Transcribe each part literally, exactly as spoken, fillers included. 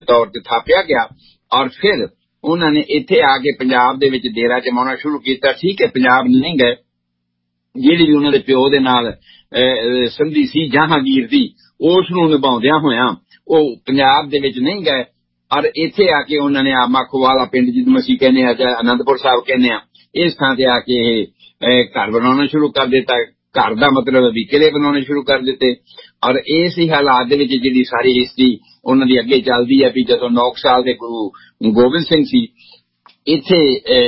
ਤੌਰ ਤੇ ਥਾਪਿਆ ਗਿਆ। ਔਰ ਫਿਰ ਉਹਨਾਂ ਨੇ ਇੱਥੇ ਆ ਕੇ ਪੰਜਾਬ ਦੇ ਵਿੱਚ ਡੇਰਾ ਜਮਾਉਣਾ ਸ਼ੁਰੂ ਕੀਤਾ। ਠੀਕ ਹੈ, ਪੰਜਾਬ ਨਹੀਂ ਗਏ, ਜਿਹੜੀ ਵੀ ਉਹਨਾਂ ਦੇ ਪਿਓ ਦੇ ਨਾਲ ਸੰਧੀ ਸੀ ਜਹਾਂਗੀਰ ਦੀ, ਉਸ ਨੂੰ ਨਿਭਾਉਂਦਿਆਂ ਹੋਇਆਂ ਉਹ ਪੰਜਾਬ ਦੇ ਵਿੱਚ ਨਹੀਂ ਗਏ। ਔਰ ਇੱਥੇ ਆ ਕੇ ਉਹਨਾਂ ਨੇ ਆ ਮਾਖੋਵਾਲਾ ਪਿੰਡ, ਜਿਹਨੂੰ ਅਸੀਂ ਕਹਿੰਦੇ ਆ ਜਾਂ ਅਨੰਦਪੁਰ ਸਾਹਿਬ ਕਹਿੰਦੇ ਆ, ਇਸ ਥਾਂ ਤੇ ਆ ਕੇ ਇਹ ਘਰ ਬਣਾਉਣਾ ਸ਼ੁਰੂ ਕਰ ਦਿੱਤਾ। ਘਰ ਦਾ ਮਤਲਬ ਵੀ ਕਿਲੇ ਬਣਾਉਣੇ ਸ਼ੁਰੂ ਕਰ ਦਿੱਤੇ। ਔਰ ਇਸ ਹੀ ਹਾਲਾਤ ਦੇ ਵਿੱਚ ਜਿਹੜੀ ਸਾਰੀ ਹਿਸਟਰੀ ਉਹਨਾਂ ਦੀ ਅੱਗੇ ਚੱਲਦੀ ਹੈ ਵੀ ਜਦੋਂ ਨੌ ਸਾਲ ਦੇ ਗੁਰੂ ਗੋਬਿੰਦ ਸਿੰਘ ਸੀ, ਇੱਥੇ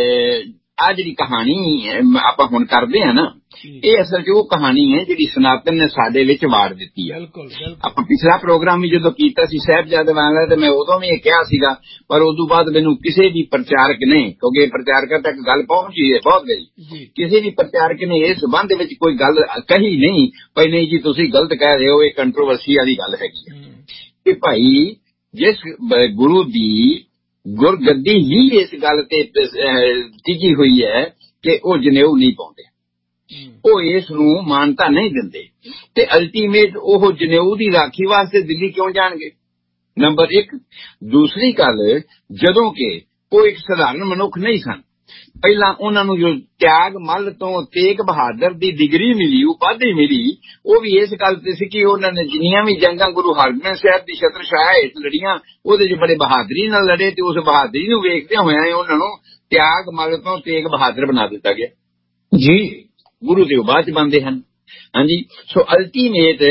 ਆ ਜਿਹੜੀ ਕਹਾਣੀ ਆਪਾਂ ਹੁਣ ਕਰਦੇ ਆ ਨਾ, ਇਹ ਅਸਲ 'ਚ ਉਹ ਕਹਾਣੀ ਹੈ ਜਿਹੜੀ ਸਨਾਤਨ ਨੇ ਸਾਡੇ ਵਿੱਚ ਵਾੜ ਦਿੱਤੀ ਹੈ। ਆਪਾਂ ਪਿਛਲਾ ਪ੍ਰੋਗਰਾਮ ਵੀ ਜਦੋਂ ਕੀਤਾ ਸੀ ਸਾਹਿਬਜ਼ਾਦੇ ਵਾਲਾ, ਤੇ ਮੈਂ ਉਦੋਂ ਵੀ ਇਹ ਕਿਹਾ ਸੀਗਾ, ਪਰ ਉਦੋਂ ਬਾਅਦ ਮੈਨੂੰ ਕਿਸੇ ਵੀ ਪ੍ਰਚਾਰਕ ਨੇ, ਕਿਉਂਕਿ ਪ੍ਰਚਾਰਕਾਂ ਤੱਕ ਗੱਲ ਪਹੁੰਚੀ ਹੈ ਬਹੁਤ ਗਈ, ਕਿਸੇ ਵੀ ਪ੍ਰਚਾਰਕ ਨੇ ਇਸ ਸੰਬੰਧ ਵਿੱਚ ਕੋਈ ਗੱਲ ਕਹੀ ਨਹੀਂ ਭਾਈ ਨਹੀਂ ਜੀ ਤੁਸੀਂ ਗਲਤ ਕਹਿ ਰਹੇ ਹੋ, ਇਹ ਕੰਟਰੋਵਰਸੀ ਵਾਲੀ ਗੱਲ ਹੈਗੀ ਹੈ ਕਿ ਭਾਈ ਜਿਸ ਗੁਰੂ ਦੀ ਗੁਰਗੱਦੀ ਹੀ ਇਸ ਗੱਲ ਤੇ ਟਿਕੀ ਹੋਈ ਹੈ ਕਿ ਉਹ ਜਨੇਊ ਨਹੀਂ ਪਾਉਂਦੇ, ਉਹ ਇਸ ਨੂੰ ਮਾਨਤਾ ਨਹੀਂ ਦਿੰਦੇ, ਤੇ ਅਲਟੀਮੇਟ ਉਹ ਜਨੇਊ ਦੀ ਰਾਖੀ ਵਾਸਤੇ ਦਿੱਲੀ ਕਿਉਂ ਜਾਣਗੇ? ਨੰਬਰ ਇੱਕ। ਦੂਸਰੀ ਗੱਲ, ਜਦੋਂ ਕਿ ਉਹ ਇੱਕ ਸਧਾਰਨ ਮਨੁੱਖ ਨਹੀਂ ਸਨ, ਪਹਿਲਾਂ ਉਹਨਾਂ ਨੂੰ ਜੋ ਤਿਆਗ ਮੱਲ ਤੋਂ ਤੇਗ ਬਹਾਦਰ ਦੀ ਡਿਗਰੀ ਮਿਲੀ, ਉਪਾਧੀ ਮਿਲੀ, ਉਹ ਵੀ ਇਸ ਗੱਲ ਤੇ ਸੀ ਕਿ ਉਹਨਾਂ ਨੇ ਜਿੰਨੀਆਂ ਵੀ ਜੰਗਾਂ ਗੁਰੂ ਹਰਗੋਬਿੰਦ ਸਾਹਿਬ ਦੀ ਛਤਰ ਛਾਇਆ ਹੇਠ ਲੜੀਆਂ, ਉਹਦੇ 'ਚ ਬੜੇ ਬਹਾਦਰੀ ਨਾਲ ਲੜੇ, ਤੇ ਉਸ ਬਹਾਦਰੀ ਨੂੰ ਵੇਖਦਿਆਂ ਹੋਇਆਂ ਉਹਨਾਂ ਨੂੰ ਤਿਆਗ ਮੱਲ ਤੋਂ ਤੇਗ ਬਹਾਦਰ ਬਣਾ ਦਿੱਤਾ ਗਿਆ ਜੀ। ਗੁਰੂ ਦੇ ਬਾਅਦ 'ਚ ਬਣਦੇ ਹਨ। ਹਾਂਜੀ, ਸੋ ਅਲਟੀਮੇਟ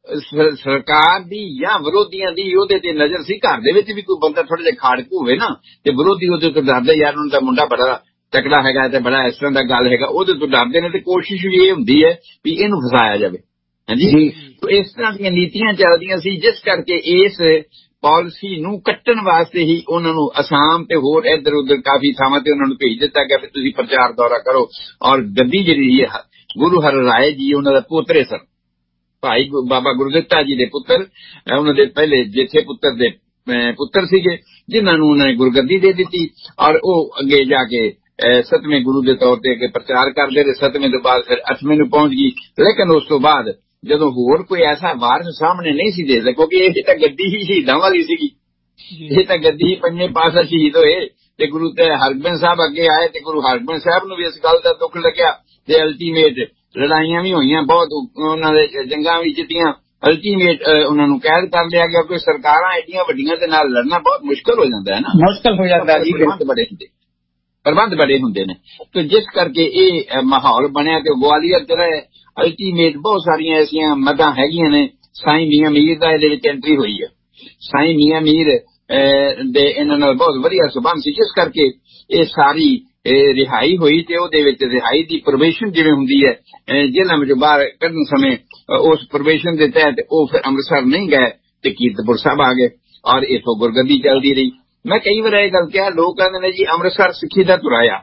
ਸਰਕਾਰ ਦੀ ਜਾਂ ਵਿਰੋਧੀਆਂ ਦੀ ਉਹਦੇ ਤੇ ਨਜ਼ਰ ਸੀ। ਘਰ ਦੇ ਵਿੱਚ ਵੀ ਕੋਈ ਬੰਦਾ ਥੋੜਾ ਜਿਹਾ ਖਾੜਕੂ ਹੋਵੇ ਨਾ, ਤੇ ਵਿਰੋਧੀ ਉਹਦੇ ਤੋਂ ਡਰਦੇ, ਯਾਰ ਉਹਨਾਂ ਦਾ ਮੁੰਡਾ ਬੜਾ ਤਕੜਾ ਹੈਗਾ ਤੇ ਬੜਾ ਇਸ ਤਰ੍ਹਾਂ ਦਾ ਗੱਲ ਹੈਗਾ, ਉਹਦੇ ਤੋਂ ਡਰਦੇ ਨੇ, ਤੇ ਕੋਸ਼ਿਸ਼ ਵੀ ਇਹ ਹੁੰਦੀ ਹੈ ਵੀ ਇਹਨੂੰ ਫਸਾਇਆ ਜਾਵੇ। ਹਾਂਜੀ, ਇਸ ਤਰ੍ਹਾਂ ਦੀਆਂ ਨੀਤੀਆਂ ਚੱਲਦੀਆਂ ਸੀ, ਜਿਸ ਕਰਕੇ ਇਸ ਪਾਲਿਸੀ ਨੂੰ ਕੱਟਣ ਵਾਸਤੇ ਹੀ ਉਹਨਾਂ ਨੂੰ ਅਸਾਮ ਤੇ ਹੋਰ ਇੱਧਰ ਉੱਧਰ ਕਾਫੀ ਥਾਵਾਂ ਤੇ ਉਹਨਾਂ ਨੂੰ ਭੇਜ ਦਿੱਤਾ ਗਿਆ ਵੀ ਤੁਸੀਂ ਪ੍ਰਚਾਰ ਦੌਰਾ ਕਰੋ। ਔਰ ਗੱਦੀ ਜਿਹੜੀ ਹੈ ਗੁਰੂ ਹਰ ਰਾਏ ਜੀ ਉਹਨਾਂ ਦਾ ਪੋਤਰੇ ਸਨ, ਭਾਈ ਬਾਬਾ ਗੁਰਦਿੱਤਾ ਜੀ ਦੇ ਪੁੱਤਰ, ਉਹਨਾਂ ਦੇ ਪਹਿਲੇ ਜੇਠੇ ਪੁੱਤਰ ਦੇ ਪੁੱਤਰ ਸੀਗੇ, ਜਿਨ੍ਹਾਂ ਨੂੰ ਉਹਨਾਂ ਨੇ ਗੁਰਗੱਦੀ ਦੇ ਦਿੱਤੀ। ਔਰ ਉਹ ਅੱਗੇ ਜਾ ਕੇ ਸੱਤਵੇਂ ਗੁਰੂ ਦੇ ਤੌਰ ਤੇ ਅੱਗੇ ਪ੍ਰਚਾਰ ਕਰਦੇ ਰਹੇ। ਸੱਤਵੇਂ ਤੋਂ ਬਾਅਦ ਫਿਰ ਅੱਠਵੇਂ ਨੂੰ ਪਹੁੰਚ ਗਈ। ਲੇਕਿਨ ਉਸ ਤੋਂ ਬਾਅਦ ਜਦੋਂ ਹੋਰ ਕੋਈ ਐਸਾ ਵਾਰਿਸ ਸਾਹਮਣੇ ਨਹੀਂ ਸੀ ਦੇ, ਕਿਉਂਕਿ ਇਹ ਤਾਂ ਗੱਦੀ ਹੀ ਸ਼ਹੀਦਾਂ ਵਾਲੀ ਸੀਗੀ, ਇਹ ਤਾਂ ਗੱਦੀ ਹੀ ਪੰਜਵੇਂ ਪਾਤਸ਼ਾਹ ਸ਼ਹੀਦ ਹੋਏ, ਤੇ ਗੁਰੂ ਤੇ ਹਰਗੋਬਿੰਦ ਸਾਹਿਬ ਅੱਗੇ ਆਏ, ਤੇ ਗੁਰੂ ਹਰਗੋਬਿੰਦ ਸਾਹਿਬ ਨੂੰ ਵੀ ਇਸ ਗੱਲ ਦਾ ਦੁੱਖ ਲੱਗਿਆ, ਤੇ ਅਲਟੀਮੇਟ ਲੜਾਈਆਂ ਵੀ ਹੋਈਆਂ ਬਹੁਤ, ਉਹਨਾਂ ਦੇ ਜੰਗਾਂ ਵੀ ਜਿੱਤੀਆਂ। ਅਲਟੀਮੇਟ ਉਹਨਾਂ ਨੂੰ ਕੈਦ ਕਰ ਲਿਆ ਗਿਆ, ਕੋਈ ਸਰਕਾਰਾਂ ਐਡੀਆਂ ਵੱਡੀਆਂ ਦੇ ਨਾਲ ਲੜਨਾ ਬਹੁਤ ਮੁਸ਼ਕਲ ਹੋ ਜਾਂਦਾ ਹੈ ਨਾ, ਮੁਸ਼ਕਲ ਹੋ ਜਾਂਦਾ ਜੀ, ਬੜੇ ਹੁੰਦੇ ਪ੍ਰਬੰਧ ਬੜੇ ਹੁੰਦੇ ਨੇ, ਤੇ ਜਿਸ ਕਰਕੇ ਇਹ ਮਾਹੌਲ ਬਣਿਆ ਤੇ ਗਵਾਲੀਅਰ ਚ ਰਹੇ। ਅਲਟੀਮੇਟ ਬਹੁਤ ਸਾਰੀਆਂ ਐਸੀਆਂ ਮਦਾਂ ਹੈਗੀਆਂ ਨੇ। ਸਾਈਂ ਮੀਆਂ ਮੀਰ ਦਾ ਇਹਦੇ ਵਿੱਚ ਐਂਟਰੀ ਹੋਈ ਹੈ। ਸਾਈਂ ਮੀਆਂ ਮੀਰ ਦੇ ਇਹਨਾਂ ਨਾਲ ਬਹੁਤ ਵਧੀਆ ਸੰਬੰਧ ਸੀ, ਜਿਸ ਕਰਕੇ ਇਹ ਸਾਰੀ ਰਿਹਾਈ ਹੋਈ, ਤੇ ਉਹਦੇ ਵਿੱਚ ਰਿਹਾਈ ਦੀ ਪ੍ਰੋਬੇਸ਼ਨ ਜਿਵੇਂ ਹੁੰਦੀ ਹੈ, ਜੇਲ੍ਹਾਂ ਵਿੱਚੋਂ ਬਾਹਰ ਕੱਢਣ ਸਮੇਂ ਉਸ ਪ੍ਰੋਬੇਸ਼ਨ ਦੇ ਤਹਿਤ ਉਹ ਫਿਰ ਅੰਮ੍ਰਿਤਸਰ ਨਹੀਂ ਗਏ ਤੇ ਕੀਰਤਪੁਰ ਸਾਹਿਬ ਆ ਗਏ, ਔਰ ਇੱਥੋਂ ਗੁਰਗੱਦੀ ਚੱਲਦੀ ਰਹੀ। ਮੈਂ ਕਈ ਵਾਰ ਇਹ ਗੱਲ ਕਿਹਾ, ਲੋਕ ਕਹਿੰਦੇ ਨੇ ਜੀ ਅੰਮ੍ਰਿਤਸਰ ਸਿੱਖੀ ਦਾ ਤੁਰਾਇਆ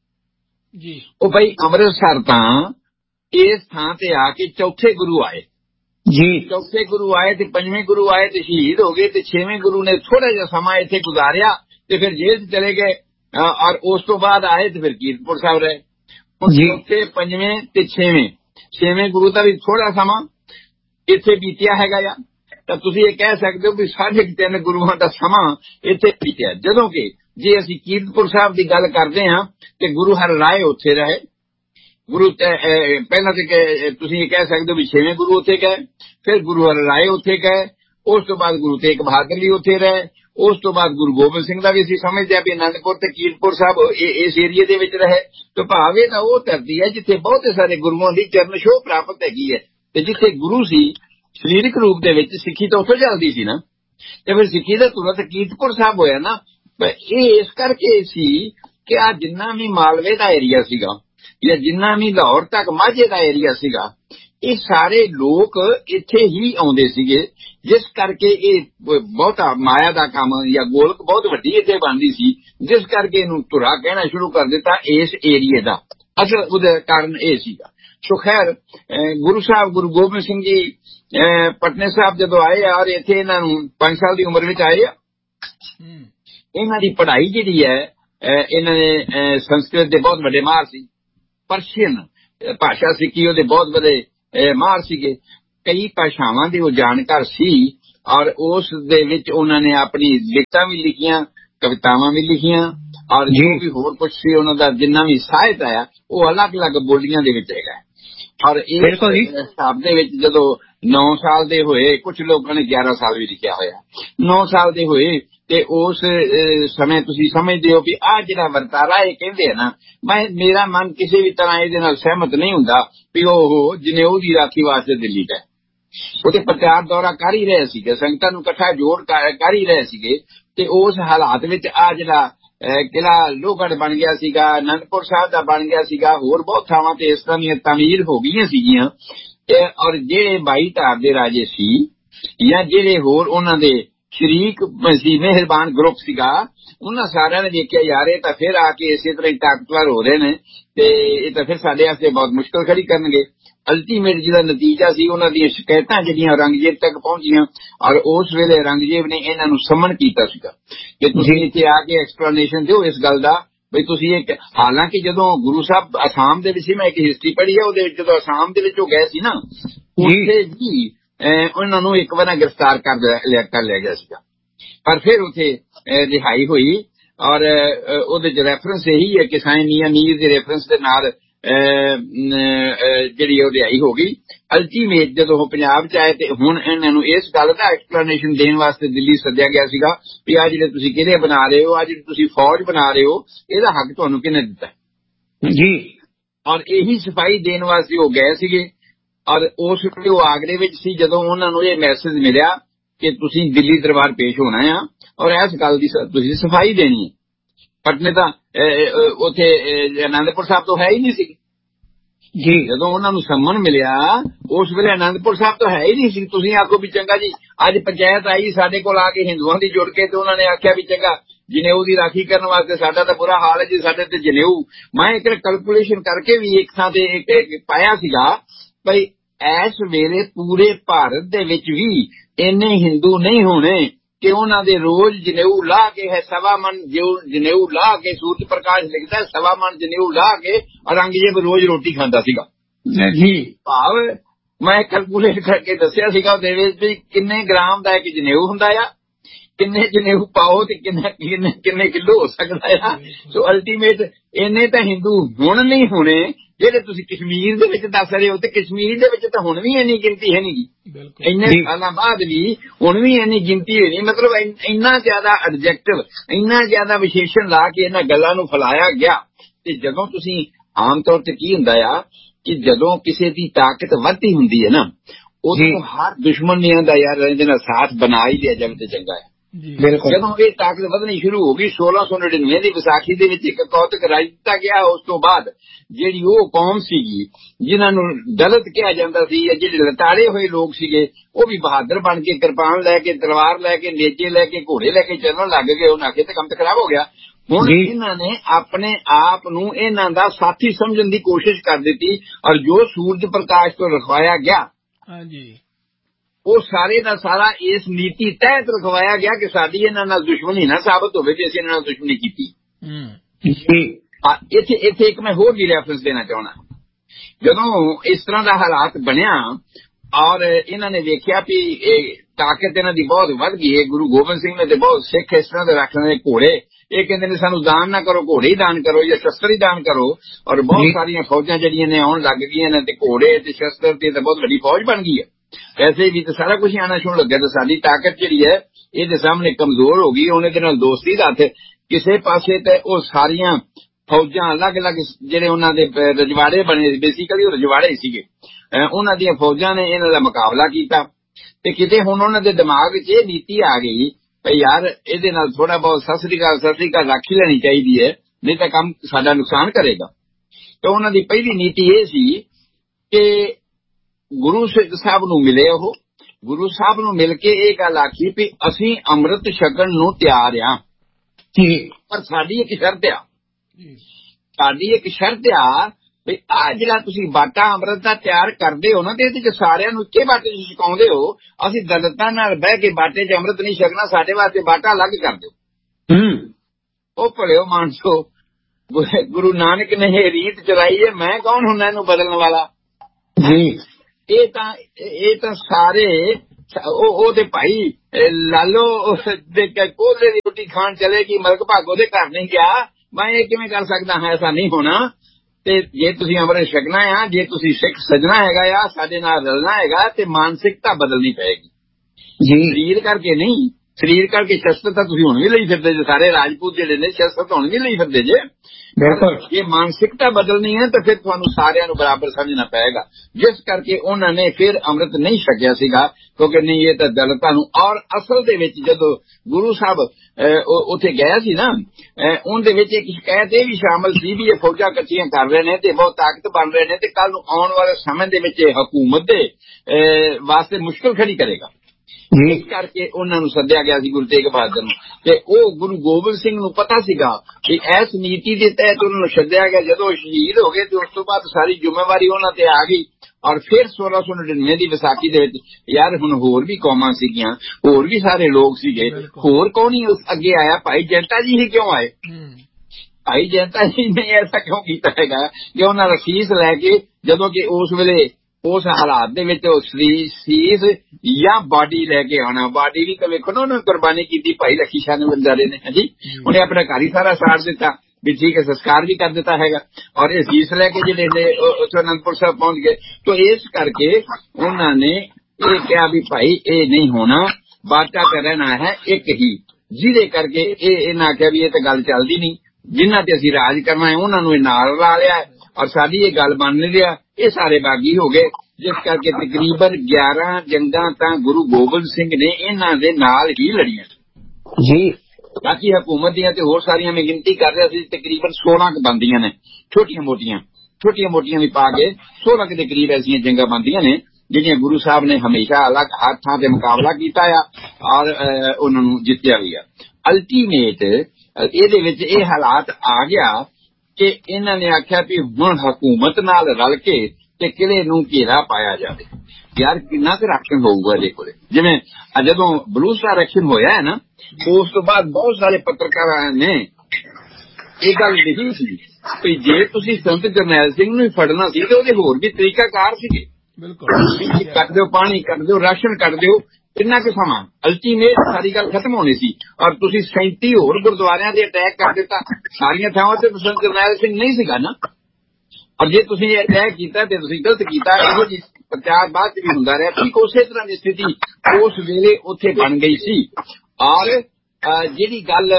ਜੀ। ਉਹ ਬਈ ਅੰਮ੍ਰਿਤਸਰ ਤਾਂ ਇਸ ਥਾਂ ਤੇ ਆ ਕੇ ਚੌਥੇ ਗੁਰੂ ਆਏ ਜੀ, ਚੌਥੇ ਗੁਰੂ ਆਏ ਤੇ ਪੰਜਵੇਂ ਗੁਰੂ ਆਏ ਤੇ ਸ਼ਹੀਦ ਹੋ ਗਏ, ਤੇ ਛੇਵੇਂ ਗੁਰੂ ਨੇ ਥੋੜਾ ਜਿਹਾ ਸਮਾਂ ਇੱਥੇ ਗੁਜ਼ਾਰਿਆ ਤੇ ਫਿਰ ਜੇਲ੍ਹ ਚਲੇ ਗਏ, ਔਰ ਉਸ ਤੋਂ ਬਾਅਦ ਆਏ ਤੇ ਫਿਰ ਕੀਰਤਪੁਰ ਸਾਹਿਬ ਰਹੇ। ਚੌਥੇ ਪੰਜਵੇਂ ਤੇ ਛੇਵੇਂ ਛੇਵੇਂ ਗੁਰੂ ਦਾ ਵੀ ਥੋੜਾ ਸਮਾਂ ਇੱਥੇ ਬੀਤਿਆ ਹੈਗਾ ਆ, ਤਾਂ ਤੁਸੀਂ ਇਹ ਕਹਿ ਸਕਦੇ ਹੋ ਵੀ ਸਾਢੇ ਤਿੰਨ ਗੁਰੂਆਂ ਦਾ ਸਮਾਂ ਇੱਥੇ ਬੀਤਿਆ। ਜਦੋਂ ਕਿ ਜੇ ਅਸੀਂ ਕੀਰਤਪੁਰ ਸਾਹਿਬ ਦੀ ਗੱਲ ਕਰਦੇ ਹਾਂ ਤੇ ਗੁਰੂ ਹਰ ਰਾਏ ਉੱਥੇ ਰਹੇ। ਗੁਰੂ ਪਹਿਲਾਂ ਤੇ ਤੁਸੀਂ ਇਹ ਕਹਿ ਸਕਦੇ ਹੋ ਵੀ ਛੇਵੇਂ ਗੁਰੂ ਉੱਥੇ ਗਏ, ਫਿਰ ਗੁਰੂ ਹਰ ਰਾਏ ਉੱਥੇ ਗਏ, ਉਸ ਤੋਂ ਬਾਅਦ ਗੁਰੂ ਤੇਗ ਬਹਾਦਰ ਵੀ ਉੱਥੇ ਰਹੇ, ਉਸ ਤੋਂ ਬਾਅਦ ਗੁਰੂ ਗੋਬਿੰਦ ਸਿੰਘ ਦਾ ਵੀ ਅਸੀਂ ਸਮਝਦੇ ਹਾਂ ਵੀ ਅਨੰਦਪੁਰ ਤੇ ਕੀਰਤਪੁਰ ਸਾਹਿਬ ਇਸ ਏਰੀਏ ਦੇ ਵਿੱਚ ਰਹੇ। ਤੇ ਭਾਵ ਇਹ ਤਾਂ ਉਹ ਧਰਤੀ ਹੈ ਜਿੱਥੇ ਬਹੁਤੇ ਸਾਰੇ ਗੁਰੂਆਂ ਦੀ ਚਰਨ ਛੋਹ ਪ੍ਰਾਪਤ ਹੈਗੀ ਹੈ, ਤੇ ਜਿੱਥੇ ਗੁਰੂ ਸੀ ਸਰੀਰਕ ਰੂਪ ਦੇ ਵਿੱਚ, ਸਿੱਖੀ ਤਾਂ ਉੱਥੋਂ ਚੱਲਦੀ ਸੀ ਨਾ, ਤੇ ਫਿਰ ਸਿੱਖੀ ਦਾ ਤੁਰੰਤ ਕੀਰਤਪੁਰ ਸਾਹਿਬ ਹੋਇਆ ਨਾ। ਇਹ ਇਸ ਕਰਕੇ ਸੀ ਕਿ ਆ ਜਿੰਨਾ ਵੀ ਮਾਲਵੇ ਦਾ ਏਰੀਆ ਸੀਗਾ ਜਾਂ ਜਿੰਨਾ ਵੀ ਲਾਹੌਰ ਤੱਕ ਮਾਝੇ ਦਾ ਏਰੀਆ ਸੀਗਾ, ਇਹ ਸਾਰੇ ਲੋਕ ਇੱਥੇ ਹੀ ਆਉਂਦੇ ਸੀਗੇ, ਜਿਸ ਕਰਕੇ ਇਹ ਬਹੁਤਾ ਮਾਇਆ ਦਾ ਕੰਮ ਜਾਂ ਗੋਲਕ ਬਹੁਤ ਵੱਡੀ ਇੱਥੇ ਬਣਦੀ ਸੀ, ਜਿਸ ਕਰਕੇ ਇਹਨੂੰ ਧੁਰਾ ਕਹਿਣਾ ਸ਼ੁਰੂ ਕਰ ਦਿੱਤਾ ਇਸ ਏਰੀਏ ਦਾ। ਅਸਲ ਉਹਦਾ ਕਾਰਨ ਇਹ ਸੀਗਾ। ਸੋ ਖੈਰ, ਗੁਰੂ ਸਾਹਿਬ ਗੁਰੂ ਗੋਬਿੰਦ ਸਿੰਘ ਜੀ ਪਟਨੇ ਸਾਹਿਬ ਜਦੋਂ ਆਏ ਆ, ਔਰ ਇੱਥੇ ਇਹਨਾਂ ਨੂੰ ਪੰਜ ਸਾਲ ਦੀ ਉਮਰ ਵਿੱਚ ਆਏ ਆ, ਇਹਨਾਂ ਦੀ ਪੜ੍ਹਾਈ ਜਿਹੜੀ ਹੈ, ਇਹਨਾਂ ਨੇ ਸੰਸਕ੍ਰਿਤ ਦੇ ਬਹੁਤ ਵੱਡੇ ਮਾਹਰ ਸੀ, ਪਰਸ਼ੀਅਨ ਭਾਸ਼ਾ ਸਿੱਖੀ ਉਹਦੇ ਬਹੁਤ ਵੱਡੇ ਮਾਹਰ ਸੀਗੇ, ਕਈ ਭਾਸ਼ਾਵਾਂ ਦੇ ਉਹ ਜਾਣਕਾਰ ਸੀ, ਔਰ ਉਸ ਦੇ ਵਿੱਚ ਉਹਨਾਂ ਨੇ ਆਪਣੀ ਲਿਖਤਾਂ ਵੀ ਲਿਖੀਆਂ, ਕਵਿਤਾਵਾਂ ਵੀ ਲਿਖੀਆਂ, ਔਰ ਜੋ ਵੀ ਹੋਰ ਕੁਛ ਸੀ ਉਹਨਾਂ ਦਾ ਜਿੰਨਾ ਵੀ ਸਾਹਿਤ ਆਇਆ ਉਹ ਅਲੱਗ-ਅਲੱਗ ਬੋਲੀਆਂ ਦੇ ਵਿੱਚ ਹੈਗਾ। ਔਰ ਇਸ ਹਿਸਾਬ ਦੇ ਵਿੱਚ ਜਦੋਂ ਨੌ ਸਾਲ ਦੇ ਹੋਏ, ਕੁਝ ਲੋਕਾਂ ਨੇ ਗਿਆਰਾਂ ਸਾਲ ਵੀ ਲਿਖਿਆ ਹੋਇਆ, ਨੌ ਸਾਲ ਦੇ ਹੋਏ ਤੇ ਉਸ ਸਮੇਂ ਤੁਸੀਂ ਸਮਝਦੇ ਹੋ ਵੀ ਆਹ ਜਿਹੜਾ ਵਰਤਾਰਾ ਇਹ ਕਹਿੰਦੇ ਆ ਨਾ, ਮੈਂ ਮੇਰਾ ਮਨ ਕਿਸੇ ਵੀ ਤਰ੍ਹਾਂ ਇਹਦੇ ਨਾਲ ਸਹਿਮਤ ਨਹੀਂ ਹੁੰਦਾ ਵੀ ਉਹ ਜਨੇਊ ਦੀ ਰਾਖੀ ਵਾਸਤੇ ਦਿੱਲੀ ਗਏ। ਉਹਦੇ ਪ੍ਰਚਾਰ ਦੌਰਾ ਕਰ ਹੀ ਰਹੇ ਸੀਗੇ, ਸੰਗਤਾਂ ਨੂੰ ਇਕੱਠਾ ਜੋੜ ਕਰ ਹੀ ਰਹੇ ਸੀਗੇ, ਤੇ ਉਸ ਹਾਲਾਤ ਵਿੱਚ ਆ ਜਿਹੜਾ ਕਿਲ੍ਹਾ ਲੋਹਗੜ੍ਹ ਬਣ ਗਿਆ ਸੀਗਾ, ਅਨੰਦਪੁਰ ਸਾਹਿਬ ਦਾ ਬਣ ਗਿਆ ਸੀਗਾ, ਹੋਰ ਬਹੁਤ ਥਾਵਾਂ ਤੇ ਇਸ ਤਰ੍ਹਾਂ ਦੀਆਂ ਤਾਮੀਰ ਹੋ ਗਈਆਂ ਸੀਗੀਆਂ। ਔਰ ਜਿਹੜੇ ਬਾਈ ਧਾਰ ਦੇ ਰਾਜੇ ਸੀ ਜਾਂ ਜਿਹੜੇ ਹੋਰ ਉਹਨਾਂ ਦੇ ਸ਼ਰੀਕ ਸੀ, ਮਿਹਰਬਾਨ ਗਰੁੱਪ ਸੀਗਾ, ਉਹਨਾਂ ਸਾਰਿਆਂ ਨੇ ਦੇਖਿਆ ਯਾਰ ਇਹ ਤਾਂ ਫਿਰ ਆ ਕੇ ਇਸੇ ਤਰ੍ਹਾਂ ਹੀ ਤਾਕਤਵਰ ਹੋ ਰਹੇ ਨੇ ਤੇ ਇਹ ਤਾਂ ਫਿਰ ਸਾਡੇ ਵਾਸਤੇ ਬਹੁਤ ਮੁਸ਼ਕਲ ਖੜੀ ਕਰਨਗੇ। ਅਲਟੀਮੇਟ ਜਿਹੜਾ ਨਤੀਜਾ ਸੀ ਉਹਨਾਂ ਦੀਆਂ ਸ਼ਿਕਾਇਤਾਂ ਜਿਹੜੀਆਂ ਔਰੰਗਜ਼ੇਬ ਤੱਕ ਪਹੁੰਚੀਆਂ, ਔਰ ਉਸ ਵੇਲੇ ਔਰੰਗਜ਼ੇਬ ਨੇ ਇਹਨਾਂ ਨੂੰ ਸਮਨ ਕੀਤਾ ਸੀਗਾ ਕਿ ਤੁਸੀਂ ਇੱਥੇ ਆ ਕੇ ਐਕਸਪਲੇਨੇਸ਼ਨ ਦਿਓ ਇਸ ਗੱਲ ਦਾ ਬਈ ਤੁਸੀਂ ਇੱਕ, ਹਾਲਾਂਕਿ ਜਦੋਂ ਗੁਰੂ ਸਾਹਿਬ ਅਸਾਮ ਦੇ ਵਿੱਚ ਸੀ, ਮੈਂ ਇੱਕ ਹਿਸਟਰੀ ਪੜ੍ਹੀ ਹੈ ਉਹਦੇ ਵਿੱਚ, ਜਦੋਂ ਅਸਾਮ ਦੇ ਵਿੱਚ ਉਹ ਗਏ ਸੀ ਨਾ ਉੱਥੇ ਵੀ ਉਹਨਾਂ ਨੂੰ ਇੱਕ ਵਾਰ ਗ੍ਰਿਫਤਾਰ ਕਰ ਲਿਆ ਕਰ ਲਿਆ ਗਿਆ ਸੀਗਾ, ਪਰ ਫਿਰ ਉੱਥੇ ਰਿਹਾਈ ਹੋਈ। ਔਰ ਉਹਦੇ ਚ ਰੈਫਰੈਂਸ ਇਹੀ ਹੈ ਕਿ ਸਾਈਂ ਮੀਆਂ ਮੀਰ ਦੇ ਰੈਫਰੈਂਸ ਦੇ ਨਾਲ ਜਿਹੜੀ ਉਹ ਰਿਹਾਈ ਹੋ ਗਈ। ਅਲਟੀਮੇਟ ਜਦੋਂ ਉਹ ਪੰਜਾਬ ਚ ਆਏ ਤੇ ਹੁਣ ਇਹਨਾਂ ਨੂੰ ਇਸ ਗੱਲ ਦਾ ਐਕਸਪਲੇਨੇਸ਼ਨ ਦੇਣ ਵਾਸਤੇ ਦਿੱਲੀ ਸੱਦਿਆ ਗਿਆ ਸੀਗਾ ਵੀ ਆ ਜਿਹੜੇ ਤੁਸੀਂ ਕਿਲੇ ਬਣਾ ਰਹੇ ਹੋ, ਆ ਜਿਹੜੀ ਤੁਸੀਂ ਫੌਜ ਬਣਾ ਰਹੇ ਹੋ, ਇਹਦਾ ਹੱਕ ਤੁਹਾਨੂੰ ਕਿਹਨੇ ਦਿੱਤਾ ਜੀ। ਔਰ ਇਹੀ ਸਫਾਈ ਦੇਣ ਵਾਸਤੇ ਉਹ ਗਏ ਸੀਗੇ। ਔਰ ਉਸ ਵੇਲੇ ਉਹ ਆਗਰੇ ਵਿੱਚ ਸੀ ਜਦੋਂ ਉਹਨਾਂ ਨੂੰ ਇਹ ਮੈਸੇਜ ਮਿਲਿਆ ਕਿ ਤੁਸੀਂ ਦਿੱਲੀ ਦਰਬਾਰ ਪੇਸ਼ ਹੋਣਾ ਆ ਔਰ ਇਸ ਗੱਲ ਦੀ ਤੁਸੀਂ ਸਫਾਈ ਦੇਣੀ ਹੈ। ਪਟਨੇ ਤਾਂ ਉੱਥੇ ਅਨੰਦਪੁਰ ਸਾਹਿਬ ਤੋਂ ਹੈ ਹੀ ਨਹੀਂ ਸੀ ਜੀ। ਜਦੋਂ ਉਹਨਾਂ ਨੂੰ ਸੰਮਨ ਮਿਲਿਆ ਉਸ ਵੇਲੇ ਅਨੰਦਪੁਰ ਸਾਹਿਬ ਤੋਂ ਹੈ ਹੀ ਨਹੀਂ ਸੀ। ਤੁਸੀਂ ਆਖੋ ਵੀ ਚੰਗਾ ਜੀ ਅੱਜ ਪੰਚਾਇਤ ਆਈ ਸਾਡੇ ਕੋਲ ਆ ਕੇ ਹਿੰਦੂਆਂ ਦੀ ਜੁੜ ਕੇ ਤੇ ਉਹਨਾਂ ਨੇ ਆਖਿਆ ਵੀ ਚੰਗਾ ਜਨੇਊ ਦੀ ਰਾਖੀ ਕਰਨ ਵਾਸਤੇ ਸਾਡਾ ਤਾਂ ਬੁਰਾ ਹਾਲ ਹੈ ਜੀ, ਸਾਡੇ ਤੇ ਜਨੇਊ। ਮੈਂ ਇੱਕ ਕੈਲਕੂਲੇਸ਼ਨ ਕਰਕੇ ਵੀ ਇੱਕ ਥਾਂ ਤੇ ਇੱਕ ਪਾਇਆ ਸੀਗਾ ਬਈ ਇਸ ਵੇਲੇ ਪੂਰੇ ਭਾਰਤ ਦੇ ਵਿੱਚ ਵੀ ਇੰਨੇ ਹਿੰਦੂ ਨਹੀਂ ਹੋਣੇ ਕਿ ਉਹਨਾਂ ਦੇ ਰੋਜ਼ ਜਨੇਊ ਲਾ ਕੇ ਹੈ ਸਵਾ ਮਨ ਜਨੇਊ ਲਾ ਕੇ, ਸੂਰਜ ਪ੍ਰਕਾਸ਼ ਲਿਖਦਾ ਸਵਾ ਮਨ ਜਨੇਊ ਲਾ ਕੇ ਔਰੰਗਜ਼ੇਬ ਰੋਜ਼ ਰੋਟੀ ਖਾਂਦਾ ਸੀਗਾ ਜੀ। ਭਾਵ ਮੈਂ ਕੈਲਕੂਲੇਟ ਕਰਕੇ ਦੱਸਿਆ ਸੀਗਾ ਉਹਦੇ ਵਿੱਚ ਵੀ ਕਿੰਨੇ ਗ੍ਰਾਮ ਦਾ ਇੱਕ ਜਨੇਊ ਹੁੰਦਾ ਆ, ਕਿੰਨੇ ਜਨੇਊ ਪਾਓ ਤੇ ਕਿੰਨੇ ਕਿੰਨੇ ਕਿੰਨੇ ਕਿਲੋ ਹੋ ਸਕਦਾ ਆ। ਸੋ ਅਲਟੀਮੇਟ ਇੰਨੇ ਤਾਂ ਹਿੰਦੂ ਹੁਣ ਨਹੀਂ ਹੋਣੇ ਜਿਹੜੇ ਤੁਸੀਂ ਕਸ਼ਮੀਰ ਦੇ ਵਿੱਚ ਦੱਸ ਰਹੇ ਹੋ, ਤੇ ਕਸ਼ਮੀਰ ਦੇ ਵਿੱਚ ਤਾਂ ਹੁਣ ਵੀ ਇੰਨੀ ਗਿਣਤੀ ਹੈ ਨਹੀਂ, ਇੰਨੇ ਸਾਲਾਂ ਬਾਅਦ ਵੀ ਹੁਣ ਵੀ ਇੰਨੀ ਗਿਣਤੀ ਹੋਈ ਨਹੀਂ। ਮਤਲਬ ਇੰਨਾ ਜ਼ਿਆਦਾ ਐਡਜੈਕਟਿਵ, ਇੰਨਾ ਜ਼ਿਆਦਾ ਵਿਸ਼ੇਸ਼ਣ ਲਾ ਕੇ ਇਹਨਾਂ ਗੱਲਾਂ ਨੂੰ ਫੈਲਾਇਆ ਗਿਆ। ਤੇ ਜਦੋਂ ਤੁਸੀਂ ਆਮ ਤੌਰ ਤੇ ਕੀ ਹੁੰਦਾ ਆ ਕਿ ਜਦੋਂ ਕਿਸੇ ਦੀ ਤਾਕਤ ਵੱਧਦੀ ਹੁੰਦੀ ਹੈ ਨਾ ਉਦੋਂ ਹਰ ਦੁਸ਼ਮਣ ਨੇ ਆਂਦਾ ਯਾਰ ਇਹਦੇ ਨਾਲ ਸਾਥ ਬਣਾ ਹੀ ਲਿਆ ਜਾਵੇ ਤੇ ਚੰਗਾ ਹੈ। ਜਦੋਂ ਇਹ ਤਾਕਤ ਵਧਣੀ ਸ਼ੁਰੂ ਹੋ ਗਈ ਸੋਲਾਂ ਸੌ ਨੜਿਨਵੇਂ ਦੀ ਵਿਸਾਖੀ ਦੇ ਵਿੱਚ ਇੱਕ ਕੌਤਕ ਰਾਜ ਦਿੱਤਾ ਗਿਆ। ਉਸ ਤੋਂ ਬਾਅਦ ਜਿਹੜੀ ਉਹ ਕੌਮ ਸੀਗੀ ਜਿਨ੍ਹਾਂ ਨੂੰ ਦਲਿਤ ਕਿਹਾ ਜਾਂਦਾ ਸੀ, ਜਿਹੜੇ ਲਤਾੜੇ ਹੋਏ ਲੋਕ ਸੀਗੇ, ਉਹ ਵੀ ਬਹਾਦਰ ਬਣ ਕੇ ਕਿਰਪਾਨ ਲੈ ਕੇ, ਤਲਵਾਰ ਲੈ ਕੇ, ਨੇਜੇ ਲੈ ਕੇ, ਘੋੜੇ ਲੈ ਕੇ ਚੱਲਣ ਲੱਗ ਗਏ। ਉਹਨਾਂ ਆਖੇ ਤੇ ਕੰਮ ਤੇ ਖਰਾਬ ਹੋ ਗਿਆ। ਹੁਣ ਇਹਨਾਂ ਨੇ ਆਪਣੇ ਆਪ ਨੂੰ ਇਹਨਾਂ ਦਾ ਸਾਥੀ ਸਮਝਣ ਦੀ ਕੋਸ਼ਿਸ਼ ਕਰ ਦਿੱਤੀ ਔਰ ਜੋ ਸੂਰਜ ਪ੍ਰਕਾਸ਼ ਤੋਂ ਰਖਵਾਇਆ ਗਿਆ ਹਾਂਜੀ ਉਹ ਸਾਰੇ ਦਾ ਸਾਰਾ ਇਸ ਨੀਤੀ ਤਹਿਤ ਰਖਵਾਇਆ ਗਿਆ ਕਿ ਸਾਡੀ ਇਹਨਾਂ ਨਾਲ ਦੁਸ਼ਮਣੀ ਨਾ ਸਾਬਤ ਹੋਵੇ ਕਿ ਅਸੀਂ ਇਹਨਾਂ ਨਾਲ ਦੁਸ਼ਮਣੀ ਕੀਤੀ। ਇੱਥੇ ਇੱਥੇ ਇੱਕ ਮੈਂ ਹੋਰ ਵੀ ਰੈਫਰੈਂਸ ਦੇਣਾ ਚਾਹੁੰਦਾ। ਜਦੋਂ ਇਸ ਤਰ੍ਹਾਂ ਦਾ ਹਾਲਾਤ ਬਣਿਆ ਔਰ ਇਹਨਾਂ ਨੇ ਵੇਖਿਆ ਵੀ ਇਹ ਤਾਕਤ ਇਹਨਾਂ ਦੀ ਬਹੁਤ ਵੱਧ ਗਈ ਹੈ, ਗੁਰੂ ਗੋਬਿੰਦ ਸਿੰਘ ਨੇ ਤੇ ਬਹੁਤ ਸਿੱਖ ਇਸ ਤਰ੍ਹਾਂ ਦੇ ਰੱਖ ਲੈਣੇ ਘੋੜੇ, ਇਹ ਕਹਿੰਦੇ ਨੇ ਸਾਨੂੰ ਦਾਨ ਨਾ ਕਰੋ, ਘੋੜੇ ਹੀ ਦਾਨ ਕਰੋ ਜਾਂ ਸ਼ਸਤਰ ਹੀ ਦਾਨ ਕਰੋ। ਔਰ ਬਹੁਤ ਸਾਰੀਆਂ ਫੌਜਾਂ ਜਿਹੜੀਆਂ ਨੇ ਆਉਣ ਲੱਗ ਗਈਆਂ ਨੇ ਤੇ ਘੋੜੇ ਤੇ ਸ਼ਸਤਰ ਤੇ ਤਾਂ ਬਹੁਤ ਵੱਡੀ ਫੌਜ ਬਣ ਗਈ ਹੈ। ਵੈਸੇ ਵੀ ਤਾਂ ਸਾਰਾ ਕੁਝ ਆਉਣਾ ਸ਼ੁਰੂ ਲੱਗਿਆ ਤੇ ਸਾਡੀ ਤਾਕਤ ਜਿਹੜੀ ਹੈ ਇਹਦੇ ਸਾਹਮਣੇ ਕਮਜ਼ੋਰ ਹੋ ਗਈ। ਹੁਣ ਇਹਦੇ ਨਾਲ ਦੋਸਤੀ ਦਾ ਹੱਥ ਕਿਸੇ ਪਾਸੇ ਤੇ ਉਹ ਸਾਰੀਆਂ ਫੌਜਾਂ ਅਲੱਗ-ਅਲੱਗ ਜਿਹੜੇ ਉਹਨਾਂ ਦੇ ਰਜਵਾੜੇ ਬਣੇ, ਬੇਸਿਕਲੀ ਉਹ ਰਜਵਾੜੇ ਸੀਗੇ, ਉਹਨਾਂ ਦੀਆਂ ਫੌਜਾਂ ਨੇ ਇਹਨਾਂ ਦਾ ਮੁਕਾਬਲਾ ਕੀਤਾ। ਤੇ ਕਿਤੇ ਹੁਣ ਉਹਨਾਂ ਦੇ ਦਿਮਾਗ 'ਚ ਇਹ ਨੀਤੀ ਆ ਗਈ ਭਈ ਯਾਰ ਇਹਦੇ ਨਾਲ ਥੋੜਾ ਬਹੁਤ ਸਤਿ ਸ੍ਰੀ ਅਕਾਲ ਸਤਿ ਸ੍ਰੀ ਅਕਾਲ ਰੱਖ ਲੈਣੀ ਚਾਹੀਦੀ ਹੈ, ਨਹੀਂ ਤਾਂ ਕੰਮ ਸਾਡਾ ਨੁਕਸਾਨ ਕਰੇਗਾ। ਤੇ ਉਹਨਾਂ ਦੀ ਪਹਿਲੀ ਨੀਤੀ ਇਹ ਸੀ ਕਿ ਗੁਰੂ ਸਾਹਿਬ ਨੂੰ ਮਿਲੇ, ਉਹ ਗੁਰੂ ਸਾਹਿਬ ਨੂੰ ਮਿਲ ਕੇ ਇਹ ਗੱਲ ਆਖੀ ਵੀ ਅਸੀਂ ਅੰਮ੍ਰਿਤ ਛਕਣ ਨੂੰ ਤਿਆਰ ਆ, ਪਰ ਸਾਡੀ ਇੱਕ ਸ਼ਰਤ ਆ, ਸਾਡੀ ਇੱਕ ਸ਼ਰਤ ਆ ਵੀ ਆਹ ਜਿਹੜਾ ਤੁਸੀਂ ਬਾਟਾ ਅੰਮ੍ਰਿਤ ਦਾ ਤਿਆਰ ਕਰਦੇ ਹੋ ਨਾ ਤੇ ਇਹਦੇ ਚ ਸਾਰਿਆਂ ਨੂੰ ਇੱਕੇ ਬਾਟੇ ਚ ਛਕਾਉਂਦੇ ਹੋ, ਅਸੀਂ ਦਲਿਤਾਂ ਨਾਲ ਬਹਿ ਕੇ ਬਾਟੇ ਚ ਅੰਮ੍ਰਿਤ ਨਹੀਂ ਛਕਣਾ, ਸਾਡੇ ਵਾਸਤੇ ਬਾਟਾ ਅਲੱਗ ਕਰ ਦਿਓ। ਉਹ ਭਲਿਓ ਮਾਨਸੋ, ਗੁਰੂ ਨਾਨਕ ਨੇ ਇਹ ਰੀਤ ਚਲਾਈ ਹੈ, ਮੈਂ ਕੌਣ ਹੁੰਦਾ ਇਹਨੂੰ ਬਦਲਣ ਵਾਲਾ ਜੀ। ਇਹ ਤਾਂ ਇਹ ਤਾਂ ਸਾਰੇ ਉਹ ਤੇ ਭਾਈ ਲਾਲੋ ਦੇ ਕੋਲੇ ਦੀ ਰੋਟੀ ਖਾਣ ਚਲੇਗੀ, ਮਲਕ ਭਾਗੋ ਦੇ ਘਰ ਨਹੀਂ ਗਿਆ, ਮੈਂ ਇਹ ਕਿਵੇਂ ਕਰ ਸਕਦਾ ਹਾਂ? ਐਸਾ ਨਹੀਂ ਹੋਣਾ। ਤੇ ਜੇ ਤੁਸੀਂ ਅੰਮ੍ਰਿਤ ਛਕਣਾ ਆ, ਜੇ ਤੁਸੀਂ ਸਿੱਖ ਸਜਣਾ ਹੈਗਾ ਆ, ਸਾਡੇ ਨਾਲ ਰਲਣਾ ਹੈਗਾ, ਤੇ ਮਾਨਸਿਕਤਾ ਬਦਲਣੀ ਪਏਗੀ ਜੀ। ਸਰੀਰ ਕਰਕੇ ਨਹੀਂ, ਸਰੀਰ ਕਰਕੇ ਸ਼ਸਤਰ ਤਾਂ ਤੁਸੀਂ ਹੁਣ ਵੀ ਲਈ ਫਿਰਦੇ ਜੇ, ਸਾਰੇ ਰਾਜਪੂਤ ਜਿਹੜੇ ਨੇ ਸ਼ਸਤਰ ਤਾਂ ਹੁਣ ਵੀ ਲਈ ਫਿਰਦੇ ਜੇ। ਬਿਲਕੁਲ। ਜੇ ਮਾਨਸਿਕਤਾ ਬਦਲਣੀ ਹੈ ਤਾਂ ਫਿਰ ਤੁਹਾਨੂੰ ਸਾਰਿਆਂ ਨੂੰ ਬਰਾਬਰ ਸਮਝਣਾ ਪਏਗਾ, ਜਿਸ ਕਰਕੇ ਉਹਨਾਂ ਨੇ ਫਿਰ ਅੰਮ੍ਰਿਤ ਨਹੀਂ ਛਕਿਆ ਸੀਗਾ, ਕਿਉਂਕਿ ਨਹੀਂ ਇਹ ਤਾਂ ਦਲਿਤਾਂ ਨੂੰ। ਔਰ ਅਸਲ ਦੇ ਵਿੱਚ ਜਦੋਂ ਗੁਰੂ ਸਾਹਿਬ ਉੱਥੇ ਗਿਆ ਸੀ ਨਾ, ਉਹਦੇ ਵਿੱਚ ਇੱਕ ਸ਼ਿਕਾਇਤ ਇਹ ਵੀ ਸ਼ਾਮਲ ਸੀ ਵੀ ਇਹ ਫੌਜਾਂ ਇਕੱਠੀਆਂ ਕਰ ਰਹੇ ਨੇ ਤੇ ਬਹੁਤ ਤਾਕਤ ਬਣ ਰਹੇ ਨੇ, ਤੇ ਕੱਲ ਨੂੰ ਆਉਣ ਵਾਲੇ ਸਮੇਂ ਦੇ ਵਿੱਚ ਹਕੂਮਤ ਦੇ ਵਾਸਤੇ ਮੁਸ਼ਕਲ ਖੜੀ ਕਰੇਗਾ। ਇਸ ਕਰਕੇ ਉਹਨਾਂ ਨੂੰ ਸੱਦਿਆ ਗਿਆ ਸੀ ਗੁਰੂ ਤੇਗ ਬਹਾਦਰ ਨੂੰ, ਤੇ ਉਹ ਗੁਰੂ ਗੋਬਿੰਦ ਸਿੰਘ ਨੂੰ ਪਤਾ ਸੀਗਾ ਕਿ ਇਸ ਨੀਤੀ ਦੇ ਤਹਿਤ ਉਹਨਾਂ ਨੂੰ ਸੱਦਿਆ ਗਿਆ। ਜਦੋਂ ਸ਼ਹੀਦ ਹੋ ਗਏ ਤੇ ਉਸ ਤੋਂ ਬਾਅਦ ਸਾਰੀ ਜ਼ਿੰਮੇਵਾਰੀ ਉਹਨਾਂ ਤੇ ਆ ਗਈ। ਔਰ ਫਿਰ ਸੋਲਾਂ ਸੌ ਨੜਿਨਵੇਂ ਦੀ ਵਿਸਾਖੀ ਦੇ ਵਿੱਚ ਯਾਰ ਹੁਣ ਹੋਰ ਵੀ ਕੌਮਾਂ ਸੀਗੀਆਂ, ਹੋਰ ਵੀ ਸਾਰੇ ਲੋਕ ਸੀਗੇ, ਹੋਰ ਕੌਣ ਹੀ ਅੱਗੇ ਆਇਆ? ਭਾਈ ਜਨਤਾ ਜੀ ਹੀ ਕਿਉਂ ਆਏ? ਭਾਈ ਜਨਤਾ ਜੀ ਨੇ ਐਸਾ ਕਿਉਂ ਕੀਤਾ ਹੈਗਾ ਕਿ ਉਹਨਾਂ ਦਾ ਸੀਸ ਲੈ ਕੇ, ਜਦੋਂ ਕਿ ਉਸ ਵੇਲੇ ਉਸ ਹਾਲਾਤ ਦੇ ਵਿੱਚ ਉਹ ਸੀਸ ਜਾਂ ਬਾਡੀ ਲੈ ਕੇ ਆਉਣਾ, ਬਾਡੀ ਵੀ ਤਾਂ ਵੇਖੋ ਨਾ, ਉਹਨਾਂ ਕੁਰਬਾਨੀ ਕੀਤੀ ਭਾਈ ਲੱਖੀ ਸ਼ਾਹ ਨੇ ਬੰਦਾਰੇ ਨੇ। ਹਾਂਜੀ, ਉਹਨੇ ਆਪਣਾ ਘਰ ਹੀ ਸਾਰਾ ਸਾੜ ਦਿੱਤਾ ਵੀ ਠੀਕ ਹੈ, ਸੰਸਕਾਰ ਵੀ ਕਰ ਦਿੱਤਾ ਹੈਗਾ, ਔਰ ਇਹ ਸੀਸ ਲੈ ਕੇ ਜਿਹੜੇ ਨੇ ਉੱਥੇ ਅਨੰਦਪੁਰ ਸਾਹਿਬ ਪਹੁੰਚ ਗਏ। ਤਾਂ ਇਸ ਕਰਕੇ ਉਹਨਾਂ ਨੇ ਇਹ ਕਿਹਾ ਵੀ ਭਾਈ ਇਹ ਨਹੀਂ ਹੋਣਾ, ਬਾਦਸ਼ਾਹ ਤੇ ਰਹਿਣਾ ਹੈ ਇੱਕ ਹੀ, ਜਿਹਦੇ ਕਰਕੇ ਇਹ ਇਹਨਾਂ ਆਖਿਆ ਵੀ ਇਹ ਤਾਂ ਗੱਲ ਚੱਲਦੀ ਨਹੀਂ, ਜਿਨ੍ਹਾਂ ਤੇ ਅਸੀਂ ਰਾਜ ਕਰਨਾ ਹੈ ਉਹਨਾਂ ਨੂੰ ਇਹ ਨਾਲ ਲਾ ਲਿਆ, ਔਰ ਸਾਡੀ ਇਹ ਗੱਲ ਬਣ ਨਹੀਂ ਰਿਹਾ। ਇਹ ਸਾਰੇ ਬਾਗੀ ਹੋ ਗਏ, ਜਿਸ ਕਰਕੇ ਤਕਰੀਬਨ ਗਿਆਰਾਂ ਜੰਗਾਂ ਤਾਂ ਗੁਰੂ ਗੋਬਿੰਦ ਸਿੰਘ ਨੇ ਇਹਨਾਂ ਦੇ ਨਾਲ ਹੀ ਲੜੀਆਂ ਜੀ। ਬਾਕੀ ਹਕੂਮਤ ਦੀਆਂ ਤੇ ਹੋਰ ਸਾਰੀਆਂ ਮੈਂ ਗਿਣਤੀ ਕਰ ਰਿਹਾ ਸੀ, ਤਕਰੀਬਨ ਸੋਲਾਂ ਕੁ ਬਣਦੀਆਂ ਨੇ, ਛੋਟੀਆਂ ਮੋਟੀਆਂ ਛੋਟੀਆਂ ਮੋਟੀਆਂ ਵੀ ਪਾ ਕੇ ਸੋਲਾਂ ਕੁ ਦੇ ਕਰੀਬ ਐਸੀਆਂ ਜੰਗਾਂ ਬਣਦੀਆਂ ਨੇ ਜਿਹੜੀਆਂ ਗੁਰੂ ਸਾਹਿਬ ਨੇ ਹਮੇਸ਼ਾ ਅਲੱਗ ਹੱਥਾਂ ਤੇ ਮੁਕਾਬਲਾ ਕੀਤਾ ਆ ਔਰ ਉਹਨਾਂ ਨੂੰ ਜਿੱਤਿਆ ਵੀ ਆ। ਅਲਟੀਮੇਟ ਇਹਦੇ ਵਿੱਚ ਇਹ ਹਾਲਾਤ ਆ ਗਿਆ ਕਿ ਇਹਨਾਂ ਨੇ ਆਖਿਆ ਵੀ ਹੁਣ ਹਕੂਮਤ ਨਾਲ ਰਲ ਕੇ ਤੇ ਕਿਲੇ ਨੂੰ ਘੇਰਾ ਪਾਇਆ ਜਾਵੇ। ਯਾਰ ਕਿੰਨਾ ਕੁ ਰਾਖਣ ਹੋਊਗਾ ਇਹਦੇ ਕੋਲੇ? ਜਿਵੇਂ ਜਦੋਂ ਬਲੂਚਿਸਤਾਨ ਇਲੈਕਸ਼ਨ ਹੋਇਆ ਹੈ ਨਾ, ਉਸ ਤੋਂ ਬਾਅਦ ਬਹੁਤ ਸਾਰੇ ਪੱਤਰਕਾਰਾਂ ਨੇ ਇਹ ਗੱਲ ਲਿਖੀ ਸੀ ਵੀ ਜੇ ਤੁਸੀਂ ਸੰਤ ਜਰਨੈਲ ਸਿੰਘ ਨੂੰ ਫੜਨਾ ਸੀ ਤੇ ਉਹਦੇ ਹੋਰ ਵੀ ਤਰੀਕਾਕਾਰ ਸੀਗੇ। ਬਿਲਕੁਲ, ਕੱਟ ਦਿਓ ਪਾਣੀ, ਕੱਟ ਦਿਓ ਰਾਸ਼ਨ, ਕੱਟ ਦਿਓ, ਕਿੰਨਾ ਕੁ ਸਮਾਂ, ਅਲਟੀਮੇਟ ਸਾਰੀ ਗੱਲ ਖਤਮ ਹੋਣੀ ਸੀ। ਔਰ ਤੁਸੀਂ ਸੈਂਤੀ ਹੋਰ ਗੁਰਦੁਆਰਿਆਂ ਦੇ ਅਟੈਕ ਕਰ ਦਿੱਤਾ, ਸਾਰੀਆਂ ਥਾਵਾਂ ਤੇ ਸੰਤ ਜਰਨੈਲ ਸਿੰਘ ਨਹੀਂ ਸੀਗਾ ਨਾ। ਔਰ ਜੇ ਤੁਸੀਂ ਇਹ ਅਟੈਕ ਕੀਤਾ ਤੇ ਤੁਸੀਂ ਗਲਤ ਕੀਤਾ। ਇਹੋ ਜਿਹੀ ਪ੍ਰਚਾਰ ਬਾਅਦ ਚ ਵੀ ਹੁੰਦਾ ਰਿਹਾ। ਠੀਕ ਉਸੇ ਤਰ੍ਹਾਂ ਦੀ ਸਥਿਤੀ ਉਸ ਵੇਲੇ ਉੱਥੇ ਬਣ ਗਈ ਸੀ। ਔਰ ਜਿਹੜੀ ਗੱਲ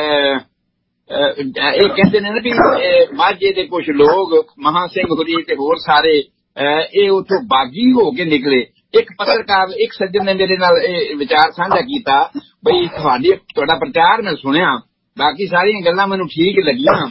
ਇਹ ਕਹਿੰਦੇ ਨੇ ਨਾ ਵੀ ਮਾਝੇ ਦੇ ਕੁਝ ਲੋਕ, ਮਹਾਂ ਸਿੰਘ ਹੋਰੀ ਤੇ ਹੋਰ ਸਾਰੇ, ਇਹ ਉੱਥੋਂ ਬਾਗੀ ਹੋ ਕੇ ਨਿਕਲੇ। ਇੱਕ ਪੱਤਰਕਾਰ, ਇੱਕ ਸੱਜਣ ਨੇ ਮੇਰੇ ਨਾਲ ਇਹ ਵਿਚਾਰ ਸਾਂਝਾ ਕੀਤਾ ਬਈ ਤੁਹਾਡੀ ਤੁਹਾਡਾ ਪ੍ਰਚਾਰ ਮੈਂ ਸੁਣਿਆ, ਬਾਕੀ ਸਾਰੀਆਂ ਗੱਲਾਂ ਮੈਨੂੰ ਠੀਕ ਲੱਗੀਆਂ,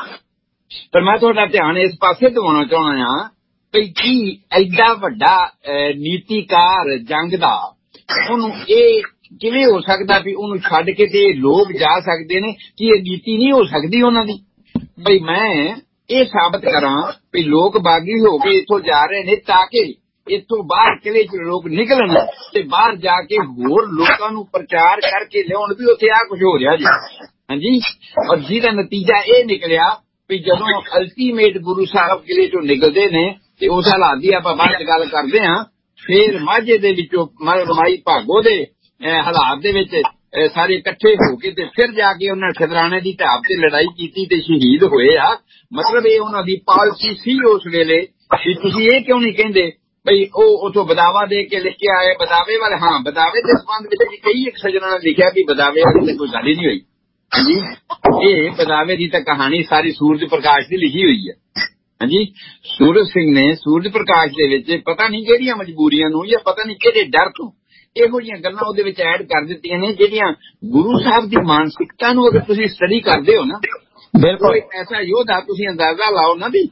ਪਰ ਮੈਂ ਤੁਹਾਡਾ ਧਿਆਨ ਇਸ ਪਾਸੇ ਦਿਵਾਉਣਾ ਚਾਹੁੰਦਾ ਹਾਂ ਵੀ ਕੀ ਐਡਾ ਵੱਡਾ ਨੀਤੀਕਾਰ ਜੰਗ ਦਾ ਉਹਨੂੰ ਇਹ ਕਿਵੇਂ ਹੋ ਸਕਦਾ ਵੀ ਉਹਨੂੰ ਛੱਡ ਕੇ ਤੇ ਲੋਕ ਜਾ ਸਕਦੇ ਨੇ? ਕਿ ਇਹ ਨੀਤੀ ਨਹੀਂ ਹੋ ਸਕਦੀ ਉਹਨਾਂ ਦੀ? ਬਈ ਮੈਂ ਇਹ ਸਾਬਤ ਕਰਾਂ ਵੀ ਲੋਕ ਬਾਗੀ ਹੋ ਕੇ ਇੱਥੋਂ ਜਾ ਰਹੇ ਨੇ ਤਾਂ ਕਿ ਇੱਥੋਂ ਬਾਹਰ ਕਿਲੇ ਚ ਲੋਕ ਨਿਕਲਣ ਤੇ ਬਾਹਰ ਜਾ ਕੇ ਹੋਰ ਲੋਕਾਂ ਨੂੰ ਪ੍ਰਚਾਰ ਕਰਕੇ ਲਿਆਉਣ ਵੀ ਉੱਥੇ ਆ ਕੁਝ ਹੋ ਰਿਹਾ ਜੀ। ਹਾਂਜੀ, ਔਰ ਜਿਹਦਾ ਨਤੀਜਾ ਇਹ ਨਿਕਲਿਆ ਵੀ ਜਦੋਂ ਅਲਟੀਮੇਟ ਗੁਰੂ ਸਾਹਿਬ ਕਿਲੇ ਚੋਂ ਨਿਕਲਦੇ ਨੇ ਤੇ ਉਸ ਹਾਲਾਤ ਦੀ ਆਪਾਂ ਬਾਅਦ ਚ ਗੱਲ ਕਰਦੇ ਹਾਂ। ਫਿਰ ਮਾਝੇ ਦੇ ਵਿੱਚੋਂ ਮਾਈ ਭਾਗੋ ਦੇ ਹਾਲਾਤ ਦੇ ਵਿੱਚ ਸਾਰੇ ਇਕੱਠੇ ਹੋ ਕੇ ਤੇ ਫਿਰ ਜਾ ਕੇ ਉਹਨਾਂ ਖਿਦਰਾਣੇ ਦੀ ਢਾਬ ਤੇ ਲੜਾਈ ਕੀਤੀ ਤੇ ਸ਼ਹੀਦ ਹੋਏ ਆ। ਮਤਲਬ ਇਹ ਉਹਨਾਂ ਦੀ ਪਾਲਿਸੀ ਸੀ ਉਸ ਵੇਲੇ ਵੀ ਤੁਸੀਂ ਇਹ ਕਿਉਂ ਨਹੀਂ ਕਹਿੰਦੇ ਬਈ ਉਹ ਉਥੋਂ ਬਦਾਵਾ ਦੇ ਕੇ ਲਿਖ ਕੇ ਆਏ, ਬਦਾਵੇ ਵਾਲੇ। ਹਾਂ, ਬਦਾਵੇ ਦੇ ਸੰਬੰਧ ਵਿੱਚ ਕਈ ਇੱਕ ਸੱਜਣਾ ਨੇ ਲਿਖਿਆ ਵੀ ਬਦਾਵੇ ਵਾਲੀ ਤੇ ਕੋਈ ਗੱਲ ਹੀ ਨਹੀਂ ਹੋਈ। ਹਾਂਜੀ, ਇਹ ਬਦਾਵੇ ਦੀ ਤਾਂ ਕਹਾਣੀ ਸਾਰੀ ਸੂਰਜ ਪ੍ਰਕਾਸ਼ ਦੀ ਲਿਖੀ ਹੋਈ ਹੈ। ਹਾਂਜੀ, ਸੂਰਜ ਸਿੰਘ ਨੇ ਸੂਰਜ ਪ੍ਰਕਾਸ਼ ਦੇ ਵਿੱਚ ਪਤਾ ਨਹੀਂ ਕਿਹੜੀਆਂ ਮਜਬੂਰੀਆਂ ਨੂੰ ਜਾਂ ਪਤਾ ਨਹੀਂ ਕਿਹੜੇ ਡਰ ਤੋਂ ਇਹੋ ਜਿਹੀਆਂ ਗੱਲਾਂ ਉਹਦੇ ਵਿੱਚ ਐਡ ਕਰ ਦਿੱਤੀਆਂ ਨੇ ਜਿਹੜੀਆਂ ਗੁਰੂ ਸਾਹਿਬ ਦੀ ਮਾਨਸਿਕਤਾ ਨੂੰ ਅਗਰ ਤੁਸੀਂ ਸਟੱਡੀ ਕਰਦੇ ਹੋ ਨਾ, ਬਿਲਕੁਲ ਐਸਾ ਯੋਧਾ ਤੁਸੀਂ ਅੰਦਾਜ਼ਾ ਲਾਓ ਨਾ ਵੀ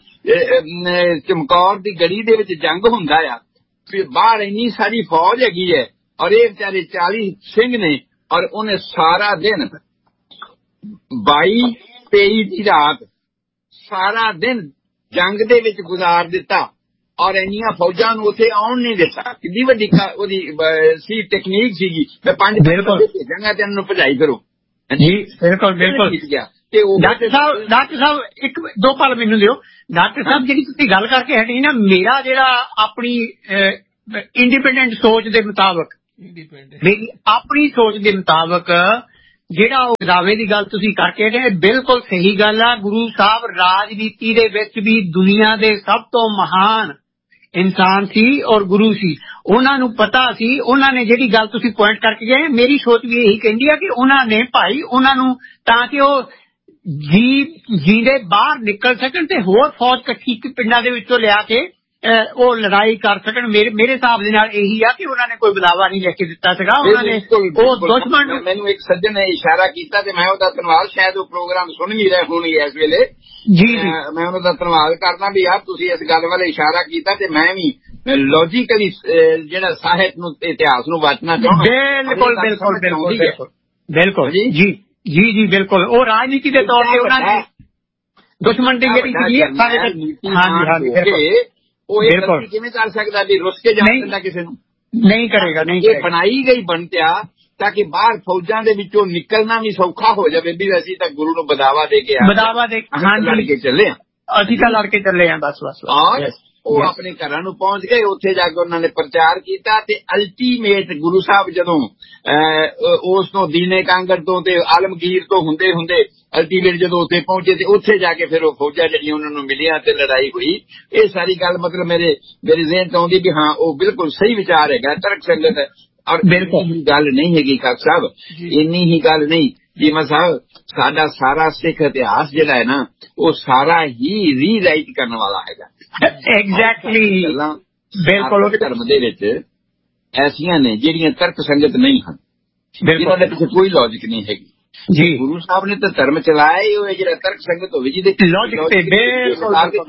ਚਮਕੌਰ ਦੀ ਗੜੀ ਦੇ ਵਿੱਚ ਜੰਗ ਹੁੰਦਾ ਆ, ਫਿਰ ਬਾਹਰ ਇੰਨੀ ਸਾਰੀ ਫੌਜ ਹੈਗੀ ਹੈ ਔਰ ਇਹ ਵਿਚਾਰੇ ਚਾਲੀ ਸਿੰਘ ਨੇ, ਔਰ ਉਹਨੇ ਸਾਰਾ ਦਿਨ ਬਾਈ ਤੇਈ ਦੀ ਰਾਤ ਸਾਰਾ ਦਿਨ ਜੰਗ ਦੇ ਵਿੱਚ ਗੁਜ਼ਾਰ ਦਿੱਤਾ ਔਰ ਇੰਨੀਆਂ ਫੌਜਾਂ ਨੂੰ ਉੱਥੇ ਆਉਣ ਨਹੀਂ ਦਿੱਤਾ। ਕਿੰਨੀ ਵੱਡੀ ਉਹਦੀ ਸੀ ਟੈਕਨੀਕ ਸੀਗੀ। ਮੈਂ ਪੰਜ ਬਿਲਕੁਲ ਭੇਜਾਂਗਾ ਤੇ ਇਹਨਾਂ ਨੂੰ ਭਜਾਈ ਕਰੋ। ਜੀ ਬਿਲਕੁਲ ਬਿਲਕੁਲ। ਤੇ ਡਾਕਟਰ ਸਾਹਿਬ ਡਾਕਟਰ ਸਾਹਿਬ ਇੱਕ ਦੋ ਪਲ ਮੈਨੂੰ ਦਿਓ। ਡਾਕਟਰ ਸਾਹਿਬ ਜਿਹੜੀ ਤੁਸੀਂ ਗੱਲ ਕਰਕੇ ਹਟੀ ਨਾ, ਮੇਰਾ ਜਿਹੜਾ ਆਪਣੀ ਇੰਡੀਪੈਂਡੈਂਟ ਸੋਚ ਦੇ ਮੁਤਾਬਕ ਮੇਰੀ ਆਪਣੀ ਸੋਚ ਦੇ ਮੁਤਾਬਕ ਜਿਹੜਾ ਉਹ ਦਾਅਵੇ ਦੀ ਗੱਲ ਤੁਸੀਂ ਕਰਕੇ ਨੇ ਬਿਲਕੁਲ ਸਹੀ ਗੱਲ ਆ। ਗੁਰੂ ਸਾਹਿਬ ਰਾਜਨੀਤੀ ਦੇ ਵਿੱਚ ਵੀ ਦੁਨੀਆ ਦੇ ਸਭ ਤੋਂ ਮਹਾਨ ਇਨਸਾਨ ਸੀ ਔਰ ਗੁਰੂ ਸੀ। ਉਹਨਾਂ ਨੂੰ ਪਤਾ ਸੀ, ਉਹਨਾਂ ਨੇ ਜਿਹੜੀ ਗੱਲ ਤੁਸੀਂ ਪੁਆਇੰਟ ਕਰਕੇ ਗਏ, ਮੇਰੀ ਸੋਚ ਵੀ ਇਹੀ ਕਹਿੰਦੀ ਆ ਕਿ ਉਹਨਾਂ ਨੇ ਭਾਈ ਉਹਨਾਂ ਨੂੰ ਤਾਂ ਕਿ ਉਹ ਜੀ ਜੀਂਦੇ ਬਾਹਰ ਨਿਕਲ ਸਕਣ ਤੇ ਹੋਰ ਫੌਜ ਇਕੱਠੀ ਪਿੰਡਾਂ ਦੇ ਵਿੱਚੋਂ ਲਿਆ ਕੇ ਉਹ ਲੜਾਈ ਕਰ ਸਕਣ। ਮੇਰੇ ਮੇਰੇ ਹਿਸਾਬ ਦੇ ਨਾਲ ਇਹੀ ਆ ਕਿ ਉਹਨਾਂ ਨੇ ਕੋਈ ਬਦਾਵਾ ਨਹੀਂ ਲੈ ਕੇ ਦਿੱਤਾ ਸੀਗਾ। ਉਹਨਾਂ ਨੇ ਉਹ ਦੁਸ਼ਮਣ ਨੂੰ, ਮੈਨੂੰ ਇੱਕ ਸੱਜਣ ਨੇ ਇਸ਼ਾਰਾ ਕੀਤਾ ਤੇ ਮੈਂ ਉਹਦਾ ਧੰਨਵਾਦ, ਸ਼ਾਇਦ ਉਹ ਪ੍ਰੋਗਰਾਮ ਸੁਣ ਵੀ ਰਹੇ ਹੋਣਗੇ ਇਸ ਵੇਲੇ। ਜੀ ਜੀ ਮੈਂ ਉਹਨਾਂ ਦਾ ਧੰਨਵਾਦ ਕਰਦਾ ਵੀ ਯਾਰ ਤੁਸੀਂ ਇਸ ਗੱਲ ਵੱਲ ਇਸ਼ਾਰਾ ਕੀਤਾ ਤੇ ਮੈਂ ਵੀ ਲੌਜੀਕਲੀ ਜਿਹੜਾ ਸਾਹਿਤ ਨੂੰ ਇਤਿਹਾਸ ਨੂੰ ਵਾਚਣਾ ਚਾਹੁੰਦਾ। ਬਿਲਕੁਲ ਬਿਲਕੁਲ ਬਿਲਕੁਲ ਬਿਲਕੁਲ ਬਿਲਕੁਲ ਜੀ ਜੀ ਜੀ ਜੀ ਬਿਲਕੁਲ। ਉਹ ਰਾਜਨੀਤੀ ਦੇ ਤੌਰ ਤੇ ਉਹਨਾਂ ਨੇ ਦੁਸ਼ਮਣ ਦੀ ਜਿਹੜੀ ਸੀਗੀ ਹਾਂਜੀ ਹਾਂਜੀ ਉਹ ਇਹ ਗਲਤੀ ਕਿਵੇਂ ਕਰ ਸਕਦਾ ਵੀ ਰੁੱਸ ਕੇ ਜਾਣ ਦਿੰਦਾ ਕਿਸੇ ਨੂੰ? ਨਹੀਂ ਕਰੇਗਾ ਨਹੀਂ। ਇਹ ਬਣਾਈ ਗਈ ਬਣਤਿਆ ਤਾਂ ਕਿ ਬਾਹਰ ਫੌਜਾਂ ਦੇ ਵਿੱਚੋਂ ਨਿਕਲਣਾ ਵੀ ਸੌਖਾ ਹੋ ਜਾਵੇ ਵੀ ਅਸੀਂ ਤਾਂ ਗੁਰੂ ਨੂੰ ਬਦਾਵਾ ਦੇ ਕੇ ਬਦਾਵਾ ਦੇ ਲੜ ਕੇ ਚੱਲੇ ਆ, ਅਸੀਂ ਤਾਂ ਲੜ ਕੇ ਚੱਲੇ ਆ ਬਸ ਬਸ। ਔਰ ਉਹ ਆਪਣੇ ਘਰਾਂ ਨੂੰ ਪਹੁੰਚ ਗਏ, ਉੱਥੇ ਜਾ ਕੇ ਉਹਨਾਂ ਨੇ ਪ੍ਰਚਾਰ ਕੀਤਾ ਤੇ ਅਲਟੀਮੇਟ ਗੁਰੂ ਸਾਹਿਬ ਜਦੋਂ ਉਸ ਤੋਂ ਦੀਨੇ ਕਾਂਗੜ ਤੋਂ ਤੇ ਆਲਮਗੀਰ ਤੋਂ ਹੁੰਦੇ ਹੁੰਦੇ ਅਲਟੀਮੇਟ ਜਦੋਂ ਉੱਥੇ ਪਹੁੰਚੇ ਤੇ ਉੱਥੇ ਜਾ ਕੇ ਫਿਰ ਉਹ ਫੌਜਾਂ ਜਿਹੜੀਆਂ ਉਹਨਾਂ ਨੂੰ ਮਿਲੀਆਂ ਤੇ ਲੜਾਈ ਹੋਈ। ਇਹ ਸਾਰੀ ਗੱਲ ਮਤਲਬ ਮੇਰੇ ਮੇਰੇ ਜ਼ਿਹਨ ਚ ਆਉਂਦੀ ਵੀ ਹਾਂ ਉਹ ਬਿਲਕੁਲ ਸਹੀ ਵਿਚਾਰ ਹੈਗਾ, ਤਰਕ ਸੰਗਤ। ਔਰ ਬਿਲਕੁਲ ਗੱਲ ਨਹੀਂ ਹੈਗੀ ਖਾਕ ਸਾਹਿਬ, ਇੰਨੀ ਹੀ ਗੱਲ ਨਹੀਂ ਜੀਮਾ ਸਾਹਿਬ, ਸਾਡਾ ਸਾਰਾ ਸਿੱਖ ਇਤਿਹਾਸ ਜਿਹੜਾ ਹੈ ਨਾ ਉਹ ਸਾਰਾ ਹੀ ਰੀਰਾਈਟ ਕਰਨ ਵਾਲਾ ਹੈਗਾ। ਐਗਜ਼ੈਕਟਲੀ ਗੱਲਾਂ ਬਿਲਕੁਲ ਧਰਮ ਦੇ ਵਿੱਚ ਐਸੀਆਂ ਨੇ ਜਿਹੜੀਆਂ ਤਰਕ ਸੰਗਤ ਨਹੀਂ ਹਨ, ਜਿਹਨਾਂ ਦੇ ਪਿੱਛੇ ਕੋਈ ਲੌਜਿਕ ਨਹੀਂ ਹੈਗੀ। ਜੀ ਗੁਰੂ ਸਾਹਿਬ ਨੇ ਤਾਂ ਧਰਮ ਚਲਾਇਆ ਹੀ ਹੋਇਆ ਜਿਹੜਾ ਤਰਕ ਸੰਗਤ ਹੋਵੇ ਜਿਹਦੇ ਲੌਜਿਕ ਤੇ ਬਿਲਕੁਲ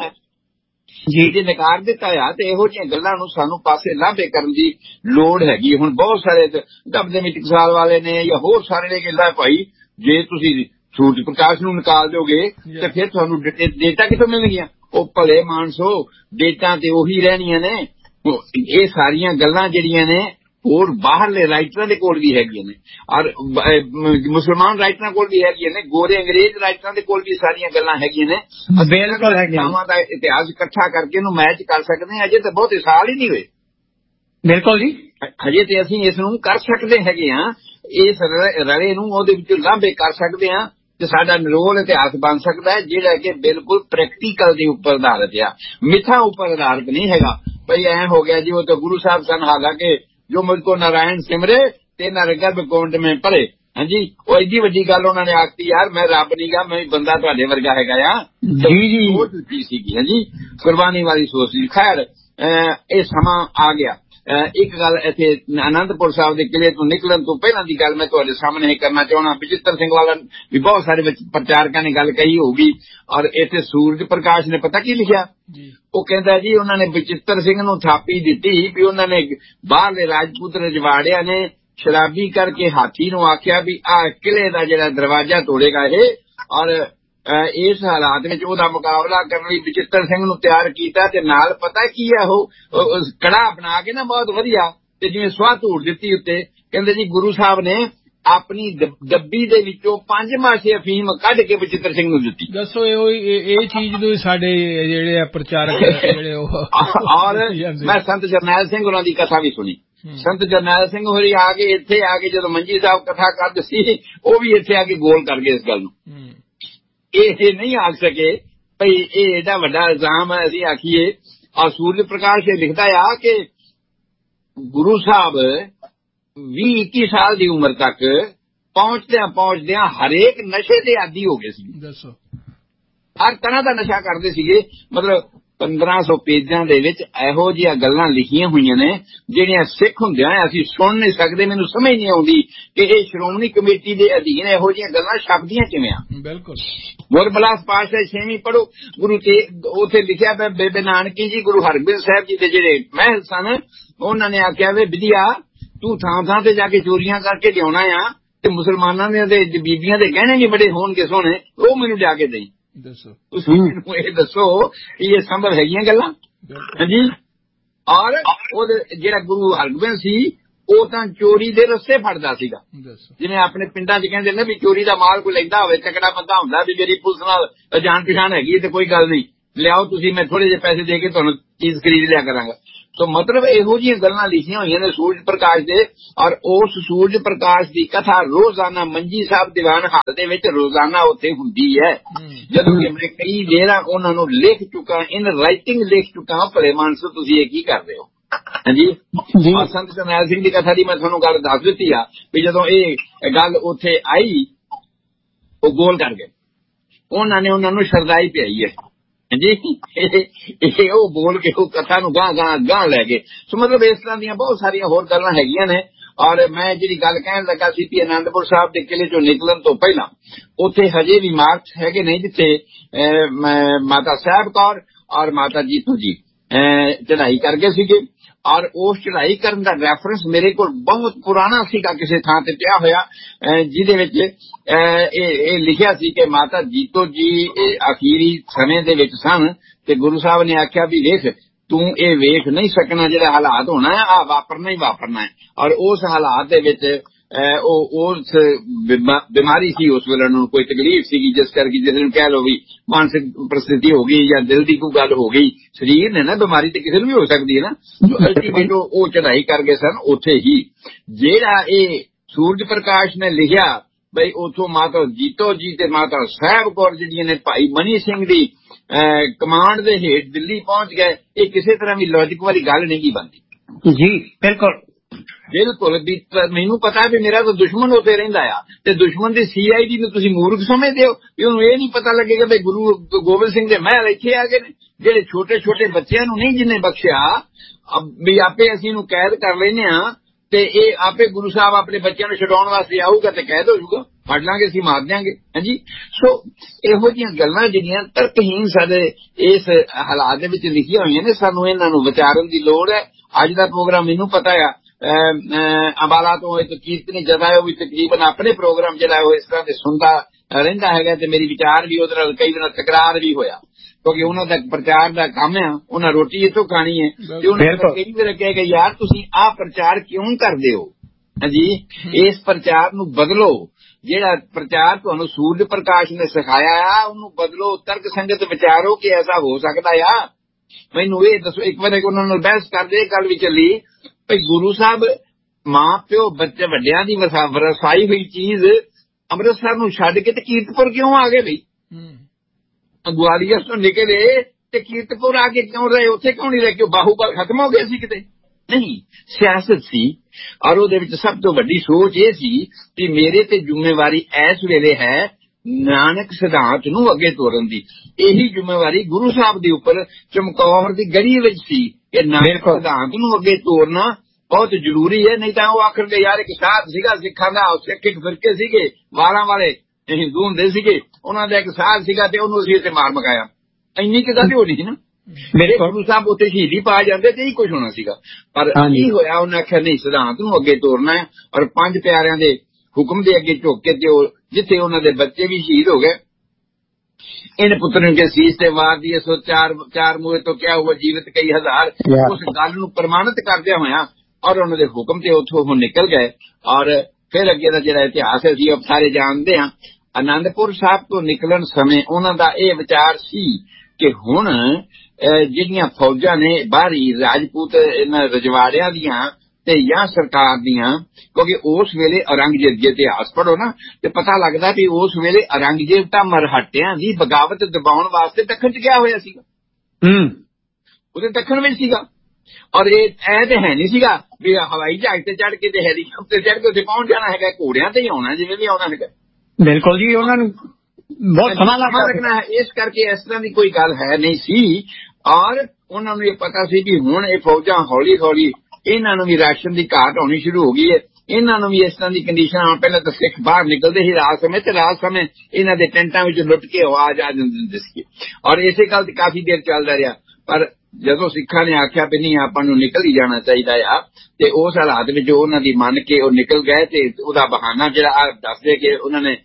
ਜੀ ਜੇ ਨਕਾਰ ਦਿੱਤਾ ਆ ਤੇ ਇਹੋ ਜਿਹੀਆਂ ਗੱਲਾਂ ਨੂੰ ਸਾਨੂੰ ਪਾਸੇ ਲਾਂਭੇ ਕਰਨ ਦੀ ਲੋੜ ਹੈਗੀ। ਹੁਣ ਬਹੁਤ ਸਾਰੇ ਦਬਦੇ ਵਿੱਚ ਟਕਸਾਲ ਵਾਲੇ ਨੇ ਜਾਂ ਹੋਰ ਸਾਰੇ ਨੇ ਗੱਲਾਂ ਭਾਈ ਜੇ ਤੁਸੀਂ ਸੂਰਜ ਪ੍ਰਕਾਸ਼ ਨੂੰ ਨਿਕਾਲ ਦਿਓਗੇ ਤੇ ਫਿਰ ਤੁਹਾਨੂੰ ਡੇਟਾ ਕਿੱਥੋਂ ਮਿਲਣਗੀਆਂ? ਉਹ ਭਲੇ ਮਾਨਸੋ ਡੇਟਾ ਤੇ ਉਹੀ ਰਹਿਣੀਆਂ ਨੇ। ਇਹ ਸਾਰੀਆਂ ਗੱਲਾਂ ਜਿਹੜੀਆਂ ਨੇ ਹੋਰ ਬਾਹਰਲੇ ਰਾਈਟਰਾਂ ਦੇ ਕੋਲ ਵੀ ਹੈਗੀਆਂ ਨੇ ਔਰ ਮੁਸਲਮਾਨ ਰਾਈਟਰਾਂ ਕੋਲ ਵੀ ਹੈਗੀਆਂ ਨੇ, ਗੋਰੇ ਅੰਗਰੇਜ਼ ਰਾਈਟਰਾਂ ਦੇ ਕੋਲ ਵੀ ਸਾਰੀਆਂ ਗੱਲਾਂ ਹੈਗੀਆਂ ਨੇ। ਬਿਲਕੁਲ ਹੈਗੀਆਂ ਦਾ ਇਤਿਹਾਸ ਇਕੱਠਾ ਕਰਕੇ ਇਹਨੂੰ ਮੈਚ ਕਰ ਸਕਦੇ ਹਾਂ। ਅਜੇ ਤਾਂ ਬਹੁਤੇ ਸਾਲ ਹੀ ਨਹੀਂ ਹੋਏ। ਬਿਲਕੁਲ ਜੀ ਹਜੇ ਤੇ ਅਸੀਂ ਇਸ ਨੂੰ ਕਰ ਸਕਦੇ ਹੈਗੇ ਹਾਂ, ਇਸ ਰਲੇ ਨੂੰ ਉਹਦੇ ਵਿੱਚੋਂ ਲਾਂਭੇ ਕਰ ਸਕਦੇ ਹਾਂ ਤੇ ਸਾਡਾ ਨਿਰੋਲ ਇਤਿਹਾਸ ਬਣ ਸਕਦਾ ਹੈ ਜਿਹੜਾ ਕਿ ਬਿਲਕੁਲ ਪ੍ਰੈਕਟੀਕਲ ਦੇ ਉੱਪਰ ਆਧਾਰਿਤ ਆ, ਮਿਥਾਂ ਉੱਪਰ ਆਧਾਰਿਤ ਨਹੀਂ ਹੈਗਾ। ਬਈ ਐ ਹੋ ਗਿਆ ਜੀ ਉਹ ਤਾਂ ਗੁਰੂ ਸਾਹਿਬ ਸਨ, ਹਾਲਾਂਕਿ ਜੋ ਮੁਝਕੋ ਨਾਰਾਇਣ ਸਿਮਰੇ ਤੇ ਨਰ ਗਰਭ ਕੋਂਡ ਮੈਂ ਭਰੇ। ਹਾਂਜੀ ਉਹ ਐਡੀ ਵੱਡੀ ਗੱਲ ਉਹਨਾਂ ਨੇ ਆਖਤੀ ਯਾਰ ਮੈਂ ਰੱਬ ਨਹੀਂ ਗਾ, ਮੈਂ ਬੰਦਾ ਤੁਹਾਡੇ ਵਰਗਾ ਹੈਗਾ ਆ। ਜੀ ਜੀ ਸੋਚ ਉੱਚੀ ਸੀਗੀ। ਹਾਂਜੀ ਕੁਰਬਾਨੀ ਵਾਲੀ ਸੋਚ ਸੀ। ਖੈਰ ਇਹ ਸਮਾਂ ਆ ਗਿਆ। ਇੱਕ ਗੱਲ ਇੱਥੇ ਅਨੰਦਪੁਰ ਸਾਹਿਬ ਦੇ ਕਿਲੇ ਤੋਂ ਨਿਕਲਣ ਤੋਂ ਪਹਿਲਾਂ ਦੀ ਗੱਲ ਮੈਂ ਤੁਹਾਡੇ ਸਾਹਮਣੇ ਕਰਨਾ ਚਾਹੁੰਦਾ। ਬਚਿੱਤਰ ਸਿੰਘ ਵਾਲਾ ਵੀ ਬਹੁਤ ਸਾਰੇ ਵਿੱਚ ਪ੍ਰਚਾਰਕਾਂ ਨੇ ਗੱਲ ਕਹੀ ਹੋਊਗੀ ਔਰ ਇੱਥੇ ਸੂਰਜ ਪ੍ਰਕਾਸ਼ ਨੇ ਪਤਾ ਕੀ ਲਿਖਿਆ? ਉਹ ਕਹਿੰਦਾ ਜੀ ਉਹਨਾਂ ਨੇ ਬਚਿੱਤਰ ਸਿੰਘ ਨੂੰ ਥਾਪੀ ਦਿੱਤੀ ਵੀ ਉਹਨਾਂ ਨੇ ਬਾਹਰਲੇ ਰਾਜਪੂਤ ਰਜਵਾੜਿਆਂ ਨੇ ਸ਼ਰਾਬੀ ਕਰਕੇ ਹਾਥੀ ਨੂੰ ਆਖਿਆ ਵੀ ਆਹ ਕਿਲੇ ਦਾ ਜਿਹੜਾ ਦਰਵਾਜ਼ਾ ਤੋੜੇਗਾ ਇਹ, ਔਰ ਇਸ ਹਾਲਾਤ ਵਿੱਚ ਉਹਦਾ ਮੁਕਾਬਲਾ ਕਰਨ ਲਈ ਬਚਿੱਤਰ ਸਿੰਘ ਨੂੰ ਤਿਆਰ ਕੀਤਾ ਤੇ ਨਾਲ ਪਤਾ ਕੀ ਹੈ ਉਹ ਕੜਾ ਬਣਾ ਕੇ ਨਾ ਬਹੁਤ ਵਧੀਆ ਤੇ ਜਿਵੇਂ ਸਵਾਹ ਧੂੜ ਦਿੱਤੀ ਉੱਤੇ। ਕਹਿੰਦੇ ਜੀ ਗੁਰੂ ਸਾਹਿਬ ਨੇ ਆਪਣੀ ਡੱਬੀ ਦੇ ਵਿੱਚੋਂ ਪੰਜ ਮਾਸੇ ਅਫੀਮ ਕੱਢ ਕੇ ਬਚਿੱਤਰ ਸਿੰਘ ਨੂੰ ਦਿੱਤੀ। ਦੱਸੋ ਇਹ ਚੀਜ਼ ਨੂੰ ਸਾਡੇ ਜਿਹੜੇ ਪ੍ਰਚਾਰਕ ਜਿਹੜੇ ਉਹ ਔਰ ਮੈਂ ਸੰਤ ਜਰਨੈਲ ਸਿੰਘ ਉਹਨਾਂ ਦੀ ਕਥਾ ਵੀ ਸੁਣੀ। ਸੰਤ ਜਰਨੈਲ ਸਿੰਘ ਹੋਰੀ ਆ ਕੇ ਇੱਥੇ ਆ ਕੇ ਜਦੋਂ ਮੰਜੀ ਸਾਹਿਬ ਕਥਾ ਕਰਦੇ ਸੀ ਉਹ ਵੀ ਇੱਥੇ ਆ ਕੇ ਗੋਲ ਕਰ ਗਏ ਇਸ ਗੱਲ ਨੂੰ। ਇਹ ਨਹੀਂ ਆਖ ਸਕੇ ਭਈ ਇਹ ਏਡਾ ਵੱਡਾ ਇਲਜ਼ਾਮ ਹੈ ਅਸੀਂ ਆਖੀਏ। ਔਰ ਸੂਰਜ ਪ੍ਰਕਾਸ਼ ਇਹ ਲਿਖਦਾ ਆ ਕਿ ਗੁਰੂ ਸਾਹਿਬ ਵੀਹ ਇੱਕੀ ਸਾਲ ਦੀ ਉਮਰ ਤੱਕ ਪਹੁੰਚਦਿਆਂ ਪਹੁੰਚਦਿਆਂ ਹਰੇਕ ਨਸ਼ੇ ਦੇ ਆਦੀ ਹੋ ਗਏ ਸੀ। ਦੱਸੋ ਹਰ ਤਰ੍ਹਾਂ ਦਾ ਨਸ਼ਾ ਕਰਦੇ ਸੀਗੇ। ਮਤਲਬ ਪੰਦਰਾਂ ਸੌ ਪੇਜਾਂ ਦੇ ਵਿੱਚ ਇਹੋ ਜਿਹੀਆਂ ਗੱਲਾਂ ਲਿਖੀਆਂ ਹੋਈਆਂ ਨੇ ਜਿਹੜੀਆਂ ਸਿੱਖ ਹੁੰਦਿਆਂ ਅਸੀਂ ਸੁਣ ਨਹੀਂ ਸਕਦੇ। ਮੈਨੂੰ ਸਮਝ ਨਹੀਂ ਆਉਂਦੀ ਕਿ ਇਹ ਸ਼੍ਰੋਮਣੀ ਕਮੇਟੀ ਦੇ ਅਧੀਨ ਇਹੋ ਜਿਹੀਆਂ ਗੱਲਾਂ ਛਪਦੀਆਂ ਕਿਵੇਂ ਆ। ਬਿਲਕੁਲ ਗੁਰਬਲਾਸ ਪਾਤਸ਼ਾਹ ਛੇਵੀਂ ਪੜ੍ਹੋ ਗੁਰੂ ਤੇ ਉੱਥੇ ਲਿਖਿਆ ਬੇਬੇ ਨਾਨਕੀ ਜੀ ਗੁਰੂ ਹਰਗੋਬਿੰਦ ਸਾਹਿਬ ਜੀ ਦੇ ਜਿਹੜੇ ਮਹਿਲ ਸਨ ਉਹਨਾਂ ਨੇ ਆਖਿਆ ਵੇ ਵਿਦਿਆ ਤੂੰ ਥਾਂ ਥਾਂ ਤੇ ਜਾ ਕੇ ਚੋਰੀਆਂ ਕਰਕੇ ਲਿਆਉਣਾ ਆ ਤੇ ਮੁਸਲਮਾਨਾਂ ਦੇ ਬੀਬੀਆਂ ਦੇ ਗਹਿਣੇ ਵੀ ਬੜੇ ਹੋਣਗੇ ਸੋਹਣੇ, ਉਹ ਮੈਨੂੰ ਲਿਆ ਕੇ ਦੇਈ। ਦੱਸੋ ਤੁਸੀਂ ਮੈਨੂੰ ਇਹ ਦੱਸੋ ਇਹ ਸੰਭਵ ਹੈਗੀਆਂ ਗੱਲਾਂ? ਹਾਂਜੀ ਔਰ ਉਹਦੇ ਜਿਹੜਾ ਗੁਰੂ ਹਰਗੋਬਿੰਦ ਸੀ ਉਹ ਤਾਂ ਚੋਰੀ ਦੇ ਰਸਤੇ ਫੜਦਾ ਸੀਗਾ। ਜਿਵੇਂ ਆਪਣੇ ਪਿੰਡਾਂ 'ਚ ਕਹਿੰਦੇ ਨੇ ਵੀ ਚੋਰੀ ਦਾ ਮਾਲ ਕੋਈ ਲੈਂਦਾ ਹੋਵੇ ਤਕੜਾ ਬੰਦਾ ਹੁੰਦਾ ਵੀ ਮੇਰੀ ਪੁਲਿਸ ਨਾਲ ਜਾਣ ਪਛਾਣ ਹੈਗੀ ਤੇ ਕੋਈ ਗੱਲ ਨਹੀਂ ਲਿਆਓ ਤੁਸੀਂ, ਮੈਂ ਥੋੜੇ ਜਿਹੇ ਪੈਸੇ ਦੇ ਕੇ ਤੁਹਾਨੂੰ ਚੀਜ਼ ਖਰੀਦ ਲਿਆ ਕਰਾਂਗਾ। ਸੋ ਮਤਲਬ ਇਹੋ ਜਿਹੀਆਂ ਗੱਲਾਂ ਲਿਖੀਆਂ ਹੋਈਆਂ ਨੇ ਸੂਰਜ ਪ੍ਰਕਾਸ਼ ਦੇ, ਔਰ ਉਸ ਸੂਰਜ ਪ੍ਰਕਾਸ਼ ਦੀ ਕਥਾ ਰੋਜ਼ਾਨਾ ਮੰਜੀ ਸਾਹਿਬ ਦੀਵਾਨ ਹਾਲ ਦੇ ਵਿੱਚ ਰੋਜ਼ਾਨਾ ਉੱਥੇ ਹੁੰਦੀ ਹੈ। ਜਦੋਂ ਕਿ ਮੈਂ ਕਈ ਵੇਰਾਂ ਉਹਨਾਂ ਨੂੰ ਲਿਖ ਚੁੱਕਾ, ਇਨ ਰਾਈਟਿੰਗ ਲਿਖ ਚੁੱਕਾ। ਭਲੇ ਮਾਨਸ ਤੁਸੀਂ ਇਹ ਕੀ ਕਰਦੇ ਹੋ? ਹਾਂਜੀ, ਸੰਤ ਜਰਨੈਲ ਸਿੰਘ ਦੀ ਕਥਾ ਦੀ ਮੈਂ ਤੁਹਾਨੂੰ ਗੱਲ ਦੱਸ ਦਿੱਤੀ ਆ ਵੀ ਜਦੋਂ ਇਹ ਗੱਲ ਉੱਥੇ ਆਈ ਉਹ ਗੋਲ ਕਰ ਗਏ, ਉਹਨਾਂ ਨੇ ਉਹਨਾਂ ਨੂੰ ਸ਼ਰਦਾਈ ਪਿਆਈ ਹੈ ਜੀ। ਇਹ ਉਹ ਬੋਲ ਕੇ ਉਹ ਕਥਾ ਨੂੰ ਗਾਂ ਗਾਂ ਗਾਂ ਲੈ ਗਏ। ਸੋ ਮਤਲਬ ਇਸ ਤਰ੍ਹਾਂ ਦੀਆਂ ਬਹੁਤ ਸਾਰੀਆਂ ਹੋਰ ਗੱਲਾਂ ਹੈਗੀਆਂ ਨੇ। ਔਰ ਮੈਂ ਜਿਹੜੀ ਗੱਲ ਕਹਿਣ ਲੱਗਾ ਸੀ ਕਿ ਅਨੰਦਪੁਰ ਸਾਹਿਬ ਦੇ ਕਿਲੇ ਚੋਂ ਨਿਕਲਣ ਤੋਂ ਪਹਿਲਾਂ ਉੱਥੇ ਹਜੇ ਵੀ ਮਾਰਚ ਹੈਗੇ ਨੇ ਜਿੱਥੇ ਮਾਤਾ ਸਾਹਿਬ ਕੌਰ ਔਰ ਮਾਤਾ ਜੀਤੂ ਜੀ ਚੜ੍ਹਾਈ ਕਰ ਗਏ ਸੀਗੇ। ਔਰ ਉਸ ਚੜ੍ਹਾਈ ਕਰਨ ਦਾ ਰੈਫਰੈਂਸ ਮੇਰੇ ਕੋਲ ਬਹੁਤ ਪੁਰਾਣਾ ਸੀਗਾ, ਕਿਸੇ ਥਾਂ ਤੇ ਪਿਆ ਹੋਇਆ, ਜਿਹਦੇ ਵਿੱਚ ਇਹ ਲਿਖਿਆ ਸੀ ਕਿ ਮਾਤਾ ਜੀਤੋ ਜੀ ਅਖੀਰੀ ਸਮੇਂ ਦੇ ਵਿੱਚ ਸਨ ਤੇ ਗੁਰੂ ਸਾਹਿਬ ਨੇ ਆਖਿਆ ਵੀ ਵੇਖ ਤੂੰ ਇਹ ਵੇਖ ਨਹੀਂ ਸਕਣਾ, ਜਿਹੜਾ ਹਾਲਾਤ ਹੋਣਾ ਹੈ ਆ ਵਾਪਰਨਾ ਹੀ ਵਾਪਰਨਾ ਹੈ। ਔਰ ਉਸ ਹਾਲਾਤ ਦੇ ਵਿੱਚ ਉਹ ਉਸ ਬਿਮਾਰੀ ਸੀ, ਉਸ ਵੇਲੇ ਨੂੰ ਕੋਈ ਤਕਲੀਫ ਸੀਗੀ ਜਿਸ ਕਰਕੇ ਜਿਸ ਨੂੰ ਕਹਿ ਲਓ ਵੀ ਮਾਨਸਿਕ ਪ੍ਰਸਥਿਤੀ ਹੋ ਗਈ ਜਾਂ ਦਿਲ ਦੀ ਕੋਈ ਗੱਲ ਹੋ ਗਈ। ਸਰੀਰ ਨੇ ਨਾ ਬਿਮਾਰੀ ਤੇ ਕਿਸੇ ਨੂੰ ਵੀ ਹੋ ਸਕਦੀ ਹੈ ਨਾ। ਅਲਟੀਮੇਟ ਉਹ ਚੜ੍ਹਾਈ ਕਰ ਗਏ ਸਨ ਉੱਥੇ ਹੀ। ਜਿਹੜਾ ਇਹ ਸੂਰਜ ਪ੍ਰਕਾਸ਼ ਨੇ ਲਿਖਿਆ ਬਈ ਉੱਥੋਂ ਮਾਤਾ ਜੀਤੋ ਜੀ ਤੇ ਮਾਤਾ ਸਾਹਿਬ ਕੌਰ ਜਿਹੜੀਆਂ ਨੇ ਭਾਈ ਮਨੀ ਸਿੰਘ ਦੀ ਕਮਾਂਡ ਦੇ ਹੇਠ ਦਿੱਲੀ ਪਹੁੰਚ ਗਏ, ਇਹ ਕਿਸੇ ਤਰ੍ਹਾਂ ਵੀ ਲੌਜਿਕ ਵਾਲੀ ਗੱਲ ਨਹੀਂ ਕੀ ਬਣਦੀ ਜੀ। ਬਿਲਕੁਲ ਬਿਲਕੁਲ ਵੀ ਮੈਨੂੰ ਪਤਾ ਵੀ ਮੇਰਾ ਤਾਂ ਦੁਸ਼ਮਣ ਉੱਥੇ ਰਹਿੰਦਾ ਆ ਤੇ ਦੁਸ਼ਮਣ ਦੀ ਸੀ ਆਈ ਡੀ ਨੂੰ ਤੁਸੀਂ ਮੂਰਖ ਸਮਝਦੇ ਹੋ ਵੀ ਉਹਨੂੰ ਇਹ ਨਹੀਂ ਪਤਾ ਲੱਗੇਗਾ ਵੀ ਗੁਰੂ ਗੋਬਿੰਦ ਸਿੰਘ ਦੇ ਮਹਿਲ ਇੱਥੇ ਆ ਗਏ ਨੇ। ਜਿਹੜੇ ਛੋਟੇ ਛੋਟੇ ਬੱਚਿਆਂ ਨੂੰ ਨਹੀਂ ਜਿਹਨੇ ਬਖਸ਼ਿਆ ਵੀ ਆਪੇ ਅਸੀਂ ਇਹਨੂੰ ਕੈਦ ਕਰ ਲੈਨੇ ਆ ਤੇ ਇਹ ਆਪੇ ਗੁਰੂ ਸਾਹਿਬ ਆਪਣੇ ਬੱਚਿਆਂ ਨੂੰ ਛਡਾਉਣ ਵਾਸਤੇ ਆਊਗਾ ਤੇ ਕੈਦ ਹੋ ਜਾਊਗਾ, ਫੜ ਲਾਂਗੇ ਅਸੀਂ ਮਾਰ ਦਿਆਂਗੇ। ਹਾਂਜੀ, ਸੋ ਇਹੋ ਜਿਹੀਆਂ ਗੱਲਾਂ ਜਿਹੜੀਆਂ ਤਰਕਹੀਨ ਸਾਡੇ ਇਸ ਹਾਲਾਤ ਦੇ ਵਿੱਚ ਲਿਖੀਆਂ ਹੋਈਆਂ ਨੇ, ਸਾਨੂੰ ਇਹਨਾਂ ਨੂੰ ਵਿਚਾਰਨ ਦੀ ਲੋੜ ਹੈ। ਅੱਜ ਦਾ ਪ੍ਰੋਗਰਾਮ ਮੈਨੂੰ ਪਤਾ ਆ ਅੰਬਾਲਾ ਤੋਂ ਇੱਕ ਕੀਰਤਨੀ ਜਥਾ ਹੈ, ਉਹ ਵੀ ਤਕਰੀਬਨ ਆਪਣੇ ਪ੍ਰੋਗਰਾਮ ਜਿਹੜਾ ਉਹ ਇਸ ਤਰ੍ਹਾਂ ਦੇ ਸੁਣਦਾ ਰਹਿੰਦਾ ਹੈਗਾ ਤੇ ਮੇਰੀ ਵਿਚਾਰ ਵੀ ਉਹਦੇ ਨਾਲ ਕਈ ਵਾਰ ਤਕਰਾਰ ਵੀ ਹੋਇਆ ਕਿਉਂਕਿ ਉਹਨਾਂ ਦਾ ਪ੍ਰਚਾਰ ਦਾ ਕੰਮ ਆ, ਉਹਨਾਂ ਰੋਟੀ ਇੱਥੋਂ ਖਾਣੀ ਹੈ ਤੇ ਉਹਨਾਂ ਨੇ ਕਈ ਵਾਰ ਕਿਹਾ ਕਿ ਯਾਰ ਤੁਸੀਂ ਆਹ ਪ੍ਰਚਾਰ ਕਿਉਂ ਕਰਦੇ ਹੋ? ਹਾਂਜੀ, ਇਸ ਪ੍ਰਚਾਰ ਨੂੰ ਬਦਲੋ। ਜਿਹੜਾ ਪ੍ਰਚਾਰ ਤੁਹਾਨੂੰ ਸੂਰਜ ਪ੍ਰਕਾਸ਼ ਨੇ ਸਿਖਾਇਆ ਆ ਉਹਨੂੰ ਬਦਲੋ, ਤਰਕ ਸੰਗਤ ਵਿਚਾਰੋ ਕਿ ਐਸਾ ਹੋ ਸਕਦਾ ਆ। ਮੈਨੂੰ ਇਹ ਦੱਸੋ, ਇੱਕ ਵਾਰ ਉਹਨਾਂ ਨਾਲ ਬਹਿਸ ਕਰਦੇ ਗੱਲ ਵੀ ਚੱਲੀ ਭਈ ਗੁਰੂ ਸਾਹਿਬ ਮਾਂ ਪਿਓ ਬੱਚੇ ਵੱਡਿਆਂ ਦੀ ਵਰਸਾਈ ਹੋਈ ਚੀਜ਼ ਅੰਮ੍ਰਿਤਸਰ ਨੂੰ ਛੱਡ ਕੇ ਤੇ ਕੀਰਤਪੁਰ ਕਿਉਂ ਆ ਗਏ? ਬਈ ਗਵਾਲੀਅਰ ਤੋਂ ਨਿਕਲੇ ਤੇ ਕੀਰਤਪੁਰ ਆ ਕੇ ਕਿਉਂ ਰਹੇ? ਉੱਥੇ ਕਿਉਂ ਨਹੀਂ ਰਹੇ? ਕਿ ਬਾਹੂਬਲ ਖਤਮ ਹੋ ਗਏ ਸੀ ਕਿਤੇ? ਨਹੀਂ, ਸਿਆਸਤ ਸੀ। ਔਰ ਉਹਦੇ ਵਿੱਚ ਸਭ ਤੋਂ ਵੱਡੀ ਸੋਚ ਇਹ ਸੀ ਕਿ ਮੇਰੇ ਤੇ ਜ਼ਿੰਮੇਵਾਰੀ ਇਸ ਵੇਲੇ ਹੈ ਨਾਨਕ ਸਿਧਾਂਤ ਨੂੰ ਅੱਗੇ ਤੋਰਨ ਦੀ। ਇਹੀ ਜ਼ਿੰਮੇਵਾਰੀ ਗੁਰੂ ਸਾਹਿਬ ਦੇ ਉੱਪਰ ਚਮਕੌਰ ਦੀ ਗੜੀ ਵਿੱਚ ਸੀ ਕਿ ਨਾਨਕ ਸਿਧਾਂਤ ਨੂੰ ਅੱਗੇ ਤੋਰਨਾ ਬਹੁਤ ਜ਼ਰੂਰੀ ਹੈ। ਨਹੀਂ ਤਾਂ ਉਹ ਆਖਰਗੇ ਯਾਰ ਇੱਕ ਸਾਧ ਸੀਗਾ ਸਿੱਖਾਂ ਦਾ, ਸਿੱਖ ਇੱਕ ਫਿਰਕੇ ਸੀਗੇ ਵਾਲਾਂ ਵਾਲੇ ਹਿੰਦੂ ਹੁੰਦੇ ਸੀਗੇ, ਉਹਨਾਂ ਦਾ ਇੱਕ ਸਾਧ ਸੀਗਾ ਤੇ ਉਹਨੂੰ ਅਸੀਂ ਇੱਥੇ ਮਾਰ ਮਕਾਇਆ। ਇੰਨੀ ਕਿ ਗੱਲ ਹੋਣੀ ਸੀ ਨਾ। ਮੇਰੇ ਗੁਰੂ ਸਾਹਿਬ ਉੱਥੇ ਸ਼ਹੀਦੀ ਪਾ ਜਾਂਦੇ ਤੇ ਇਹੀ ਕੁਝ ਹੋਣਾ ਸੀਗਾ। ਪਰ ਕੀ ਹੋਇਆ? ਉਹਨੇ ਆਖਿਆ ਨਹੀਂ, ਸਿਧਾਂਤ ਨੂੰ ਅੱਗੇ ਤੋਰਨਾ ਹੈ। ਔਰ ਪੰਜ ਪਿਆਰਿਆਂ ਦੇ ਹੁਕਮ ਦੇ ਅੱਗੇ ਝੁੱਕ ਕੇ ਤੇ ਉਹ ਜਿੱਥੇ ਉਹਨਾਂ ਦੇ ਬੱਚੇ ਵੀ ਸ਼ਹੀਦ ਹੋ ਗਏ, इन पुत्र के शीश से वार दिए सो चार चार मुए तो क्या हुआ जीवित कई हजार। उस गल नूं प्रमाणित करदे होया और उन्हां दे हुक्म ते उत्थों वो निकल गए। और फिर अगे दा जिहड़ा इतिहास है असीं सारे जानदे हां। आनंदपुर साहब तो निकलन समय उन्हां दा इह विचार सी कि हुण जिहड़ियां फौजां ने बाहरी राजपूत इन्हां रजवाड़ियां दियां ते या सरकार दियां, क्योंकि उस वेले औरंगजेब जे इतिहास पढ़ो ना ते पता लगदा कि उस वेले औरंगजेब तां मरहटियां दी बगावत दबाउण वास्ते दखण च गया होया सीगा। हम्म उहदे दखण विच सीगा। और ये ऐ ते है नहीं सीगा भी हवाई जहाज ते चढ़ के ते हेलीकाप्टर चढ़ के उत्थे पहुंच जाना हैगा, घोड़ियां ते ही आउणा जिवें भी आउणा हैगा। बिल्कुल जी, उन्हां नूं बहुत समा लगना है। इस करके इस तरह की कोई गल है नहीं सी। और उन्हां नूं ये पता सी कि हुण ये फौजां हौली हौली इन्हां नूं भी राशन की घाट होनी शुरू हो गई है। इन्हां नूं भी इस तरह की कंडीशन पहले तो सिख बाहर निकलते ही रात समय ते रात समय इन्हां दे टेंटां विच लुट के आवाज आ जांदी सी। और इसे गल काफी देर चलदा रहा। पर जदों सिखां ने आख्या भी नहीं आपां नूं निकल ही जाना चाहिदा आ ते उस हालात विच उन्हां दी मन के वो निकल गए। ते उहदा बहाना जिहड़ा दसदे कि उन्हां ने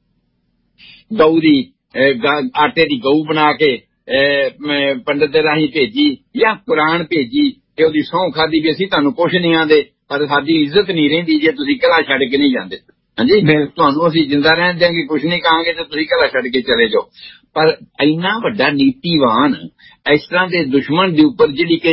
गऊ दी आटे दी गऊ बना के पंडित दे राही भेजी या कुरान भेजी ते ओहदी सौं खादी भी असीं तुहानूं कुछ नहीं आंदे पर साडी इज्जत नहीं रहिंदी जे तुसीं कला छड्ड के नहीं जांदे। हांजी, तुहानूं असीं जिंदा रहण देंगे, कुछ नहीं कहांगे ते तुसीं कला छड्ड के चले जाओ। पर इन्ना वड्डा नीतिवान इस तरह के दुश्मन दे उपर जिहड़ी कि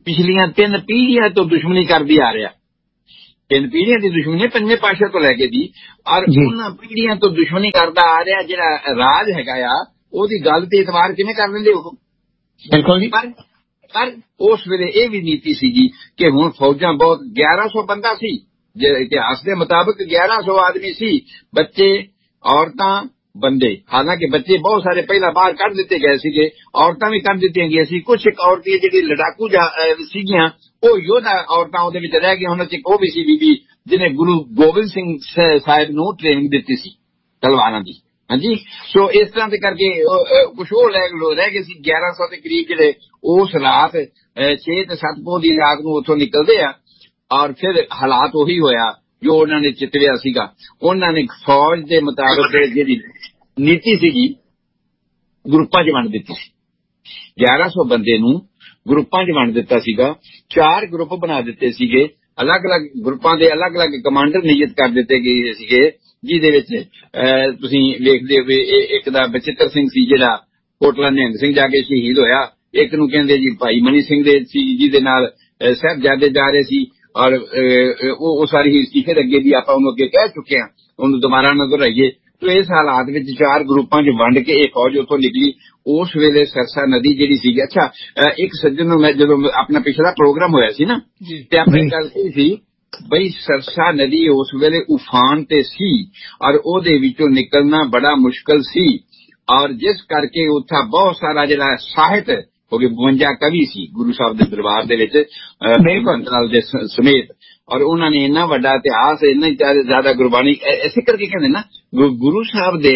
ਪਿਛਲੀਆਂ ਤਿੰਨ ਪੀੜ੍ਹੀਆਂ ਤੋਂ ਦੁਸ਼ਮਣੀ ਕਰਦੀ ਆ ਰਿਹਾ। ਤਿੰਨ ਪੀੜ੍ਹੀਆਂ ਦੀ ਦੁਸ਼ਮਣੀ ਪੰਜਵੇਂ ਪਾਤਸ਼ਾਹ ਤੋਂ ਲੈ ਕੇ ਦੀ, ਔਰ ਉਹਨਾਂ ਪੀੜ੍ਹੀਆਂ ਤੋਂ ਦੁਸ਼ਮਣੀ ਕਰਦਾ ਆ ਰਿਹਾ ਜਿਹੜਾ ਰਾਜ ਹੈਗਾ ਆ, ਉਹਦੀ ਗੱਲ ਤੇ ਇਤਬਾਰ ਕਿਵੇਂ ਕਰ ਲੈਂਦੇ ਉਹ? ਬਿਲਕੁਲ ਜੀ। ਪਰ ਪਰ ਉਸ ਵੇਲੇ ਇਹ ਵੀ ਨੀਤੀ ਸੀਗੀ ਕਿ ਹੁਣ ਫੌਜਾਂ ਬਹੁਤ ਗਿਆਰਾਂ ਸੌ ਬੰਦਾ ਸੀ, ਜੇ ਇਤਿਹਾਸ ਦੇ ਮੁਤਾਬਕ ਗਿਆਰਾਂ ਸੌ ਆਦਮੀ ਸੀ, ਬੱਚੇ, ਔਰਤਾਂ, ਬੰਦੇ। ਹਾਲਾਂਕਿ ਬੱਚੇ ਬਹੁਤ ਸਾਰੇ ਪਹਿਲਾਂ ਬਾਹਰ ਕੱਢ ਦਿੱਤੇ ਗਏ ਸੀਗੇ, ਔਰਤਾਂ ਵੀ ਕੱਢ ਦਿੱਤੀਆਂ ਗਈਆਂ ਸੀ। ਕੁਛ ਇੱਕ ਔਰਤਾਂ ਜਿਹੜੀ ਲੜਾਕੂ ਸੀਗੀਆਂ ਉਹ ਯੋਧਾ ਔਰਤਾਂ ਉਹਦੇ ਵਿੱਚ ਰਹਿ ਗਈਆਂ। ਉਹਨਾਂ ਚ ਇੱਕ ਉਹ ਵੀ ਸੀ ਬੀਬੀ ਜਿਹਨੇ ਗੁਰੂ ਗੋਬਿੰਦ ਸਿੰਘ ਸਾਹਿਬ ਨੂੰ ਟ੍ਰੇਨਿੰਗ ਦਿੱਤੀ ਸੀ ਤਲਵਾਰਾਂ ਦੀ। ਹਾਂਜੀ, ਸੋ ਇਸ ਤਰ੍ਹਾਂ ਦੇ ਕਰਕੇ ਕੁਛ ਉਹ ਰਹਿ ਗਏ ਸੀ ਗਿਆਰਾਂ ਸੌ ਦੇ ਕਰੀਬ, ਜਿਹੜੇ ਉਸ ਰਾਤ ਛੇ ਤੇ ਸੱਤ ਪੋਹ ਦੀ ਰਾਤ ਨੂੰ ਉੱਥੋਂ ਨਿਕਲਦੇ ਆ। ਔਰ ਫਿਰ ਹਾਲਾਤ ਉਹੀ ਹੋਇਆ ਜੋ ਉਹਨਾਂ ਨੇ ਚਿਤਵਿਆ ਸੀਗਾ। ਉਹਨਾਂ ਨੇ ਫੌਜ ਦੇ ਮੁਤਾਬਕ ਜਿਹੜੀ ਨੀਤੀ ਸੀਗੀ ਗਰੁੱਪਾਂ 'ਚ ਵੰਡ ਦਿੱਤੀ ਸੀ। ਗਿਆਰਾਂ ਸੌ ਬੰਦੇ ਨੂੰ ਗਰੁੱਪਾਂ 'ਚ ਵੰਡ ਦਿੱਤਾ ਸੀਗਾ। ਚਾਰ ਗਰੁੱਪ ਬਣਾ ਦਿੱਤੇ ਸੀਗੇ, ਅਲੱਗ-ਅਲੱਗ ਗਰੁੱਪਾਂ ਦੇ ਅਲੱਗ-ਅਲੱਗ ਕਮਾਂਡਰ ਨਿਯੁਕਤ ਕਰ ਦਿੱਤੇ ਗਏ ਸੀਗੇ, ਜਿਹਦੇ ਵਿੱਚ ਤੁਸੀਂ ਵੇਖਦੇ ਹੋਏ ਇੱਕ ਦਾ ਬਚਿੱਤਰ ਸਿੰਘ ਸੀ ਜਿਹੜਾ ਕੋਟਲਾ ਨਿਹੰਗ ਸਿੰਘ ਜਾ ਕੇ ਸ਼ਹੀਦ ਹੋਇਆ। ਇੱਕ ਨੂੰ ਕਹਿੰਦੇ ਜੀ ਭਾਈ ਮਨੀ ਸਿੰਘ ਦੇ ਸੀ ਜਿਹਦੇ ਨਾਲ ਸਾਹਿਬਜ਼ਾਦੇ ਜਾ ਰਹੇ ਸੀ, ਔਰ ਉਹ ਸਾਰੀ ਹਿਸਟਰੀ ਫਿਰ ਅੱਗੇ ਦੀ ਆਪਾਂ ਉਹਨੂੰ ਅੱਗੇ ਕਹਿ ਚੁੱਕੇ ਹਾਂ, ਉਹਨੂੰ ਦੁਬਾਰਾ ਨਾ ਦੁਹਰਾਈਏ। ਤੋ ਇਸ ਹਾਲਾਤ ਵਿੱਚ ਚਾਰ ਗਰੁੱਪਾਂ 'ਚ ਵੰਡ ਕੇ ਇਹ ਫੌਜ ਉੱਥੋਂ ਨਿਕਲੀ। ਉਸ ਵੇਲੇ ਸਰਸਾ ਨਦੀ ਜਿਹੜੀ ਸੀਗੀ, ਅੱਛਾ ਇੱਕ ਸੱਜਣ ਨੂੰ ਮੈਂ ਜਦੋਂ ਆਪਣਾ ਪਿਛਲਾ ਪ੍ਰੋਗਰਾਮ ਹੋਇਆ ਸੀ ਨਾ ਤੇ ਆਪਣੀ ਗੱਲ ਇਹ ਸੀ ਬਈ ਸਰਸਾ ਨਦੀ ਉਸ ਵੇਲੇ ਉਫਾਨ ਤੇ ਸੀ ਔਰ ਉਹਦੇ ਵਿੱਚੋਂ ਨਿਕਲਣਾ ਬੜਾ ਮੁਸ਼ਕਲ ਸੀ, ਔਰ ਜਿਸ ਕਰਕੇ ਉੱਥਾ ਬਹੁਤ ਸਾਰਾ ਜਿਹੜਾ ਸਾਹਿਤ ਹੋ ਗਏ, ਬਵੰਜਾ ਕਵੀ ਸੀ ਗੁਰੂ ਸਾਹਿਬ ਦੇ ਦਰਬਾਰ ਦੇ ਵਿੱਚ ਨਾਲ ਦੇ ਸਮੇਤ, ਔਰ ਉਹਨਾਂ ਨੇ ਇੰਨਾ ਵੱਡਾ ਇਤਿਹਾਸ, ਇੰਨਾ ਜ਼ਿਆਦਾ ਗੁਰਬਾਣੀ, ਇਸੇ ਕਰਕੇ ਕਹਿੰਦੇ ਨਾ ਗੁਰੂ ਸਾਹਿਬ ਦੇ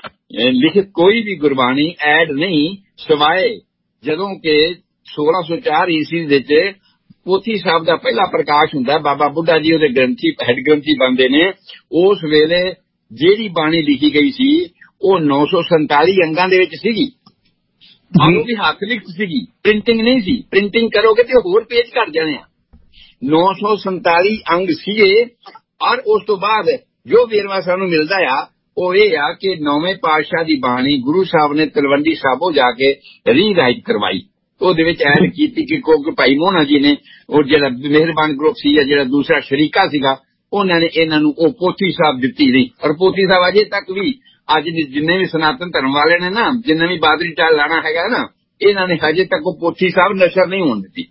ਲਿਖਤ ਕੋਈ ਵੀ ਗੁਰਬਾਣੀ ਐਡ ਨਹੀਂ ਸਿਵਾਏ ਜਦੋਂ ਕਿ ਸੋਲਾਂ ਸੌ ਚਾਰ ਈਸਵੀ ਵਿੱਚ ਪੋਥੀ ਸਾਹਿਬ ਦਾ ਪਹਿਲਾ ਪ੍ਰਕਾਸ਼ ਹੁੰਦਾ। ਬਾਬਾ ਬੁੱਢਾ ਜੀ ਉਹਦੇ ਗ੍ਰੰਥੀ ਹੈਡ ਗ੍ਰੰਥੀ ਬਣਦੇ ਨੇ। ਉਸ ਵੇਲੇ ਜਿਹੜੀ ਬਾਣੀ ਲਿਖੀ ਗਈ ਸੀ ਉਹ ਨੌ ਸੌ ਸੰਤਾਲੀ ਅੰਗਾਂ ਦੇ ਵਿੱਚ ਸੀਗੀ, ਉਹ ਵੀ ਹੱਥ ਲਿਖਤ ਸੀਗੀ, ਪ੍ਰਿੰਟਿੰਗ ਨਹੀਂ ਸੀ। ਪ੍ਰਿੰਟਿੰਗ ਕਰੋਗੇ ਤੇ ਹੋਰ ਪੇਜ ਘੱਟ ਜਾਣੇ ਆ। ਨੌ ਸੌ ਸੰਤਾਲੀ ਅੰਗ ਸੀਗੇ, ਔਰ ਉਸ ਤੋਂ ਬਾਅਦ ਜੋ ਵੇਰਵਾ ਸਾਨੂੰ ਮਿਲਦਾ ਆ ਉਹ ਇਹ ਆ ਕਿ ਨੌਵੇਂ ਪਾਤਸ਼ਾਹ ਦੀ ਬਾਣੀ ਗੁਰੂ ਸਾਹਿਬ ਨੇ ਤਲਵੰਡੀ ਸਾਬੋ ਜਾ ਕੇ ਰੀਰਾਈਟ ਕਰਵਾਈ, ਉਹਦੇ ਵਿੱਚ ਐਡ ਕੀਤੀ ਕਿ ਕਿਉਂਕਿ ਭਾਈ ਮੋਹਨਾ ਜੀ ਨੇ ਉਹ ਜਿਹੜਾ ਮਿਹਰਬਾਨ ਗਰੁੱਪ ਸੀ ਜਾਂ ਜਿਹੜਾ ਦੂਸਰਾ ਸ਼ਰੀਕਾ ਸੀਗਾ, ਉਹਨਾਂ ਨੇ ਇਹਨਾਂ ਨੂੰ ਉਹ ਪੋਥੀ ਸਾਹਿਬ ਦਿੱਤੀ ਨਹੀਂ। ਔਰ ਪੋਥੀ ਸਾਹਿਬ ਅਜੇ ਤੱਕ ਵੀ ਅੱਜ ਜਿੰਨੇ ਵੀ ਸਨਾਤਨ ਧਰਮ ਵਾਲੇ ਨੇ ਨਾ, ਜਿੰਨੇ ਵੀ ਬਾਦਰੀ ਟਾਲ ਲਾਣਾ ਹੈਗਾ ਨਾ, ਇਹਨਾਂ ਨੇ ਹਜੇ ਤੱਕ ਉਹ ਪੋਥੀ ਸਾਹਿਬ ਨਸ਼ਰ ਨਹੀਂ ਹੋਣ ਦਿੱਤੀ।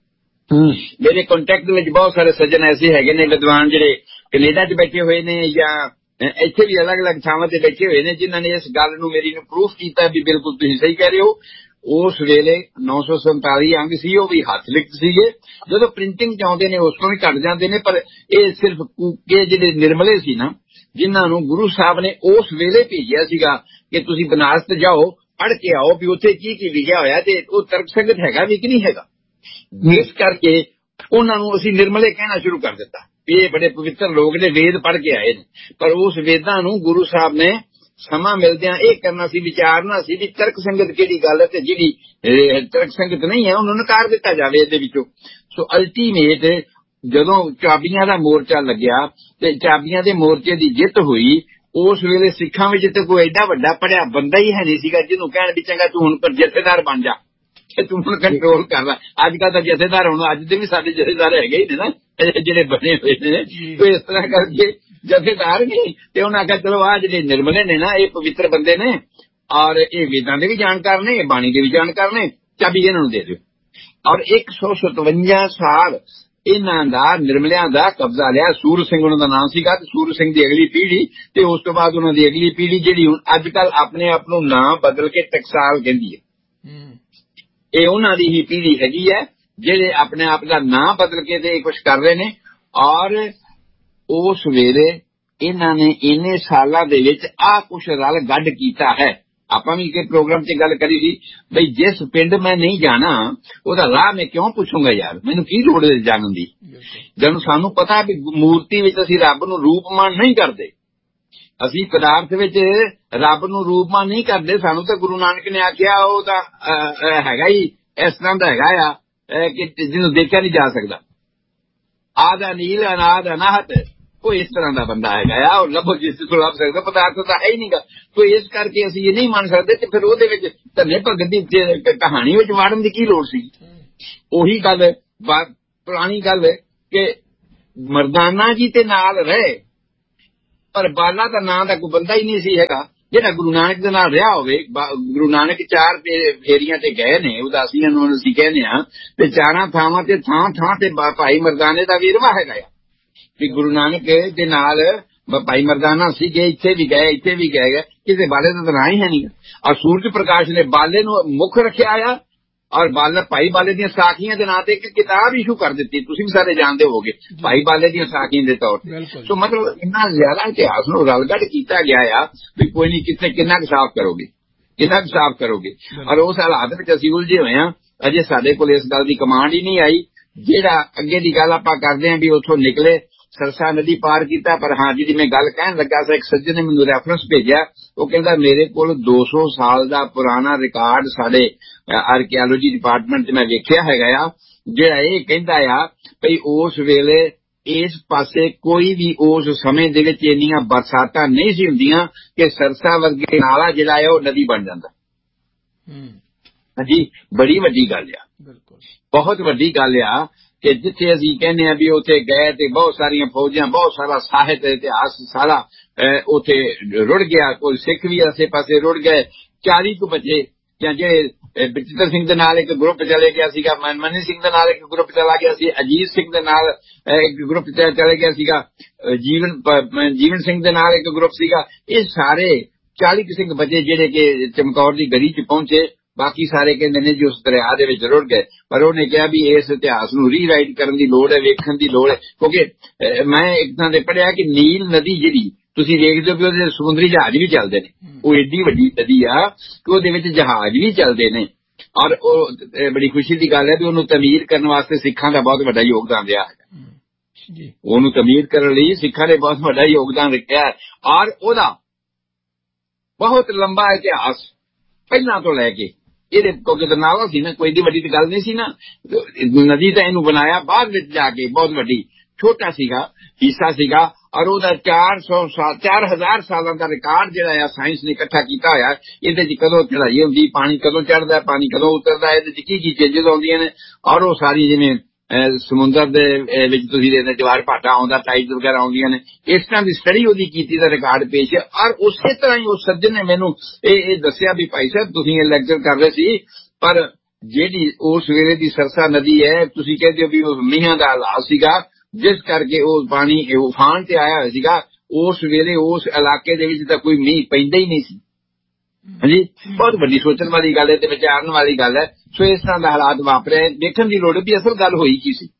ਮੇਰੇ ਕੰਟੈਕਟ ਵਿੱਚ ਬਹੁਤ ਸਾਰੇ ਸੱਜਣ ਐਸੇ ਹੈਗੇ ਨੇ ਵਿਦਵਾਨ ਜਿਹੜੇ ਕੈਨੇਡਾ 'ਚ ਬੈਠੇ ਹੋਏ ਨੇ ਜਾਂ ਇੱਥੇ ਵੀ ਅਲੱਗ-ਅਲੱਗ ਥਾਵਾਂ ਤੇ ਬੈਠੇ ਹੋਏ ਨੇ, ਜਿਨ੍ਹਾਂ ਨੇ ਇਸ ਗੱਲ ਨੂੰ ਮੇਰੀ ਨੂੰ ਪ੍ਰੂਫ ਕੀਤਾ ਵੀ ਬਿਲਕੁਲ ਤੁਸੀਂ ਸਹੀ ਕਹਿ ਰਹੇ ਹੋ। ਉਸ ਵੇਲੇ ਨੌ ਸੌ ਸੰਤਾਲੀ ਅੰਗ ਸੀ, ਉਹ ਵੀ ਹੱਥ ਲਿਖਤ ਸੀਗੇ। ਜਦੋਂ ਪ੍ਰਿੰਟਿੰਗ ਚਾਹੁੰਦੇ ਨੇ ਉਸ ਤੋਂ ਵੀ ਘੱਟ ਜਾਂਦੇ ਨੇ, ਪਰ ਇਹ ਸਿਰਫ ਕੂਕੇ ਜਿਹੜੇ ਨਿਰਮਲੇ ਸੀ ਨਾ, ਜਿਨ੍ਹਾਂ ਨੂੰ ਗੁਰੂ ਸਾਹਿਬ ਨੇ ਉਸ ਵੇਲੇ ਭੇਜਿਆ ਸੀਗਾ ਕਿ ਤੁਸੀਂ ਬਨਾਰਸ ਤੇ ਜਾਓ, ਪੜ੍ਹ ਕੇ ਆਓ ਵੀ ਉੱਥੇ ਕੀ ਕੀ ਲਿਖਿਆ ਹੋਇਆ ਤੇ ਉਹ ਤਰਕ ਸੰਗਤ ਹੈਗਾ ਵੀ ਕਿ ਨਹੀਂ ਹੈਗਾ। ਇਸ ਕਰਕੇ ਉਹਨਾਂ ਨੂੰ ਅਸੀਂ ਨਿਰਮਲੇ ਕਹਿਣਾ ਸ਼ੁਰੂ ਕਰ ਦਿੱਤਾ। ਇਹ ਬੜੇ ਪਵਿੱਤਰ ਲੋਕ ਨੇ, ਵੇਦ ਪੜ੍ਹ ਕੇ ਆਏ ਨੇ, ਪਰ ਉਸ ਵੇਦਾਂ ਨੂੰ ਗੁਰੂ ਸਾਹਿਬ ਨੇ ਸਮਾਂ ਮਿਲਦਿਆਂ ਇਹ ਕਰਨਾ ਸੀ, ਵਿਚਾਰਨਾ ਸੀ ਵੀ ਤਰਕ ਸੰਗਤ ਕਿਹੜੀ ਗੱਲ ਹੈ ਤੇ ਜਿਹੜੀ ਤਰਕ ਸੰਗਤ ਨਹੀਂ ਹੈ ਉਹਨੂੰ ਨਕਾਰ ਦਿੱਤਾ ਜਾਵੇ ਇਹਦੇ ਵਿੱਚੋਂ। ਸੋ ਅਲਟੀਮੇਟ ਜਦੋਂ ਚਾਬੀਆਂ ਦਾ ਮੋਰਚਾ ਲੱਗਿਆ ਤੇ ਚਾਬੀਆਂ ਦੇ ਮੋਰਚੇ ਦੀ ਜਿੱਤ ਹੋਈ, ਉਸ ਵੇਲੇ ਸਿੱਖਾਂ ਵਿੱਚ ਤੇ ਕੋਈ ਐਡਾ ਵੱਡਾ ਪੜਿਆ ਬੰਦਾ ਹੀ ਹੈ ਨਹੀਂ ਸੀਗਾ ਜਿਹਨੂੰ ਕਹਿਣ ਵੀ ਚੰਗਾ ਤੂੰ ਹੁਣ ਜਥੇਦਾਰ ਬਣ ਜਾ, ਤੂੰ ਹੁਣ ਕੰਟਰੋਲ ਕਰ ਲੈ। ਅੱਜ ਕੱਲ੍ਹ ਤਾਂ ਜਥੇਦਾਰ ਹੁਣ ਅੱਜ ਦੇ ਵੀ ਸਾਡੇ ਜਥੇਦਾਰ ਹੈਗੇ ਹੀ ਨੇ ਨਾ ਜਿਹੜੇ ਬਣੇ ਹੋਏ ਨੇ, ਤੇ ਇਸ ਤਰ੍ਹਾਂ ਕਰਕੇ ਜਥੇਦਾਰ ਨਹੀਂ ਤੇ ਉਹਨਾਂ ਆਖਿਆ ਚਲੋ ਆਹ ਜਿਹੜੇ ਨਿਰਮਲੇ ਨੇ ਨਾ ਇਹ ਪਵਿੱਤਰ ਬੰਦੇ ਨੇ ਔਰ ਇਹ ਵੇਦਾਂ ਦੇ ਵੀ ਜਾਣਕਾਰ ਨੇ, ਬਾਣੀ ਦੇ ਵੀ ਜਾਣਕਾਰ ਨੇ, ਚਾਬੀ ਇਹਨਾਂ ਨੂੰ ਦੇ ਦਿਓ। ਔਰ ਇੱਕ ਸੌ ਸਤਵੰਜਾ ਸਾਲ ਇਹਨਾਂ ਦਾ ਨਿਰਮਲਿਆਂ ਦਾ ਕਬਜ਼ਾ ਲਿਆ। ਸੂਰ ਸਿੰਘ ਉਹਨਾਂ ਦਾ ਨਾਮ ਸੀਗਾ ਤੇ ਸੂਰ ਸਿੰਘ ਦੀ ਅਗਲੀ ਪੀੜ੍ਹੀ ਤੇ ਉਸ ਤੋਂ ਬਾਅਦ ਉਹਨਾਂ ਦੀ ਅਗਲੀ ਪੀੜ੍ਹੀ ਜਿਹੜੀ ਹੁਣ ਅੱਜ ਕੱਲ੍ਹ ਆਪਣੇ ਆਪ ਨੂੰ ਨਾਂ ਬਦਲ ਕੇ ਟਕਸਾਲ ਕਹਿੰਦੀ ਹੈ, ਇਹ ਉਹਨਾਂ ਦੀ ਹੀ ਪੀੜ੍ਹੀ ਹੈਗੀ ਹੈ ਜਿਹੜੇ ਆਪਣੇ ਆਪ ਦਾ ਨਾਂ ਬਦਲ ਕੇ ਤੇ ਕੁਛ ਕਰ ਰਹੇ ਨੇ। ਔਰ ਉਸ ਵੇਲੇ ਇਹਨਾਂ ਨੇ ਇੰਨੇ ਸਾਲਾਂ ਦੇ ਵਿੱਚ ਆਹ ਕੁਛ ਰਲ ਗੱਡ ਕੀਤਾ ਹੈ। ਆਪਾਂ ਵੀ ਇੱਕ ਪ੍ਰੋਗਰਾਮ 'ਚ ਗੱਲ ਕਰੀ ਸੀ ਬਈ ਜਿਸ ਪਿੰਡ ਮੈਂ ਨਹੀਂ ਜਾਣਾ ਉਹਦਾ ਰਾਹ ਮੈਂ ਕਿਉਂ ਪੁੱਛੂੰਗਾ ਯਾਰ, ਮੈਨੂੰ ਕੀ ਲੋੜ ਹੈ ਜਾਣਨ ਦੀ, ਜਦੋਂ ਸਾਨੂੰ ਪਤਾ ਵੀ ਮੂਰਤੀ ਵਿੱਚ ਅਸੀਂ ਰੱਬ ਨੂੰ ਰੂਪਮਾਨ ਨਹੀਂ ਕਰਦੇ, ਅਸੀਂ ਪਦਾਰਥ ਵਿੱਚ ਰੱਬ ਨੂੰ ਰੂਪਮਾਨ ਨਹੀਂ ਕਰਦੇ। ਸਾਨੂੰ ਤਾਂ ਗੁਰੂ ਨਾਨਕ ਨੇ ਆਖਿਆ ਉਹ ਤਾਂ ਹੈਗਾ ਹੀ ਇਸ ਤਰ੍ਹਾਂ ਦਾ ਹੈਗਾ ਆ ਕਿ ਜਿਹਨੂੰ ਦੇਖਿਆ ਨਹੀਂ ਜਾ ਸਕਦਾ। ਆਦ ਅਨੀਲ ਅਨਾਦ ਅਨਾਹਤ, ਉਹ ਇਸ ਤਰ੍ਹਾਂ ਦਾ ਬੰਦਾ ਹੈਗਾ ਆ, ਉਹ ਲੱਭੋ ਜਿਸ ਤੋਂ ਲੱਭ ਸਕਦਾ, ਪਦਾਰਥ ਤਾਂ ਹੈ ਹੀ ਨਹੀਂਗਾ। ਤੋ ਇਸ ਕਰਕੇ ਅਸੀਂ ਇਹ ਨਹੀਂ ਮੰਨ ਸਕਦੇ ਤੇ ਫਿਰ ਉਹਦੇ ਵਿੱਚ ਧੰਨੇ ਭਗਤ ਦੀ ਕਹਾਣੀ ਵਿੱਚ ਵਾੜਨ ਦੀ ਕੀ ਲੋੜ ਸੀ। ਉਹੀ ਗੱਲ ਪੁਰਾਣੀ ਗੱਲ ਕਿ ਮਰਦਾਨਾ ਜੀ ਤੇ ਨਾਲ ਰਹੇ, ਪਰ ਬਾਲਾ ਦਾ ਨਾਂ ਦਾ ਕੋਈ ਬੰਦਾ ਹੀ ਨਹੀਂ ਸੀ ਹੈਗਾ ਜਿਹੜਾ ਗੁਰੂ ਨਾਨਕ ਦੇ ਨਾਲ ਰਿਹਾ ਹੋਵੇ। ਗੁਰੂ ਨਾਨਕ ਚਾਰ ਫੇਰੀਆਂ ਤੇ ਗਏ ਨੇ, ਉਦਾਸੀਆਂ ਨੂੰ ਅਸੀਂ ਕਹਿੰਦੇ ਹਾਂ, ਤੇ ਚਾਰਾਂ ਥਾਵਾਂ ਤੇ ਥਾਂ ਥਾਂ ਤੇ ਭਾਈ ਮਰਦਾਨੇ ਦਾ ਵੀਰਵਾ ਹੈਗਾ ਆ ਵੀ ਗੁਰੂ ਨਾਨਕ ਦੇ ਨਾਲ ਭਾਈ ਮਰਦਾਨਾ ਸੀਗੇ, ਇੱਥੇ ਵੀ ਗਏ ਇੱਥੇ ਵੀ ਗਏ, ਕਿਸੇ ਬਾਲੇ ਦਾ ਤਾਂ ਨਾਂ ਹੀ ਹੈ ਨਹੀਂ। ਔਰ ਸੂਰਜ ਪ੍ਰਕਾਸ਼ ਨੇ ਬਾਲੇ ਨੂੰ ਮੁੱਖ ਰੱਖਿਆ ਆ, ਔਰ ਬਾਲਾ ਭਾਈ ਬਾਲੇ ਦੀਆਂ ਸਾਖੀਆਂ ਦੇ ਨਾਂ ਤੇ ਇੱਕ ਕਿਤਾਬ ਇਸ਼ੂ ਕਰ ਦਿੱਤੀ, ਤੁਸੀਂ ਵੀ ਸਾਰੇ ਜਾਣਦੇ ਹੋਗੇ, ਭਾਈ ਬਾਲੇ ਦੀਆਂ ਸਾਖੀਆਂ ਦੇ ਤੌਰ ਤੇ। ਸੋ ਮਤਲਬ ਇੰਨਾ ਜ਼ਿਆਦਾ ਇਤਿਹਾਸ ਨੂੰ ਰਲਗੜ ਕੀਤਾ ਗਿਆ ਆ ਵੀ ਕੋਈ ਨਹੀਂ, ਕਿਤੇ ਕਿੰਨਾ ਕੁ ਸਾਫ਼ ਕਰੋਗੇ, ਕਿੰਨਾ ਕੁ ਸਾਫ਼ ਕਰੋਗੇ। ਔਰ ਉਸ ਹਾਲਾਤ ਵਿੱਚ ਅਸੀਂ ਉਲਝੇ ਹੋਏ ਹਾਂ, ਅਜੇ ਸਾਡੇ ਕੋਲ ਇਸ ਗੱਲ ਦੀ ਕਮਾਂਡ ਹੀ ਨਹੀਂ ਆਈ। ਜਿਹੜਾ ਅੱਗੇ ਦੀ ਗੱਲ ਆਪਾਂ ਕਰਦੇ ਹਾਂ ਵੀ ਉੱਥੋਂ ਨਿਕਲੇ, ਸਰਸਾ ਨਦੀ ਪਾਰ ਕੀਤਾ। ਪਰ ਹਾਂ, ਜਿਹਦੀ ਮੈਂ ਗੱਲ ਕਹਿਣ ਲੱਗਾ ਸੀ, ਇੱਕ ਸੱਜਣ ਨੇ ਮੈਨੂੰ ਰੈਫਰੈਂਸ ਭੇਜਿਆ, ਉਹ ਕਹਿੰਦਾ ਮੇਰੇ ਕੋਲ ਦੋ ਸੌ ਸਾਲ ਦਾ ਪੁਰਾਣਾ ਰਿਕਾਰਡ ਸਾਡੇ ਆਰਕੀਓਲੋਜੀ ਡਿਪਾਰਟਮੈਂਟ 'ਚ ਮੈਂ ਵੇਖਿਆ ਹੈਗਾ ਆ, ਜਿਹੜਾ ਇਹ ਕਹਿੰਦਾ ਆ ਭਈ ਉਸ ਵੇਲੇ ਇਸ ਪਾਸੇ ਕੋਈ ਵੀ ਉਸ ਸਮੇਂ ਦੇ ਵਿੱਚ ਇੰਨੀਆਂ ਬਰਸਾਤਾਂ ਨਹੀਂ ਸੀ ਹੁੰਦੀਆਂ ਕਿ ਸਰਸਾ ਵਰਗੇ ਨਾਲਾ ਜਿਹੜਾ ਹੈ ਉਹ ਨਦੀ ਬਣ ਜਾਂਦਾ। ਹਾਂਜੀ, ਬੜੀ ਵੱਡੀ ਗੱਲ ਆ, ਬਹੁਤ ਵੱਡੀ ਗੱਲ ਆ ਕਿ ਜਿੱਥੇ ਅਸੀਂ ਕਹਿੰਦੇ ਹਾਂ ਵੀ ਉੱਥੇ ਗਏ ਤੇ ਬਹੁਤ ਸਾਰੀਆਂ ਫੌਜਾਂ, ਬਹੁਤ ਸਾਰਾ ਸਾਹਿਤ ਇਤਿਹਾਸ ਸਾਰਾ ਉੱਥੇ ਰੁੜ ਗਿਆ। ਕੋਈ ਸਿੱਖ ਵੀ ਆਸੇ ਪਾਸੇ ਰੁੜ ਗਏ, ਚਾਲੀ ਕੁ ਬੱਚੇ, ਜਾਂ ਜਿਹੜੇ ਬਚਿੱਤਰ ਸਿੰਘ ਦੇ ਨਾਲ ਇੱਕ ਗਰੁੱਪ ਚਲੇ ਗਿਆ ਸੀਗਾ, ਮਨੀ ਸਿੰਘ ਦੇ ਨਾਲ ਇੱਕ ਗਰੁੱਪ ਚਲਾ ਗਿਆ ਸੀ, ਅਜੀਤ ਸਿੰਘ ਦੇ ਨਾਲ ਇੱਕ ਗਰੁੱਪ ਚਲੇ ਗਿਆ ਸੀਗਾ, ਜੀਵਨ ਜੀਵਨ ਸਿੰਘ ਦੇ ਨਾਲ ਇੱਕ ਗਰੁੱਪ ਸੀਗਾ। ਇਹ ਸਾਰੇ ਚਾਲੀ ਕੁ ਸਿੰਘ ਬੱਚੇ ਜਿਹੜੇ ਕਿ ਚਮਕੌਰ ਦੀ ਗੜੀ 'ਚ ਪਹੁੰਚੇ। ਬਾਕੀ ਸਾਰੇ ਕਹਿੰਦੇ ਨੇ ਜੀ ਉਸ ਦਰਿਆ ਦੇ ਵਿੱਚ ਰੁੜ ਗਏ। ਪਰ ਉਹਨੇ ਕਿਹਾ ਵੀ ਇਸ ਇਤਿਹਾਸ ਨੂੰ ਰੀਰਾਈਟ ਕਰਨ ਦੀ ਲੋੜ ਹੈ, ਵੇਖਣ ਦੀ ਲੋੜ ਹੈ, ਕਿਉਂਕਿ ਮੈਂ ਇੱਕ ਥਾਂ ਤੇ ਪੜ੍ਹਿਆ ਕਿ ਨੀਲ ਨਦੀ ਜਿਹੜੀ ਤੁਸੀਂ ਵੇਖਦੇ ਹੋ ਵੀ ਉਹਦੇ ਸਮੁੰਦਰੀ ਜਹਾਜ਼ ਵੀ ਚੱਲਦੇ ਨੇ, ਉਹ ਏਡੀ ਵੱਡੀ ਨਦੀ ਆ ਕਿ ਉਹਦੇ ਵਿੱਚ ਜਹਾਜ਼ ਵੀ ਚੱਲਦੇ ਨੇ। ਔਰ ਉਹ ਬੜੀ ਖੁਸ਼ੀ ਦੀ ਗੱਲ ਹੈ ਵੀ ਉਹਨੂੰ ਤਮੀਰ ਕਰਨ ਵਾਸਤੇ ਸਿੱਖਾਂ ਦਾ ਬਹੁਤ ਵੱਡਾ ਯੋਗਦਾਨ ਰਿਹਾ ਹੈ। ਉਹਨੂੰ ਤਮੀਰ ਕਰਨ ਲਈ ਸਿੱਖਾਂ ਨੇ ਬਹੁਤ ਵੱਡਾ ਯੋਗਦਾਨ ਰੱਖਿਆ। ਔਰ ਉਹਦਾ ਬਹੁਤ ਲੰਬਾ ਇਤਿਹਾਸ ਪਹਿਲਾਂ ਤੋਂ ਲੈ ਕੇ, ਇਹਦੇ ਕਿਉਂਕਿ ਨਾਲਾ ਸੀ ਨਾ, ਕੋਈ ਏਡੀ ਵੱਡੀ ਤਾਂ ਗੱਲ ਨਹੀਂ ਸੀ ਨਾ, ਨਦੀ ਤਾਂ ਇਹਨੂੰ ਬਣਾਇਆ ਬਾਅਦ ਵਿੱਚ ਜਾ ਕੇ, ਬਹੁਤ ਵੱਡੀ, ਛੋਟਾ ਸੀਗਾ ਹਿੱਸਾ ਸੀਗਾ। ਔਰ ਉਹਦਾ ਚਾਰ ਸੌ ਸਾਲ ਚਾਰ ਹਜ਼ਾਰ ਸਾਲਾਂ ਦਾ ਰਿਕਾਰਡ ਜਿਹੜਾ ਆ ਸਾਇੰਸ ਨੇ ਇਕੱਠਾ ਕੀਤਾ ਹੋਇਆ। ਇਹਦੇ 'ਚ ਕਦੋਂ ਚੜਾਈ ਹੁੰਦੀ, ਪਾਣੀ ਕਦੋਂ ਚੜ੍ਹਦਾ, ਪਾਣੀ ਕਦੋਂ ਉਤਰਦਾ, ਇਹਦੇ 'ਚ ਕੀ ਕੀ ਚੇਂਜਸ ਆਉਂਦੀਆਂ ਨੇ। ਔਰ ਉਹ ਸਾਰੀ ਜਿਵੇਂ ਸਮੁੰਦਰ ਦੇ ਵਿੱਚ ਤੁਸੀਂ ਦੇਖਦੇ ਜਵਾਹਰ ਭਾਟਾ ਆਉਂਦਾ, ਟਾਈਡਸ ਵਗੈਰਾ ਆਉਂਦੀਆਂ ਨੇ, ਇਸ ਤਰ੍ਹਾਂ ਦੀ ਸਟੱਡੀ ਉਹਦੀ ਕੀਤੀ ਦਾ ਰਿਕਾਰਡ ਪੇਸ਼ ਹੈ। ਔਰ ਉਸੇ ਤਰ੍ਹਾਂ ਹੀ ਉਸ ਸੱਜਣ ਨੇ ਮੈਨੂੰ ਇਹ ਇਹ ਦੱਸਿਆ ਵੀ ਭਾਈ ਸਾਹਿਬ ਤੁਸੀਂ ਇਹ ਲੈਕਚਰ ਕਰ ਰਹੇ ਸੀ, ਪਰ ਜਿਹੜੀ ਉਸ ਵੇਲੇ ਦੀ ਸਰਸਾ ਨਦੀ ਹੈ, ਤੁਸੀਂ ਕਹਿੰਦੇ ਹੋ ਵੀ ਉਹ ਮੀਂਹਾਂ ਦਾ ਹਾਲਾਤ ਸੀਗਾ ਜਿਸ ਕਰਕੇ ਉਹ ਪਾਣੀ ਉਫਾਨ ਤੇ ਆਇਆ ਹੋਇਆ ਸੀਗਾ। ਉਸ ਵੇਲੇ ਉਸ ਇਲਾਕੇ ਦੇ ਵਿੱਚ ਤਾਂ ਕੋਈ ਮੀਂਹ ਪੈਂਦਾ ਹੀ ਨਹੀਂ ਸੀ। ਹਾਂਜੀ, ਬਹੁਤ ਵੱਡੀ ਸੋਚਣ ਵਾਲੀ ਗੱਲ ਹੈ ਤੇ ਵਿਚਾਰਨ ਵਾਲੀ ਗੱਲ ਹੈ। ਸੋ ਇਸ ਤਰ੍ਹਾਂ ਦਾ ਹਾਲਾਤ ਵਾਪਰਿਆ, ਦੇਖਣ ਦੀ ਲੋੜ ਵੀ ਅਸਲ ਗੱਲ ਹੋਈ ਕੀ ਸੀ।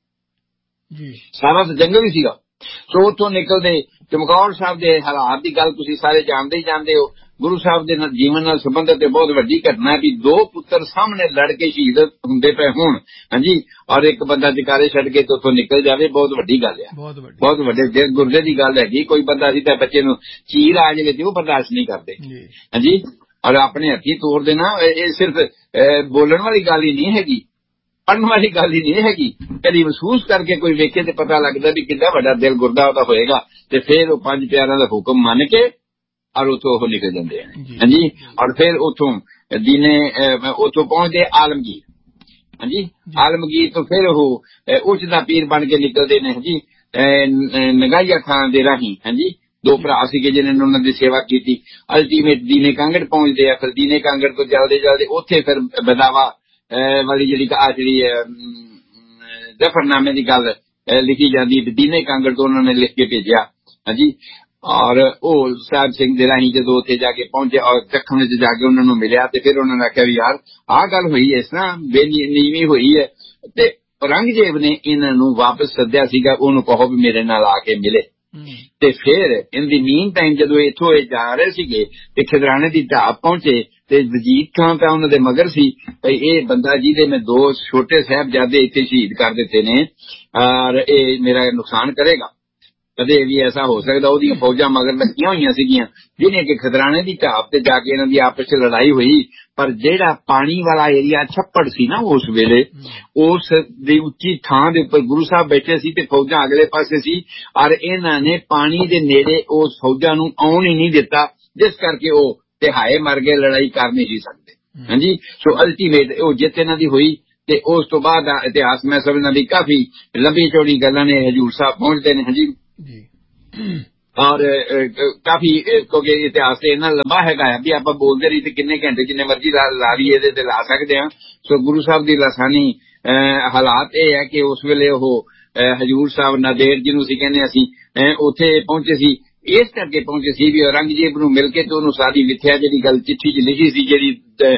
ਸਾਰਾ ਜੰਗਲ ਹੀ ਸੀਗਾ। ਸੋ ਉੱਥੋਂ ਨਿਕਲਦੇ ਚਮਕੌਰ ਸਾਹਿਬ ਦੇ ਹਾਲਾਤ ਦੀ ਗੱਲ ਤੁਸੀਂ ਸਾਰੇ ਜਾਣਦੇ ਹੀ ਜਾਣਦੇ ਹੋ। ਗੁਰੂ ਸਾਹਿਬ ਦੇ ਜੀਵਨ ਨਾਲ ਸੰਬੰਧਿਤ ਬਹੁਤ ਵੱਡੀ ਘਟਨਾ ਵੀ ਦੋ ਪੁੱਤਰ ਸਾਹਮਣੇ ਲੜ ਕੇ ਸ਼ਹੀਦ ਹੁੰਦੇ ਪਏ ਹੋਣ। ਹਾਂਜੀ, ਔਰ ਇੱਕ ਬੰਦਾ ਜਕਾਰੇ ਛੱਡ ਕੇ ਉੱਥੋਂ ਨਿਕਲ ਜਾਵੇ, ਬਹੁਤ ਵੱਡੀ ਗੱਲ ਆ, ਬਹੁਤ ਵੱਡੇ ਦਿਲ ਗੁਰਦੇ ਦੀ ਗੱਲ ਹੈਗੀ। ਕੋਈ ਬੰਦਾ ਸੀ ਤਾਂ ਬੱਚੇ ਨੂੰ ਚੀਰ ਆ ਜਾਵੇ ਤੇ ਉਹ ਬਰਦਾਸ਼ਤ ਨਹੀਂ ਕਰਦੇ। ਹਾਂਜੀ, ਔਰ ਆਪਣੇ ਹੱਥੀਂ ਤੋੜ ਦੇਣਾ, ਇਹ ਸਿਰਫ ਬੋਲਣ ਵਾਲੀ ਗੱਲ ਹੀ ਨਹੀਂ ਹੈਗੀ, ਪੜ੍ਹਨ ਵਾਲੀ ਗੱਲ ਹੀ ਨਹੀਂ ਹੈਗੀ। ਕਦੀ ਮਹਿਸੂਸ ਕਰਕੇ ਕੋਈ ਵੇਖੇ ਤੇ ਪਤਾ ਲੱਗਦਾ ਵੀ ਕਿੰਨਾ ਵੱਡਾ ਦਿਲ ਗੁਰਦਾ ਉਹਦਾ ਹੋਏਗਾ। ਤੇ ਫਿਰ ਉਹ ਪੰਜ ਪਿਆਰਿਆਂ ਦਾ ਹੁਕਮ ਮੰਨ ਕੇ ਔਰ ਉੱਥੋਂ ਉਹ ਨਿਕਲ ਜਾਂਦੇ ਹਨ। ਹਾਂਜੀ, ਔਰ ਫਿਰ ਉੱਥੋਂ ਦੀਨੇ ਉੱਥੋਂ ਪਹੁੰਚਦੇ ਆਲਮਗੀਰ। ਹਾਂਜੀ, ਆਲਮਗੀਰ ਤੋਂ ਫਿਰ ਉਹ ਉੱਚ ਦਾ ਪੀਰ ਬਣ ਕੇ ਨਿਕਲਦੇ ਨੇ। ਹਾਂਜੀ, ਨਗਾਈਆ ਖਾਨ ਦੇ ਰਾਹੀਂ। ਹਾਂਜੀ, ਦੋ ਭਰਾ ਸੀਗੇ ਜਿਨ੍ਹਾਂ ਨੇ ਉਹਨਾਂ ਦੀ ਸੇਵਾ ਕੀਤੀ। ਅਲਟੀਮੇਟ ਦੀਨੇ ਕਾਂਗੜ ਪਹੁੰਚਦੇ ਆ। ਫਿਰ ਦੀਨੇ ਕਾਂਗੜ ਤੋਂ ਚੱਲਦੇ ਚੱਲਦੇ ਉੱਥੇ ਫਿਰ ਬਦਾਵਾ ਵਾਲੀ ਜਿਹੜੀ ਆ ਜਿਹੜੀ ਜ਼ਫਰਨਾਮੇ ਦੀ ਗੱਲ ਲਿਖੀ ਜਾਂਦੀ, ਦੀਨੇ ਕਾਂਗੜ ਤੋਂ ਉਹਨਾਂ ਨੇ ਲਿਖ ਕੇ ਭੇਜਿਆ। ਹਾਂਜੀ, ਔਰ ਉਹ ਸਾਹਿਬ ਸਿੰਘ ਦੇ ਰਾਹੀਂ ਜਦੋਂ ਉੱਥੇ ਜਾ ਕੇ ਪਹੁੰਚੇ ਔਰ ਦੱਖਣ ਵਿੱਚ ਜਾ ਕੇ ਉਹਨਾਂ ਨੂੰ ਮਿਲਿਆ ਤੇ ਫਿਰ ਉਹਨਾਂ ਨੇ ਆਖਿਆ ਵੀ ਯਾਰ ਆਹ ਗੱਲ ਹੋਈ ਇਸ ਤਰ੍ਹਾਂ ਬੇਨੀਵੀਂ ਹੋਈ ਹੈ। ਤੇ ਔਰੰਗਜ਼ੇਬ ਨੇ ਇਹਨਾਂ ਨੂੰ ਵਾਪਸ ਸੱਦਿਆ ਸੀਗਾ, ਉਹਨੂੰ ਕਹੋ ਵੀ ਮੇਰੇ ਨਾਲ ਆ ਕੇ ਮਿਲੇ। ਤੇ ਫਿਰ ਇਨ ਦੀ ਮੀਨ ਟਾਈਮ ਜਦੋਂ ਇੱਥੋਂ ਇਹ ਜਾ ਰਹੇ ਸੀਗੇ ਤੇ ਖਿਦਰਾਣੇ ਦੀ ਢਾਬ ਪਹੁੰਚੇ ਤੇ ਵਜੀਦ ਖਾਨ ਤਾਂ ਉਹਨਾਂ ਦੇ ਮਗਰ ਸੀ ਭਈ ਇਹ ਬੰਦਾ ਜਿਹਦੇ ਮੈਂ ਦੋ ਛੋਟੇ ਸਾਹਿਬਜ਼ਾਦੇ ਇੱਥੇ ਸ਼ਹੀਦ ਕਰ ਦਿੱਤੇ ਨੇ ਔਰ ਇਹ ਮੇਰਾ ਨੁਕਸਾਨ ਕਰੇਗਾ, ਕਦੇ ਵੀ ਐਸਾ ਹੋ ਸਕਦਾ। ਉਹਦੀਆਂ ਫੌਜਾਂ ਮਗਰ ਲੱਗੀਆਂ ਹੋਈਆਂ ਸੀਗੀਆਂ ਜਿਹਨੇ ਕਿ ਖਿਦਰਾਣੇ ਦੀ ਢਾਬ ਤੇ ਜਾ ਕੇ ਇਹਨਾਂ ਦੀ ਆਪਸ ਚ ਲੜਾਈ ਹੋਈ। ਪਰ ਜਿਹੜਾ ਪਾਣੀ ਵਾਲਾ ਏਰੀਆ ਛੱਪੜ ਸੀ ਨਾ ਉਸ ਵੇਲੇ, ਉਸ ਦੀ ਉੱਚੀ ਥਾਂ ਦੇ ਉੱਪਰ ਗੁਰੂ ਸਾਹਿਬ ਬੈਠੇ ਸੀ ਤੇ ਫੌਜਾਂ ਅਗਲੇ ਪਾਸੇ ਸੀ ਔਰ ਇਹਨਾਂ ਨੇ ਪਾਣੀ ਦੇ ਨੇੜੇ ਉਸ ਫੌਜਾਂ ਨੂੰ ਆਉਣ ਹੀ ਨਹੀਂ ਦਿੱਤਾ, ਜਿਸ ਕਰਕੇ ਉਹ ਤਿਹਾਏ ਮਰ ਗਏ, ਲੜਾਈ ਕਰ ਨਹੀਂ ਸੀ ਸਕਦੇ। ਹਾਂਜੀ, ਸੋ ਅਲਟੀਮੇਟ ਉਹ ਜਿੱਤ ਇਹਨਾਂ ਦੀ ਹੋਈ ਤੇ ਉਸ ਤੋਂ ਬਾਅਦ ਦਾ ਇਤਿਹਾਸ ਮੈਂ ਸਮਝਦਾ ਵੀ ਕਾਫੀ ਲੰਬੀ ਚੌੜੀ ਗੱਲਾਂ ਨੇ। ਹਜ਼ੂਰ ਸਾਹਿਬ ਪਹੁੰਚਦੇ ਨੇ ਹਾਂਜੀ ਜੀ ਔਰ ਕਾਫੀ ਕਿਉਂਕਿ ਇਤਿਹਾਸ ਤੇ ਇੰਨਾ ਲੰਬਾ ਹੈਗਾ ਵੀ ਆਪਾਂ ਬੋਲਦੇ ਰਹੀ ਤੇ ਕਿੰਨੇ ਘੰਟੇ ਜਿੰਨੇ ਮਰਜ਼ੀ ਲਾ ਲਈਏ ਇਹਦੇ ਤੇ ਲਾ ਸਕਦੇ ਹਾਂ। ਸੋ ਗੁਰੂ ਸਾਹਿਬ ਦੀ ਲਾਸਾਨੀ ਹਾਲਾਤ ਇਹ ਹੈ ਕਿ ਉਸ ਵੇਲੇ ਉਹ ਹਜ਼ੂਰ ਸਾਹਿਬ ਨਾਂਦੇੜ ਜਿਹਨੂੰ ਅਸੀਂ ਕਹਿੰਦੇ ਅਸੀਂ ਉੱਥੇ ਪਹੁੰਚੇ ਸੀ। ਇਸ ਕਰਕੇ ਪਹੁੰਚੇ ਸੀ ਵੀ ਔਰੰਗਜ਼ੇਬ ਨੂੰ ਮਿਲ ਕੇ ਤੇ ਉਹਨੂੰ ਸਾਰੀ ਮਿੱਥਿਆ ਜਿਹੜੀ ਗੱਲ ਚਿੱਠੀ 'ਚ ਲਿਖੀ ਸੀ, ਜਿਹੜੀ